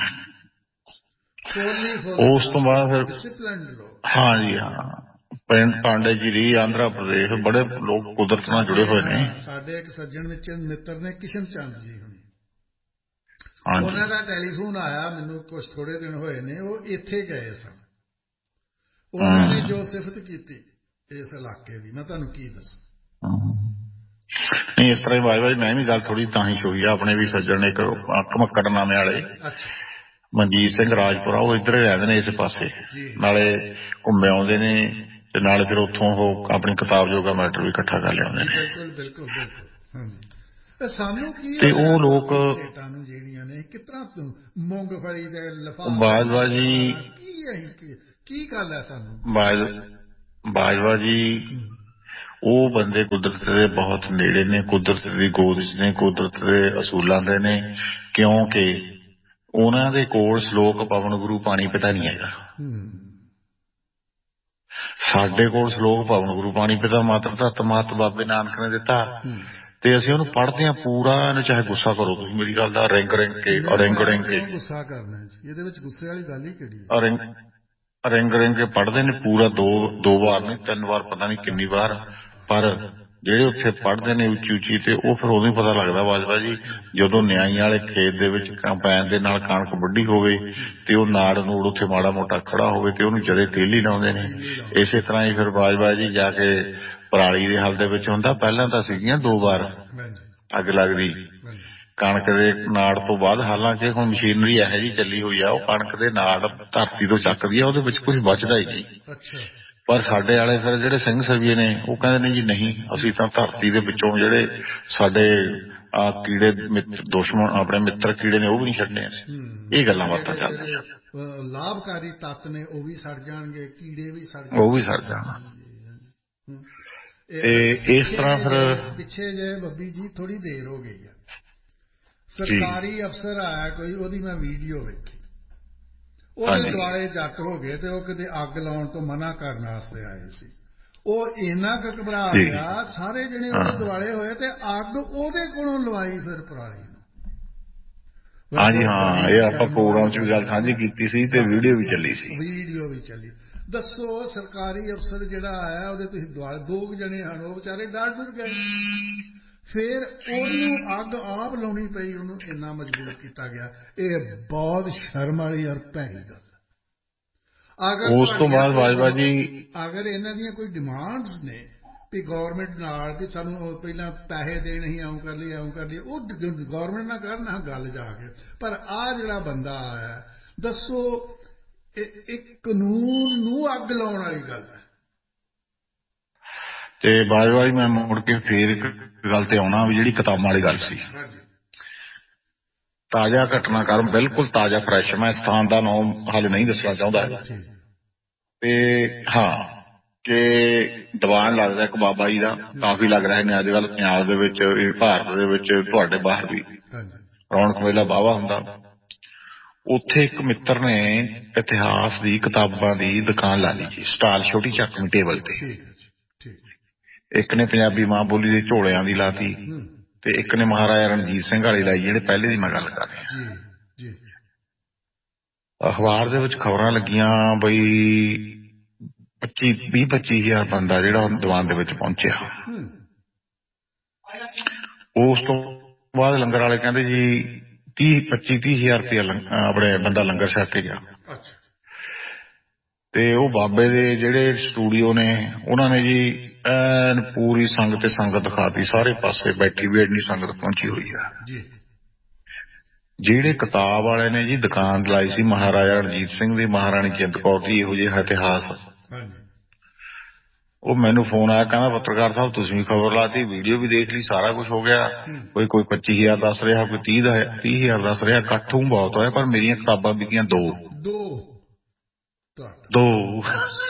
Speaker 1: ਫੋਲੀ ਫੁੱਲ
Speaker 3: ਉਸ ਤੋਂ ਬਾਅਦ ਫਿਰ
Speaker 1: ਡਿਸਿਪਲਿਨਡ ਲੋਕ।
Speaker 3: ਹਾਂਜੀ ਹਾਂ ਪਿੰਡ ਪਾਂਡੇ ਜੀ ਰੀ ਆਂਧਰਾ ਪ੍ਰਦੇਸ਼ ਬੜੇ ਲੋਕ ਕੁਦਰਤ ਨਾਲ ਜੁੜੇ ਹੋਏ ਨੇ।
Speaker 1: ਸਾਡੇ ਇੱਕ ਸੱਜਣ ਵਿੱਚ ਮਿੱਤਰ ਨੇ ਕਿਸ਼ਨ ਚੰਦ ਜੀ ਹੁਣੀ,
Speaker 3: ਹਾਂਜੀ
Speaker 1: ਉਹਨਾਂ ਦਾ ਟੈਲੀਫੋਨ ਆਇਆ ਮੈਨੂੰ ਕੁਝ ਥੋੜੇ ਦਿਨ ਹੋਏ ਨੇ, ਉਹ ਇੱਥੇ ਗਏ ਸਨ। ਉਹਨਾਂ ਨੇ ਜੋ ਸਿਫਤ ਕੀਤੀ ਇਸ ਇਲਾਕੇ ਦੀ ਮੈਂ ਤੁਹਾਨੂੰ ਕੀ ਦੱਸਾਂ।
Speaker 3: ਨਹੀਂ ਇਸ ਤਰ੍ਹਾਂ ਹੀ ਬਾਜ ਬਾਜ ਮੈਂ ਵੀ ਗੱਲ ਥੋੜੀ ਤਾਂ ਹੀ ਛੋਈ ਆ। ਆਪਣੇ ਵੀ ਸੱਜਣ ਇੱਕ ਘਮੱਕੜ ਨਾਮੇ ਵਾਲੇ ਮਨਜੀਤ ਸਿੰਘ ਰਾਜਪੁਰਾ, ਉਹ ਇੱਧਰ ਹੀ ਰਹਿੰਦੇ ਨੇ ਇਸ ਪਾਸੇ, ਨਾਲੇ ਘੁੰਮੇ ਆਉਂਦੇ ਨੇ ਤੇ ਨਾਲੇ ਫਿਰ ਉੱਥੋਂ ਉਹ ਆਪਣੀ ਕਿਤਾਬ ਜੋਗਾ ਮੈਟਰ ਵੀ ਇਕੱਠਾ ਕਰ ਲਿਆਉਂਦੇ ਨੇ।
Speaker 1: ਬਿਲਕੁਲ ਬਿਲਕੁਲ ਬਿਲਕੁਲ ਹਾਂਜੀ। ਸਾਨੂੰ ਕੀ
Speaker 3: ਤੇ ਉਹ ਲੋਕ
Speaker 1: ਸਟੇਟਾਂ ਨੂੰ ਜਿਹੜੀਆਂ ਨੇ ਕਿਸ ਤਰ੍ਹਾਂ ਮੂੰਗਫਲੀ ਦੇ ਲਿਫਾਫੇ
Speaker 3: ਬਾਜਵਾ ਜੀ
Speaker 1: ਕੀ ਕੀ ਗੱਲ ਹੈ ਸਾਨੂੰ
Speaker 3: ਬਾਜ ਬਾਜਵਾ ਜੀ ਉਹ ਬੰਦੇ ਕੁਦਰਤ ਦੇ ਬਹੁਤ ਨੇੜੇ ਨੇ, ਕੁਦਰਤ ਦੀ ਗੋਦ ਚ ਨੇ, ਕੁਦਰਤ ਦੇ ਅਸੂਲਾਂ ਦੇ ਨੇ, ਕਿਉਂਕਿ ਉਹਨਾਂ ਦੇ ਕੋਲ ਸ਼ਲੋਕ ਪਵਨ ਗੁਰੂ ਪਾਣੀ ਪਿਤਾ ਨਹੀਂ ਹੈਗਾ। ਸਾਡੇ ਕੋਲ ਸ਼ਲੋਕ ਪਵਨ ਗੁਰੂ ਪਾਣੀ ਪਿਤਾ ਮਾਤਰ ਧਰਤ ਮਾਤ ਬਾਬੇ ਨਾਨਕ ਨੇ ਦਿੱਤਾ ਤੇ ਅਸੀਂ ਉਹਨੂੰ ਪੜ੍ਹਦੇ ਹਾਂ ਪੂਰਾ, ਇਹਨੂੰ ਚਾਹੇ ਗੁੱਸਾ ਕਰੋ ਤੁਸੀਂ ਮੇਰੀ ਗੱਲ ਦਾ, ਰਿੰਗ ਰਿੰਗ ਕੇ ਰਿੰਗ ਰਿੰਗ ਕੇ
Speaker 1: ਗੁੱਸਾ ਕਰਨਾ ਇਹਦੇ ਵਿੱਚ ਗੁੱਸੇ ਵਾਲੀ ਗੱਲ ਹੀ ਕਿਹੜੀ,
Speaker 3: ਰਿੰਗ ਰਿੰਗ ਕੇ ਪੜ੍ਹਦੇ ਨੇ ਪੂਰਾ, ਦੋ ਦੋ ਵਾਰ ਨਹੀਂ ਤਿੰਨ ਵਾਰ ਪਤਾ ਨਹੀਂ ਕਿੰਨੀ ਵਾਰ, ਪਰ ਜਿਹੜੇ ਉੱਥੇ ਪੜ੍ਹਦੇ ਨੇ ਉੱਚੀ ਉੱਚੀ ਤੇ ਉਹ ਫਿਰ ਉਦੋਂ ਹੀ ਪਤਾ ਲੱਗਦਾ ਬਾਜਵਾ ਜੀ ਜਦੋਂ ਨਿਆਈ ਵਾਲੇ ਖੇਤ ਦੇ ਵਿੱਚ ਕੰਪੈਨ ਦੇ ਨਾਲ ਕਣਕ ਵੱਢੀ ਹੋਵੇ ਤੇ ਉਹ ਨਾੜ ਨੂੜ ਉੱਥੇ ਮਾੜਾ ਮੋਟਾ ਖੜਾ ਹੋਵੇ ਤੇ ਉਹਨੂੰ ਜਦੇ ਤੇਲੀ ਲਾਉਂਦੇ ਨੇ। ਇਸੇ ਤਰ੍ਹਾਂ ਹੀ ਫਿਰ ਬਾਜਵਾ ਜੀ ਜਾ ਕੇ ਪਰਾਲੀ ਦੇ ਹਲ ਦੇ ਵਿੱਚ ਹੁੰਦਾ, ਪਹਿਲਾਂ ਤਾਂ ਸੀਗੀਆਂ ਦੋ ਵਾਰ ਅੱਗ ਲੱਗਦੀ ਕਣਕ ਦੇ ਨਾੜ ਤੋਂ ਬਾਅਦ, ਹਾਲਾਂਕਿ ਹੁਣ ਮਸ਼ੀਨਰੀ ਇਹੋ ਜਿਹੀ ਚੱਲੀ ਹੋਈ ਆ ਉਹ ਕਣਕ ਦੇ ਨਾੜ ਧਰਤੀ ਤੋਂ ਚੱਕਦੀ ਆ, ਉਹਦੇ ਵਿੱਚ ਕੁਝ ਬਚਦਾ ਹੀ ਨਹੀਂ। ਪਰ ਸਾਡੇ ਵਾਲੇ ਫਿਰ ਜਿਹੜੇ ਸਿੰਘ ਸਭੀਏ ਨੇ ਉਹ ਕਹਿੰਦੇ ਨੇ ਜੀ ਨਹੀਂ ਅਸੀਂ ਤਾਂ ਧਰਤੀ ਦੇ ਵਿੱਚੋਂ ਜਿਹੜੇ ਸਾਡੇ ਆ ਕੀੜੇ ਦੁਸ਼ਮਣ ਆਪਣੇ ਮਿੱਤਰ ਕੀੜੇ ਨੇ ਉਹ ਵੀ ਨਹੀਂ ਛੱਡਣੇ ਅਸੀਂ। ਇਹ ਗੱਲਾਂ ਬਾਤਾਂ ਚੱਲਦੀਆਂ,
Speaker 1: ਲਾਭਕਾਰੀ ਤੱਤ ਨੇ ਉਹ ਵੀ ਸੜ ਜਾਣਗੇ, ਕੀੜੇ ਵੀ ਸੜ
Speaker 3: ਉਹ ਵੀ ਸੜ ਜਾਣ। ਤੇ ਇਸ ਤਰ੍ਹਾਂ ਫਿਰ
Speaker 1: ਪਿੱਛੇ ਜੇ ਬੱਬੀ ਜੀ ਥੋੜੀ ਦੇਰ ਹੋ ਗਈ ਆ, ਸਰਕਾਰੀ ਅਫਸਰ ਆਇਆ ਕੋਈ, ਉਹਦੀ ਮੈਂ ਵੀਡੀਓ ਵੇਖੀ, ਉਹਦੇ ਦੁਆਲੇ ਜੱਟ ਹੋ ਗਏ ਤੇ ਉਹ ਕਿਤੇ ਅੱਗ ਲਾਉਣ ਤੋਂ ਮਨਾ ਕਰਨ ਵਾਸਤੇ ਆਏ ਸੀ। ਉਹ ਇੰਨਾ ਕੁ ਘਬਰਾ ਗਿਆ, ਸਾਰੇ ਜਣੇ ਉਹਦੇ ਦੁਆਲੇ ਹੋਏ ਤੇ ਅੱਗ ਉਹਦੇ ਕੋਲੋਂ ਲਵਾਈ ਫਿਰ ਪਰਾਲੀ ਨੂੰ।
Speaker 3: ਹਾਂਜੀ ਹਾਂ, ਇਹ ਆਪਾਂ ਪ੍ਰੋਗਰਾਮ ਚ ਵੀ ਗੱਲ ਸਾਂਝੀ ਕੀਤੀ ਸੀ ਤੇ ਵੀਡੀਓ ਵੀ ਚੱਲੀ ਸੀ,
Speaker 1: ਵੀਡੀਓ ਵੀ ਚੱਲੀ। ਦੱਸੋ ਸਰਕਾਰੀ ਅਫਸਰ ਜਿਹੜਾ ਆਇਆ ਉਹਦੇ ਤੁਸੀਂ ਦੁਆਲੇ ਦੋ ਕੁ ਜਣੇ ਹਨ, ਉਹ ਵਿਚਾਰੇ ਡਰ ਡੁਰ ਗਏ, ਫਿਰ ਉਹਨੂੰ ਅੱਗ ਆਪ ਲਾਉਣੀ ਪਈ, ਉਹਨੂੰ ਇੰਨਾ ਮਜਬੂਰ ਕੀਤਾ ਗਿਆ। ਇਹ ਬਹੁਤ ਸ਼ਰਮ ਵਾਲੀ ਔਰ ਭੈੜੀ ਗੱਲ। ਅਗਰ
Speaker 3: ਉਸ ਤੋਂ ਬਾਅਦ ਬਾਜਵਾ ਜੀ
Speaker 1: ਅਗਰ ਇਹਨਾਂ ਦੀਆਂ ਕੋਈ ਡਿਮਾਂਡਸ ਨੇ ਵੀ ਗੌਰਮੈਂਟ ਨਾਲ ਵੀ ਸਾਨੂੰ ਪਹਿਲਾਂ ਪੈਸੇ ਦੇਣ ਹੀ ਆਉਂ ਕਰ ਲਈ ਆਉਂ ਕਰ ਲਈ, ਉਹ ਗੌਰਮੈਂਟ ਨਾਲ ਕਰਨਾ ਗੱਲ ਜਾ ਕੇ, ਪਰ ਆਹ ਜਿਹੜਾ ਬੰਦਾ ਆਇਆ ਦੱਸੋ ਇੱਕ ਕਾਨੂੰਨ ਨੂੰ ਅੱਗ ਲਾਉਣ ਵਾਲੀ ਗੱਲ ਹੈ।
Speaker 3: ਤੇ ਬਾਜਵਾ ਜੀ ਮੈਂ ਮੁੜ ਕੇ ਫੇਰ ਇੱਕ ਗੱਲ ਤੇ ਆਉਣਾ ਵੀ ਜਿਹੜੀ ਕਿਤਾਬਾਂ ਵਾਲੀ ਗੱਲ ਸੀ, ਤਾਜ਼ਾ ਘਟਨਾਕ੍ਰਮ ਬਿਲਕੁਲ ਤਾਜ਼ਾ ਫਰੈਸ਼, ਮੈਂ ਸਥਾਨ ਦਾ ਨਾਮ ਹਾਲੇ ਨਹੀਂ ਦੱਸਣਾ ਚਾਹੁੰਦਾ ਤੇ ਹਾਂ ਕਿ ਦੀਵਾਨ ਲੱਗਦਾ ਇੱਕ ਬਾਬਾ ਜੀ ਦਾ, ਕਾਫੀ ਲੱਗ ਰਹੇ ਨੇ ਅੱਜ ਕੱਲ੍ਹ ਪੰਜਾਬ ਦੇ ਵਿੱਚ, ਭਾਰਤ ਦੇ ਵਿੱਚ, ਤੁਹਾਡੇ ਬਾਹਰ ਵੀ ਰੌਣਕ ਮੇਲਾ ਵਾਹਵਾ ਹੁੰਦਾ। ਉੱਥੇ ਇੱਕ ਮਿੱਤਰ ਨੇ ਇਤਿਹਾਸ ਦੀ ਕਿਤਾਬਾਂ ਦੀ ਦੁਕਾਨ ਲਾ ਲਈ ਜੀ, ਸਟਾਲ ਛੋਟੀ ਚੱਕਵੀਂ ਟੇਬਲ ਤੇ। ਇੱਕ ਨੇ ਪੰਜਾਬੀ ਮਾਂ ਬੋਲੀ ਦੇ ਝੋਲਿਆਂ ਦੀ ਲਾਤੀ ਤੇ ਇੱਕ ਨੇ ਮਹਾਰਾਜਾ ਰਣਜੀਤ ਸਿੰਘ ਵਾਲੀ ਲਾਈ, ਜਿਹੜੇ ਪਹਿਲੇ ਦੀ ਮੈਂ ਗੱਲ ਕਰ ਰਿਹਾ। ਅਖਬਾਰ ਦੇ ਵਿੱਚ ਖਬਰਾਂ ਲੱਗੀਆਂ ਬਈ ਪੱਚੀ ਵੀਹ ਪੱਚੀ ਹਜ਼ਾਰ ਬੰਦਾ ਜਿਹੜਾ ਦੀਵਾਨ ਦੇ ਵਿੱਚ ਪਹੁੰਚਿਆ। ਉਸ ਤੋਂ ਬਾਅਦ ਲੰਗਰ ਵਾਲੇ ਕਹਿੰਦੇ ਜੀ ਤੀਹ ਪੱਚੀ ਤੀਹ ਹਜ਼ਾਰ ਰੁਪਇਆ ਆਪਣੇ ਬੰਦਾ ਲੰਗਰ ਛਕ ਕੇ ਗਿਆ। ਤੇ ਉਹ ਬਾਬੇ ਦੇ ਜਿਹੜੇ ਸਟੂਡੀਓ ਨੇ ਉਹਨਾਂ ਨੇ ਜੀ ਐਨ ਪੂਰੀ ਸੰਗਤ ਤੇ ਸੰਗਤ ਦਿਖਾਤੀ, ਸਾਰੇ ਪਾਸੇ ਬੈਠੀ ਵੀ ਇੰਨੀ ਸੰਗਤ ਪਹੁੰਚੀ ਹੋਈ ਆ। ਜਿਹੜੇ ਕਿਤਾਬ ਵਾਲੇ ਨੇ ਜੀ ਦੁਕਾਨ ਲਾਈ ਸੀ ਮਹਾਰਾਜਾ ਰਣਜੀਤ ਸਿੰਘ ਦੀ, ਮਹਾਰਾਣੀ ਜਿੰਦ ਕੌਰ ਦੀ, ਇਹੋ ਜਿਹਾ ਇਤਿਹਾਸ, ਉਹ ਮੈਨੂੰ ਫੋਨ ਆਇਆ, ਕਹਿੰਦਾ ਪੱਤਰਕਾਰ ਸਾਹਿਬ ਤੁਸੀਂ ਵੀ ਖਬਰ ਲਾਤੀ, ਵੀਡੀਓ ਵੀ ਦੇਖ ਲਈ, ਸਾਰਾ ਕੁਛ ਹੋ ਗਿਆ, ਕੋਈ ਕੋਈ ਪੱਚੀ ਹਜ਼ਾਰ ਦੱਸ ਰਿਹਾ, ਕੋਈ ਤੀਹ ਦਾ ਤੀਹ ਹਜ਼ਾਰ ਦੱਸ ਰਿਹਾ, ਇਕੱਠ ਬਹੁਤ ਹੋਇਆ, ਪਰ ਮੇਰੀਆਂ ਕਿਤਾਬਾਂ ਵਿਕੀਆਂ ਦੋ ਦੋ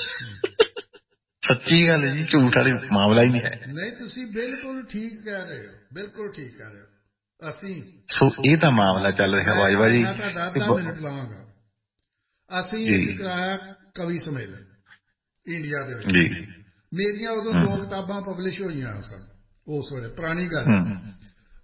Speaker 3: ਸੱਚੀ ਗੱਲ ਜੀ, ਝੂਠ ਵਾਲੀ ਮਾਮਲਾ ਹੀ ਨਹੀਂ ਹੈ।
Speaker 1: ਨਹੀਂ ਤੁਸੀਂ ਬਿਲਕੁਲ ਠੀਕ ਕਹਿ ਰਹੇ ਹੋ, ਬਿਲਕੁਲ ਠੀਕ ਕਹਿ ਰਹੇ ਹੋ। ਅਸੀਂ
Speaker 3: ਸੋ ਇਹ ਤਾਂ ਮਾਮਲਾ ਚੱਲ ਰਿਹਾ ਬਾਜਵਾ ਜੀ,
Speaker 1: ਮੈਂ ਤੁਹਾਡਾ ਅੱਧਾ ਮਿੰਟ ਲਾਵਾਂਗਾ। ਅਸੀਂ ਇੱਕ ਕਰਾਇਆ ਕਵੀ ਸੰਮੇਲਨ ਇੰਡੀਆ ਦੇ ਵਿੱਚ ਜੀ, ਮੇਰੀਆਂ ਉਦੋਂ ਦੋ ਕਿਤਾਬਾਂ ਪਬਲਿਸ਼ ਹੋਈਆਂ ਸਨ ਉਸ ਵੇਲੇ, ਪੁਰਾਣੀ ਗੱਲ।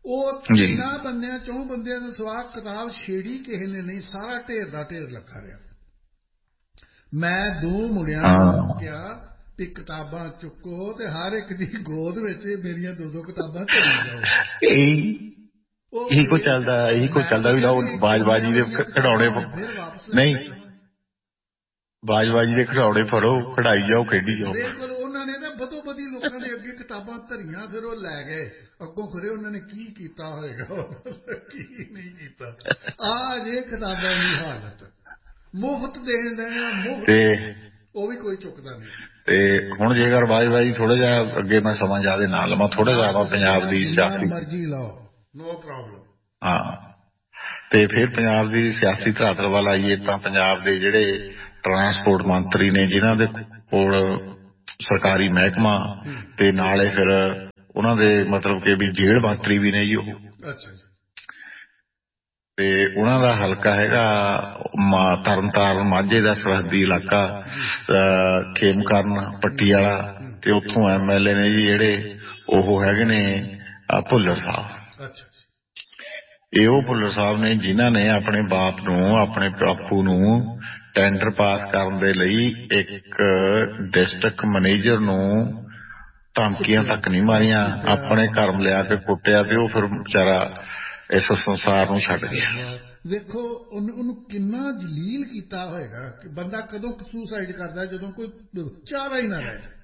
Speaker 1: ਉਹ ਤਿੰਨਾਂ ਬੰਦਿਆਂ ਚੋਂ ਬੰਦਿਆਂ ਨੂੰ ਸਵਾ ਕਿਤਾਬ ਛੇੜੀ ਕਿਸੇ ਨੇ ਨਹੀਂ, ਸਾਰਾ ਢੇਰ ਦਾ ਢੇਰ ਲੱਗਾ ਰਿਹਾ। ਮੈਂ ਦੋ ਮੁੰਡਿਆਂ ਨੂੰ ਕਿਹਾ ਵੀ ਕਿਤਾਬਾਂ ਚੁੱਕੋ ਤੇ ਹਰ ਇੱਕ ਦੀ ਗੋਦ ਵਿੱਚ ਮੇਰੀਆਂ ਦੋ ਦੋ ਕਿਤਾਬਾਂ ਧਰੀ ਜਾਓ।
Speaker 3: ਇਹੀ ਕੋ ਚੱਲਦਾ, ਇਹੀ ਕੋ ਚੱਲਦਾ ਵੀ ਲਓ ਬਾਜਬਾਜੀ ਦੇ ਖਿਡੌਣੇ ਨਹੀਂ, ਬਾਜਬਾਜੀ ਦੇ ਖਿਡੌਣੇ ਫੜੋ, ਖੜਾਈ ਜਾਓ, ਖੇਡੀ ਜਾਓ।
Speaker 1: ਬਿਲਕੁਲ। ਉਹਨਾਂ ਨੇ ਨਾ ਬਦੋ ਬਦੀ ਲੋਕਾਂ ਦੇ ਅੱਗੇ ਕਿਤਾਬਾਂ ਧਰੀਆਂ, ਫਿਰ ਉਹ ਲੈ ਗਏ ਅੱਗੋਂ। ਖਰੇ ਉਹਨਾਂ ਨੇ ਕੀ ਕੀਤਾ ਹੋਏਗਾ, ਕੀ ਨਹੀਂ ਕੀਤਾ। ਆ ਜੇ ਕਿਤਾਬਾਂ ਦੀ ਹਾਲਤ, ਮੁਫਤ ਦੇਣ ਦੇਣਾ, ਮੁਫਤ, ਉਹ ਵੀ ਕੋਈ ਚੁੱਕਦਾ ਨਹੀਂ।
Speaker 3: ਤੇ ਹੁਣ ਜੇਕਰ ਬਾਜਬਾਜੀ ਥੋੜਾ ਜਿਹਾ ਅੱਗੇ ਮੈਂ ਸਮਾਂ ਜ਼ਿਆਦਾ ਨਾ ਲਵਾਂ, ਥੋੜਾ ਜਿਹਾ ਪੰਜਾਬ ਦੀ ਸਿਆਸੀ
Speaker 1: ਮਰਜ਼ੀ ਲਾਓ, ਨੋ ਪ੍ਰੋਬਲਮ।
Speaker 3: ਹਾਂ, ਤੇ ਫਿਰ ਪੰਜਾਬ ਦੀ ਸਿਆਸੀ ਧਰਾਤਲ ਵੱਲ ਆਈਏ ਤਾਂ ਪੰਜਾਬ ਦੇ ਜਿਹੜੇ ਟਰਾਂਸਪੋਰਟ ਮੰਤਰੀ ਨੇ, ਜਿਨ੍ਹਾਂ ਦੇ ਕੋਲ ਸਰਕਾਰੀ ਮਹਿਕਮਾ ਤੇ ਨਾਲੇ ਫਿਰ ਉਹਨਾਂ ਦੇ ਮਤਲਬ ਕਿ ਵੀ ਜੇਲ੍ਹ ਮੰਤਰੀ ਵੀ ਨੇ ਜੀ ਉਹ।
Speaker 1: ਅੱਛਾ ਜੀ।
Speaker 3: ਤੇ ਉਹਨਾਂ ਦਾ ਹਲਕਾ ਹੈਗਾ ਤਰਨਤਾਰਨ ਮਾਝੇ ਦਾ ਸਰਹੱਦੀ ਇਲਾਕਾ, ਖੇਮਕਰਨ ਪੱਟੀ ਵਾਲਾ, ਤੇ ਉੱਥੋਂ ਐਮ ਐਲ ਏ ਨੇ ਜੀ ਜਿਹੜੇ ਉਹ ਹੈਗੇ ਨੇ ਭੁੱਲਰ ਸਾਹਿਬ।
Speaker 1: ਅੱਛਾ।
Speaker 3: ਇਹ ਉਹ ਭੁੱਲਰ ਸਾਹਿਬ ਨੇ ਜਿਨ੍ਹਾਂ ਨੇ ਆਪਣੇ ਬਾਪ ਨੂੰ, ਆਪਣੇ ਬਾਪੂ ਨੂੰ ਟੈਂਡਰ ਪਾਸ ਕਰਨ ਦੇ ਲਈ ਇੱਕ ਡਿਸਟ੍ਰਿਕਟ ਮੈਨੇਜਰ ਨੂੰ ਧਮਕੀਆਂ ਤੱਕ ਨਹੀਂ ਮਾਰੀਆਂ, ਆਪਣੇ ਘਰ ਲਿਆ ਕੇ ਕੁੱਟਿਆ, ਤੇ ਉਹ ਫਿਰ ਵਿਚਾਰਾ ਇਸ ਸੰਸਾਰ ਨੂੰ ਛੱਡ ਗਿਆ।
Speaker 1: ਵੇਖੋ ਉਹਨੂੰ ਕਿੰਨਾ ਜਲੀਲ ਕੀਤਾ ਹੋਏਗਾ ਕਿ ਬੰਦਾ ਕਦੋਂ ਸੁਸਾਈਡ ਕਰਦਾ, ਜਦੋਂ ਕੋਈ ਚਾਰਾ ਹੀ ਨਾ ਰਹਿ ਜਾਏ।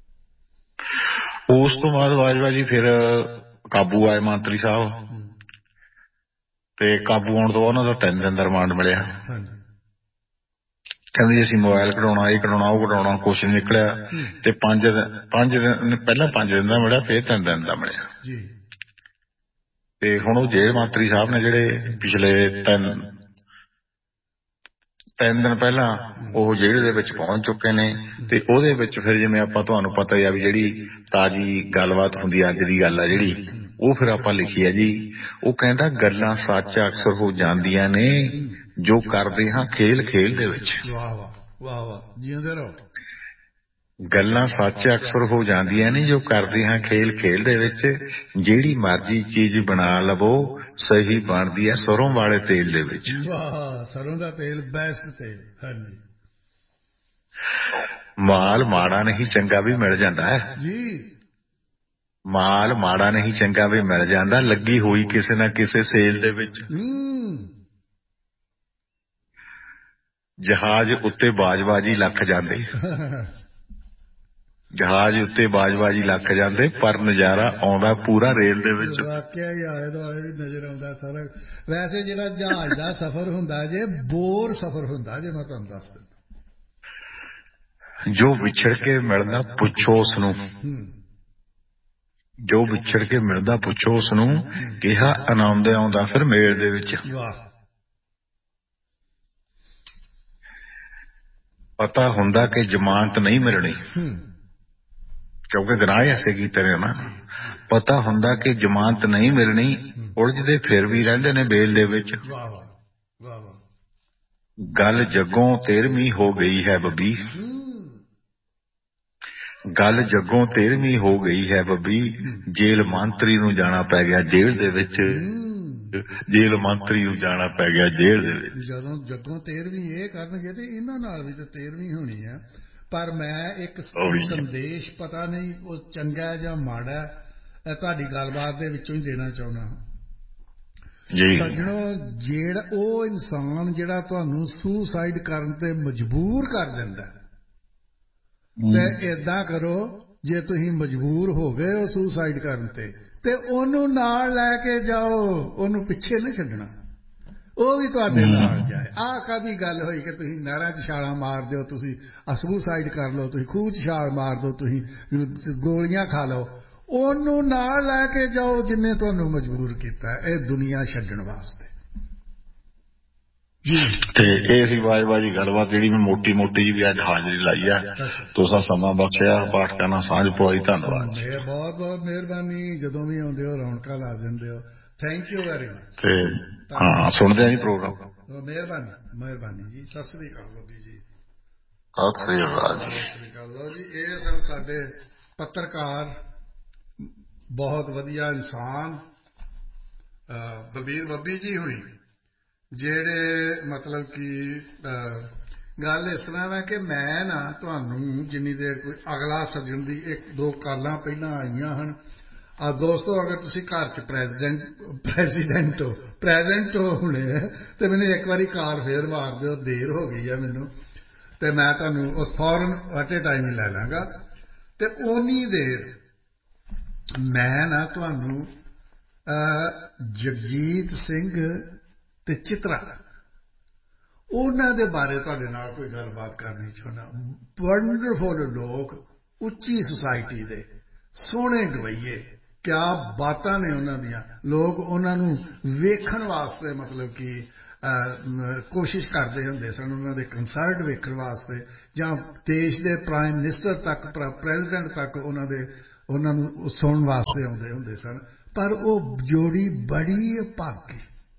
Speaker 3: ਉਸ ਤੋਂ ਬਾਅਦ ਬਾਜਵਾ ਜੀ ਫਿਰ ਕਾਬੂ ਆਏ ਮੰਤਰੀ ਸਾਹਿਬ, ਤੇ ਕਾਬੂ ਆਉਣ ਤੋਂ ਬਾਅਦ ਉਹਨਾਂ ਦਾ ਤਿੰਨ ਦਿਨ ਦਾ ਰਿਮਾਂਡ ਮਿਲਿਆ। ਕਹਿੰਦੇ ਅਸੀਂ ਮੋਬਾਇਲ ਕਢਾਉਣਾ, ਇਹ ਕਢਾਉਣਾ, ਉਹ ਕਢਾਉਣਾ, ਕੁਛ ਨਹੀਂ ਨਿਕਲਿਆ। ਤੇ ਪੰਜ ਪੰਜ ਦਿਨ ਪਹਿਲਾਂ ਪੰਜ ਦਿਨ ਦਾ ਮਿਲਿਆ, ਫਿਰ ਤਿੰਨ ਦਿਨ ਦਾ ਮਿਲਿਆ। ਤੇ ਹੁਣ ਉਹ ਜੇਲ੍ਹ ਮੰਤਰੀ ਸਾਹਿਬ ਨੇ ਜਿਹੜੇ ਪਿਛਲੇ ਤਿੰਨ ਤਿੰਨ ਦਿਨ ਪਹਿਲਾਂ ਉਹ ਜੇਲ੍ਹ ਦੇ ਵਿੱਚ ਪਹੁੰਚ ਚੁੱਕੇ ਨੇ। ਤੇ ਉਹਦੇ ਵਿੱਚ ਫਿਰ ਜਿਵੇਂ ਆਪਾਂ ਤੁਹਾਨੂੰ ਪਤਾ ਹੀ ਆ ਵੀ ਜਿਹੜੀ ਤਾਜ਼ੀ ਗੱਲਬਾਤ ਹੁੰਦੀ, ਅੱਜ ਦੀ ਗੱਲ ਆ ਜਿਹੜੀ, ਉਹ ਫਿਰ ਆਪਾਂ ਲਿਖੀ ਹੈ ਜੀ। ਉਹ ਕਹਿੰਦਾ ਗੱਲਾਂ ਸੱਚ ਅਕਸਰ ਹੋ ਜਾਂਦੀਆਂ ਨੇ ਜੋ ਕਰਦੇ ਹਾਂ ਖੇਲ ਖੇਲ ਦੇ ਵਿੱਚ।
Speaker 1: ਵਾਹ ਵਾਹ ਵਾਹ ਵਾਹ, ਜਿਉਂਦੇ ਰਹੋ।
Speaker 3: ਗੱਲਾਂ ਸੱਚ ਅਕਸਰ ਹੋ ਜਾਂਦੀਆਂ ਨੇ ਜੋ ਕਰਦੇ ਹਾਂ ਖੇਲ ਖੇਲ ਦੇ ਵਿੱਚ। ਜਿਹੜੀ ਮਰਜ਼ੀ ਚੀਜ਼ ਬਣਾ ਲਵੋ ਸਹੀ ਬਣਦੀ ਹੈ ਸਰੋਂ ਵਾਲੇ ਤੇਲ ਦੇ ਵਿੱਚ।
Speaker 1: ਵਾਹ, ਸਰੋਂ ਦਾ ਤੇਲ ਬੈਸਟ ਤੇਲ। ਹਾਂਜੀ।
Speaker 3: ਮਾਲ ਮਾੜਾ ਨਹੀਂ ਚੰਗਾ ਵੀ ਮਿਲ ਜਾਂਦਾ ਹੈ
Speaker 1: ਜੀ।
Speaker 3: ਮਾਲ ਮਾੜਾ ਨਹੀਂ ਚੰਗਾ ਵੀ ਮਿਲ ਜਾਂਦਾ, ਲੱਗੀ ਹੋਈ ਕਿਸੇ ਨਾ ਕਿਸੇ ਸੇਲ ਦੇ ਵਿੱਚ। ਜਹਾਜ਼ ਉੱਤੇ ਬਾਜਬਾਜੀ ਲੱਖ ਜਾਂਦੇ, ਜਹਾਜ਼ ਉੱਤੇ ਬਾਜਬਾਜੀ ਲੱਖ ਜਾਂਦੇ, ਪਰ ਨਜ਼ਾਰਾ ਆਉਂਦਾ ਪੂਰਾ ਰੇਲ ਦੇ ਵਿੱਚ।
Speaker 1: ਵਾਕਿਆ ਹੀ ਆਲੇ ਦੁਆਲੇ ਵੀ ਨਜ਼ਰ ਆਉਂਦਾ ਸਾਰਾ। ਵੈਸੇ ਜਿਹੜਾ ਜਹਾਜ਼ ਦਾ ਸਫ਼ਰ ਹੁੰਦਾ ਜੇ, ਬੋਰ ਸਫ਼ਰ ਹੁੰਦਾ ਜੇ, ਮੈਂ ਤੁਹਾਨੂੰ ਦੱਸ ਦਿੰਦਾ।
Speaker 3: ਜੋ ਵਿਛੜ ਕੇ ਮਿਲਦਾ ਪੁੱਛੋ ਉਸ ਨੂੰ, ਜੋ ਵਿਛੜ ਕੇ ਮਿਲਦਾ ਪੁੱਛੋ ਉਸ ਨੂੰ, ਕਿਹਾ ਆਨੰਦ ਆਉਂਦਾ ਫਿਰ ਮੇਲ ਦੇ ਵਿੱਚ। ਪਤਾ ਹੁੰਦਾ ਕਿ ਜ਼ਮਾਨਤ ਨਹੀਂ ਮਿਲਣੀ, ਕਿਉਂਕਿ ਗੁਨਾਹ ਐਸੇ ਕੀਤੇ ਨੇ ਨਾ। ਪਤਾ ਹੁੰਦਾ ਕਿ ਜ਼ਮਾਨਤ ਨਹੀਂ ਮਿਲਣੀ, ਉਲਝਦੇ ਫਿਰ ਵੀ ਰਹਿੰਦੇ ਨੇ ਬੇਲ ਦੇ ਵਿੱਚ। ਗੱਲ ਜੱਗੋਂ ਤੇਰਵੀਂ ਹੋ ਗਈ ਹੈ ਬੱਬੀ, ਗੱਲ ਜੱਗੋਂ ਤੇਰਵੀਂ ਹੋ ਗਈ ਹੈ ਬੱਬੀ, ਜੇਲ੍ਹ ਮੰਤਰੀ ਨੂੰ ਜਾਣਾ ਪੈ ਗਿਆ ਜੇਲ੍ਹ ਦੇ ਵਿੱਚ। ਜੇਲ੍ਹ ਮੰਤਰੀ ਨੂੰ ਜਾਣਾ ਪੈ ਗਿਆ ਜੇਲ੍ਹ ਦੇ ਵਿੱਚ।
Speaker 1: ਜਦੋਂ ਜੱਗੋਂ ਤੇਰਵੀਂ ਇਹ ਕਰਨਗੇ ਤੇ ਇਹਨਾਂ ਨਾਲ ਵੀ ਤਾਂ ਤੇਰਵੀਂ ਹੋਣੀ ਆ। ਪਰ ਮੈਂ ਇੱਕ ਸੰਦੇਸ਼, ਪਤਾ ਨਹੀਂ ਉਹ ਚੰਗਾ ਜਾਂ ਮਾੜਾ, ਤੁਹਾਡੀ ਗੱਲਬਾਤ ਦੇ ਵਿੱਚੋਂ ਹੀ ਦੇਣਾ ਚਾਹੁੰਦਾ। ਸੱਜਣੋ, ਜਿਹੜਾ ਉਹ ਇਨਸਾਨ ਜਿਹੜਾ ਤੁਹਾਨੂੰ ਸੁਸਾਈਡ ਕਰਨ ਤੇ ਮਜਬੂਰ ਕਰ ਦਿੰਦਾ, ਤੇ ਏਦਾਂ ਕਰੋ, ਜੇ ਤੁਸੀਂ ਮਜਬੂਰ ਹੋ ਗਏ ਹੋ ਸੁਸਾਈਡ ਕਰਨ ਤੇ ਤੇ ਉਹਨੂੰ ਨਾਲ ਲੈ ਕੇ ਜਾਓ, ਉਹਨੂੰ ਪਿੱਛੇ ਨਹੀਂ ਛੱਡਣਾ, ਉਹ ਵੀ ਤੁਹਾਡੇ ਨਾਲ ਜਾਏ। ਆਹ ਕਾਹਦੀ ਗੱਲ ਹੋਈ ਕਿ ਤੁਸੀਂ ਨਹਿਰਾਂ 'ਚ ਛਾਲਾਂ ਮਾਰ ਦਿਓ, ਤੁਸੀਂ ਸੁਸਾਈਡ ਕਰ ਲਓ, ਤੁਸੀਂ ਖੂਹ 'ਚ ਛਾਲ ਮਾਰ ਦਿਓ, ਤੁਸੀਂ ਗੋਲੀਆਂ ਖਾ ਲਓ। ਉਹਨੂੰ ਨਾਲ ਲੈ ਕੇ ਜਾਓ ਜਿੰਨੇ ਤੁਹਾਨੂੰ ਮਜਬੂਰ ਕੀਤਾ ਇਹ ਦੁਨੀਆ ਛੱਡਣ ਵਾਸਤੇ।
Speaker 3: ਤੇ ਇਹ ਸੀ ਬਾਜਬਾਜੀ ਗੱਲਬਾਤ ਜਿਹੜੀ ਮੈਂ ਮੋਟੀ ਮੋਟੀ ਜੀ ਵੀ ਅੱਜ ਹਾਜ਼ਰੀ ਲਾਈ ਆ। ਤੁਸੀਂ ਸਮਾਂ ਬਖਸ਼ਿਆ, ਪਾਠਕਾਂ ਨਾਲ ਸਾਂਝ ਪਵਾਈ, ਧੰਨਵਾਦ।
Speaker 1: ਬਹੁਤ ਬਹੁਤ ਮਿਹਰਬਾਨੀ। ਜਦੋਂ ਵੀ ਆਉਂਦੇ ਹੋ ਰੌਣਕਾਂ ਲਾ ਦਿੰਦੇ ਹੋ। Thank you very much.
Speaker 3: ਤੇ ਹਾਂ, ਸੁਣਦੇ ਆ ਜੀ ਪ੍ਰੋਗਰਾਮ।
Speaker 1: ਮਿਹਰਬਾਨੀ ਮਿਹਰਬਾਨੀ ਜੀ। ਸਤਿ ਸ੍ਰੀ ਅਕਾਲ ਬੱਬੀ ਜੀ।
Speaker 3: ਸਤਿ ਸ੍ਰੀ ਅਕਾਲ ਜੀ।
Speaker 1: ਸਤਿ ਸ੍ਰੀ ਅਕਾਲ। ਲਓ ਜੀ, ਇਹ ਸਨ ਸਾਡੇ ਪੱਤਰਕਾਰ, ਬਹੁਤ ਵਧੀਆ ਇਨਸਾਨ, ਬਲਬੀਰ ਬੱਬੀ ਜੀ ਹੋਣੀ, ਜਿਹੜੇ ਮਤਲਬ ਕਿ ਗੱਲ ਇਸ ਤਰ੍ਹਾਂ ਹੈ ਕਿ ਮੈਂ ਨਾ ਤੁਹਾਨੂੰ ਜਿੰਨੀ ਦੇਰ ਕੋਈ ਅਗਲਾ ਸੱਜਣ ਦੀ ਇੱਕ ਦੋ ਕਾਲਾਂ ਪਹਿਲਾਂ ਆਈਆਂ ਹਨ। ਆ ਦੋਸਤੋ, ਅਗਰ ਤੁਸੀਂ ਘਰ 'ਚ ਪ੍ਰੈਜ਼ੀਡੈਂਟ ਪ੍ਰੈਜ਼ੀਡੈਂਟ ਹੋ ਪ੍ਰੈਜ਼ੈਂਟ ਹੋ ਹੁਣੇ ਅਤੇ ਮੈਨੂੰ ਇੱਕ ਵਾਰੀ ਕਾਲ ਫੇਰ ਮਾਰ ਦਿਓ, ਦੇਰ ਹੋ ਗਈ ਹੈ ਮੈਨੂੰ, ਅਤੇ ਮੈਂ ਤੁਹਾਨੂੰ ਉਸ ਫੌਰਨ ਐਟ ਏ ਟਾਈਮ ਹੀ ਲੈ ਲਾਂਗਾ। ਅਤੇ ਓਨੀ ਦੇਰ ਮੈਂ ਨਾ ਤੁਹਾਨੂੰ ਜਗਜੀਤ ਸਿੰਘ ਅਤੇ ਚਿਤਰਾ ਉਹਨਾਂ ਦੇ ਬਾਰੇ ਤੁਹਾਡੇ ਨਾਲ ਕੋਈ ਗੱਲਬਾਤ ਕਰਨੀ ਚਾਹੁੰਦਾ। ਵੰਡਰਫੁਲ ਲੋਕ, ਉੱਚੀ ਸੁਸਾਇਟੀ ਦੇ, ਸੋਹਣੇ ਗਵਈਏ, ਕਿਆ ਬਾਤਾਂ ਨੇ ਉਹਨਾਂ ਦੀਆਂ। ਲੋਕ ਉਹਨਾਂ ਨੂੰ ਵੇਖਣ ਵਾਸਤੇ ਮਤਲਬ ਕਿ ਕੋਸ਼ਿਸ਼ ਕਰਦੇ ਹੁੰਦੇ ਸਨ, ਉਹਨਾਂ ਦੇ ਕੰਸਰਟ ਵੇਖਣ ਵਾਸਤੇ, ਜਾਂ ਦੇਸ਼ ਦੇ ਪ੍ਰਾਈਮ ਮਿਨਿਸਟਰ ਤੱਕ, ਪ੍ਰੈਜ਼ੀਡੈਂਟ ਤੱਕ ਉਹਨਾਂ ਦੇ ਉਹਨਾਂ ਨੂੰ ਸੁਣਨ ਵਾਸਤੇ ਆਉਂਦੇ ਹੁੰਦੇ ਸਨ। ਪਰ ਉਹ ਜੋੜੀ ਬੜੀ ਅਭਾਗੀ,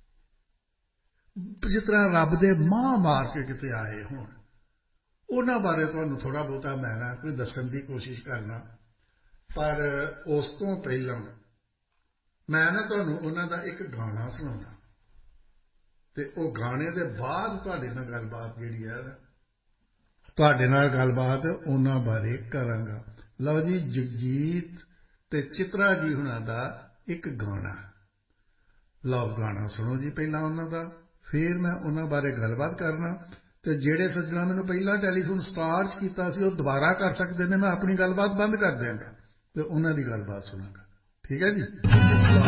Speaker 1: ਜਿਸ ਤਰ੍ਹਾਂ ਰੱਬ ਦੇ ਮਾਂ ਮਾਰ ਕੇ ਕਿਤੇ ਆਏ ਹੋਣ। ਉਹਨਾਂ ਬਾਰੇ ਤੁਹਾਨੂੰ ਥੋੜ੍ਹਾ ਬਹੁਤਾ ਮੈਂ ਨਾ ਕੋਈ ਦੱਸਣ ਦੀ ਕੋਸ਼ਿਸ਼ ਕਰਨਾ, ਪਰ ਉਸ ਤੋਂ ਪਹਿਲਾਂ ਮੈਂ ਨਾ ਤੁਹਾਨੂੰ ਉਹਨਾਂ ਦਾ ਇੱਕ ਗਾਣਾ ਸੁਣਾਉਣਾ, ਅਤੇ ਉਹ ਗਾਣੇ ਦੇ ਬਾਅਦ ਤੁਹਾਡੇ ਨਾਲ ਗੱਲਬਾਤ ਜਿਹੜੀ ਹੈ ਤੁਹਾਡੇ ਨਾਲ ਗੱਲਬਾਤ ਉਹਨਾਂ ਬਾਰੇ ਕਰਾਂਗਾ। ਲਓ ਜੀ, ਜਗਜੀਤ ਅਤੇ ਚਿਤਰਾ ਜੀ ਹੁਣਾਂ ਦਾ ਇੱਕ ਗਾਣਾ, ਲਓ ਗਾਣਾ ਸੁਣੋ ਜੀ ਪਹਿਲਾਂ ਉਹਨਾਂ ਦਾ, ਫਿਰ ਮੈਂ ਉਹਨਾਂ ਬਾਰੇ ਗੱਲਬਾਤ ਕਰਨਾ। ਅਤੇ ਜਿਹੜੇ ਸੱਜਣਾ ਮੈਨੂੰ ਪਹਿਲਾਂ ਟੈਲੀਫੋਨ ਸਟਾਰਟ ਕੀਤਾ ਸੀ, ਉਹ ਦੁਬਾਰਾ ਕਰ ਸਕਦੇ ਨੇ। ਮੈਂ ਆਪਣੀ ਗੱਲਬਾਤ ਬੰਦ ਕਰ ਦਿਆਂਗਾ ਅਤੇ ਉਹਨਾਂ ਦੀ ਗੱਲਬਾਤ ਸੁਣਾਂਗਾ। ਠੀਕ ਹੈ ਜੀ।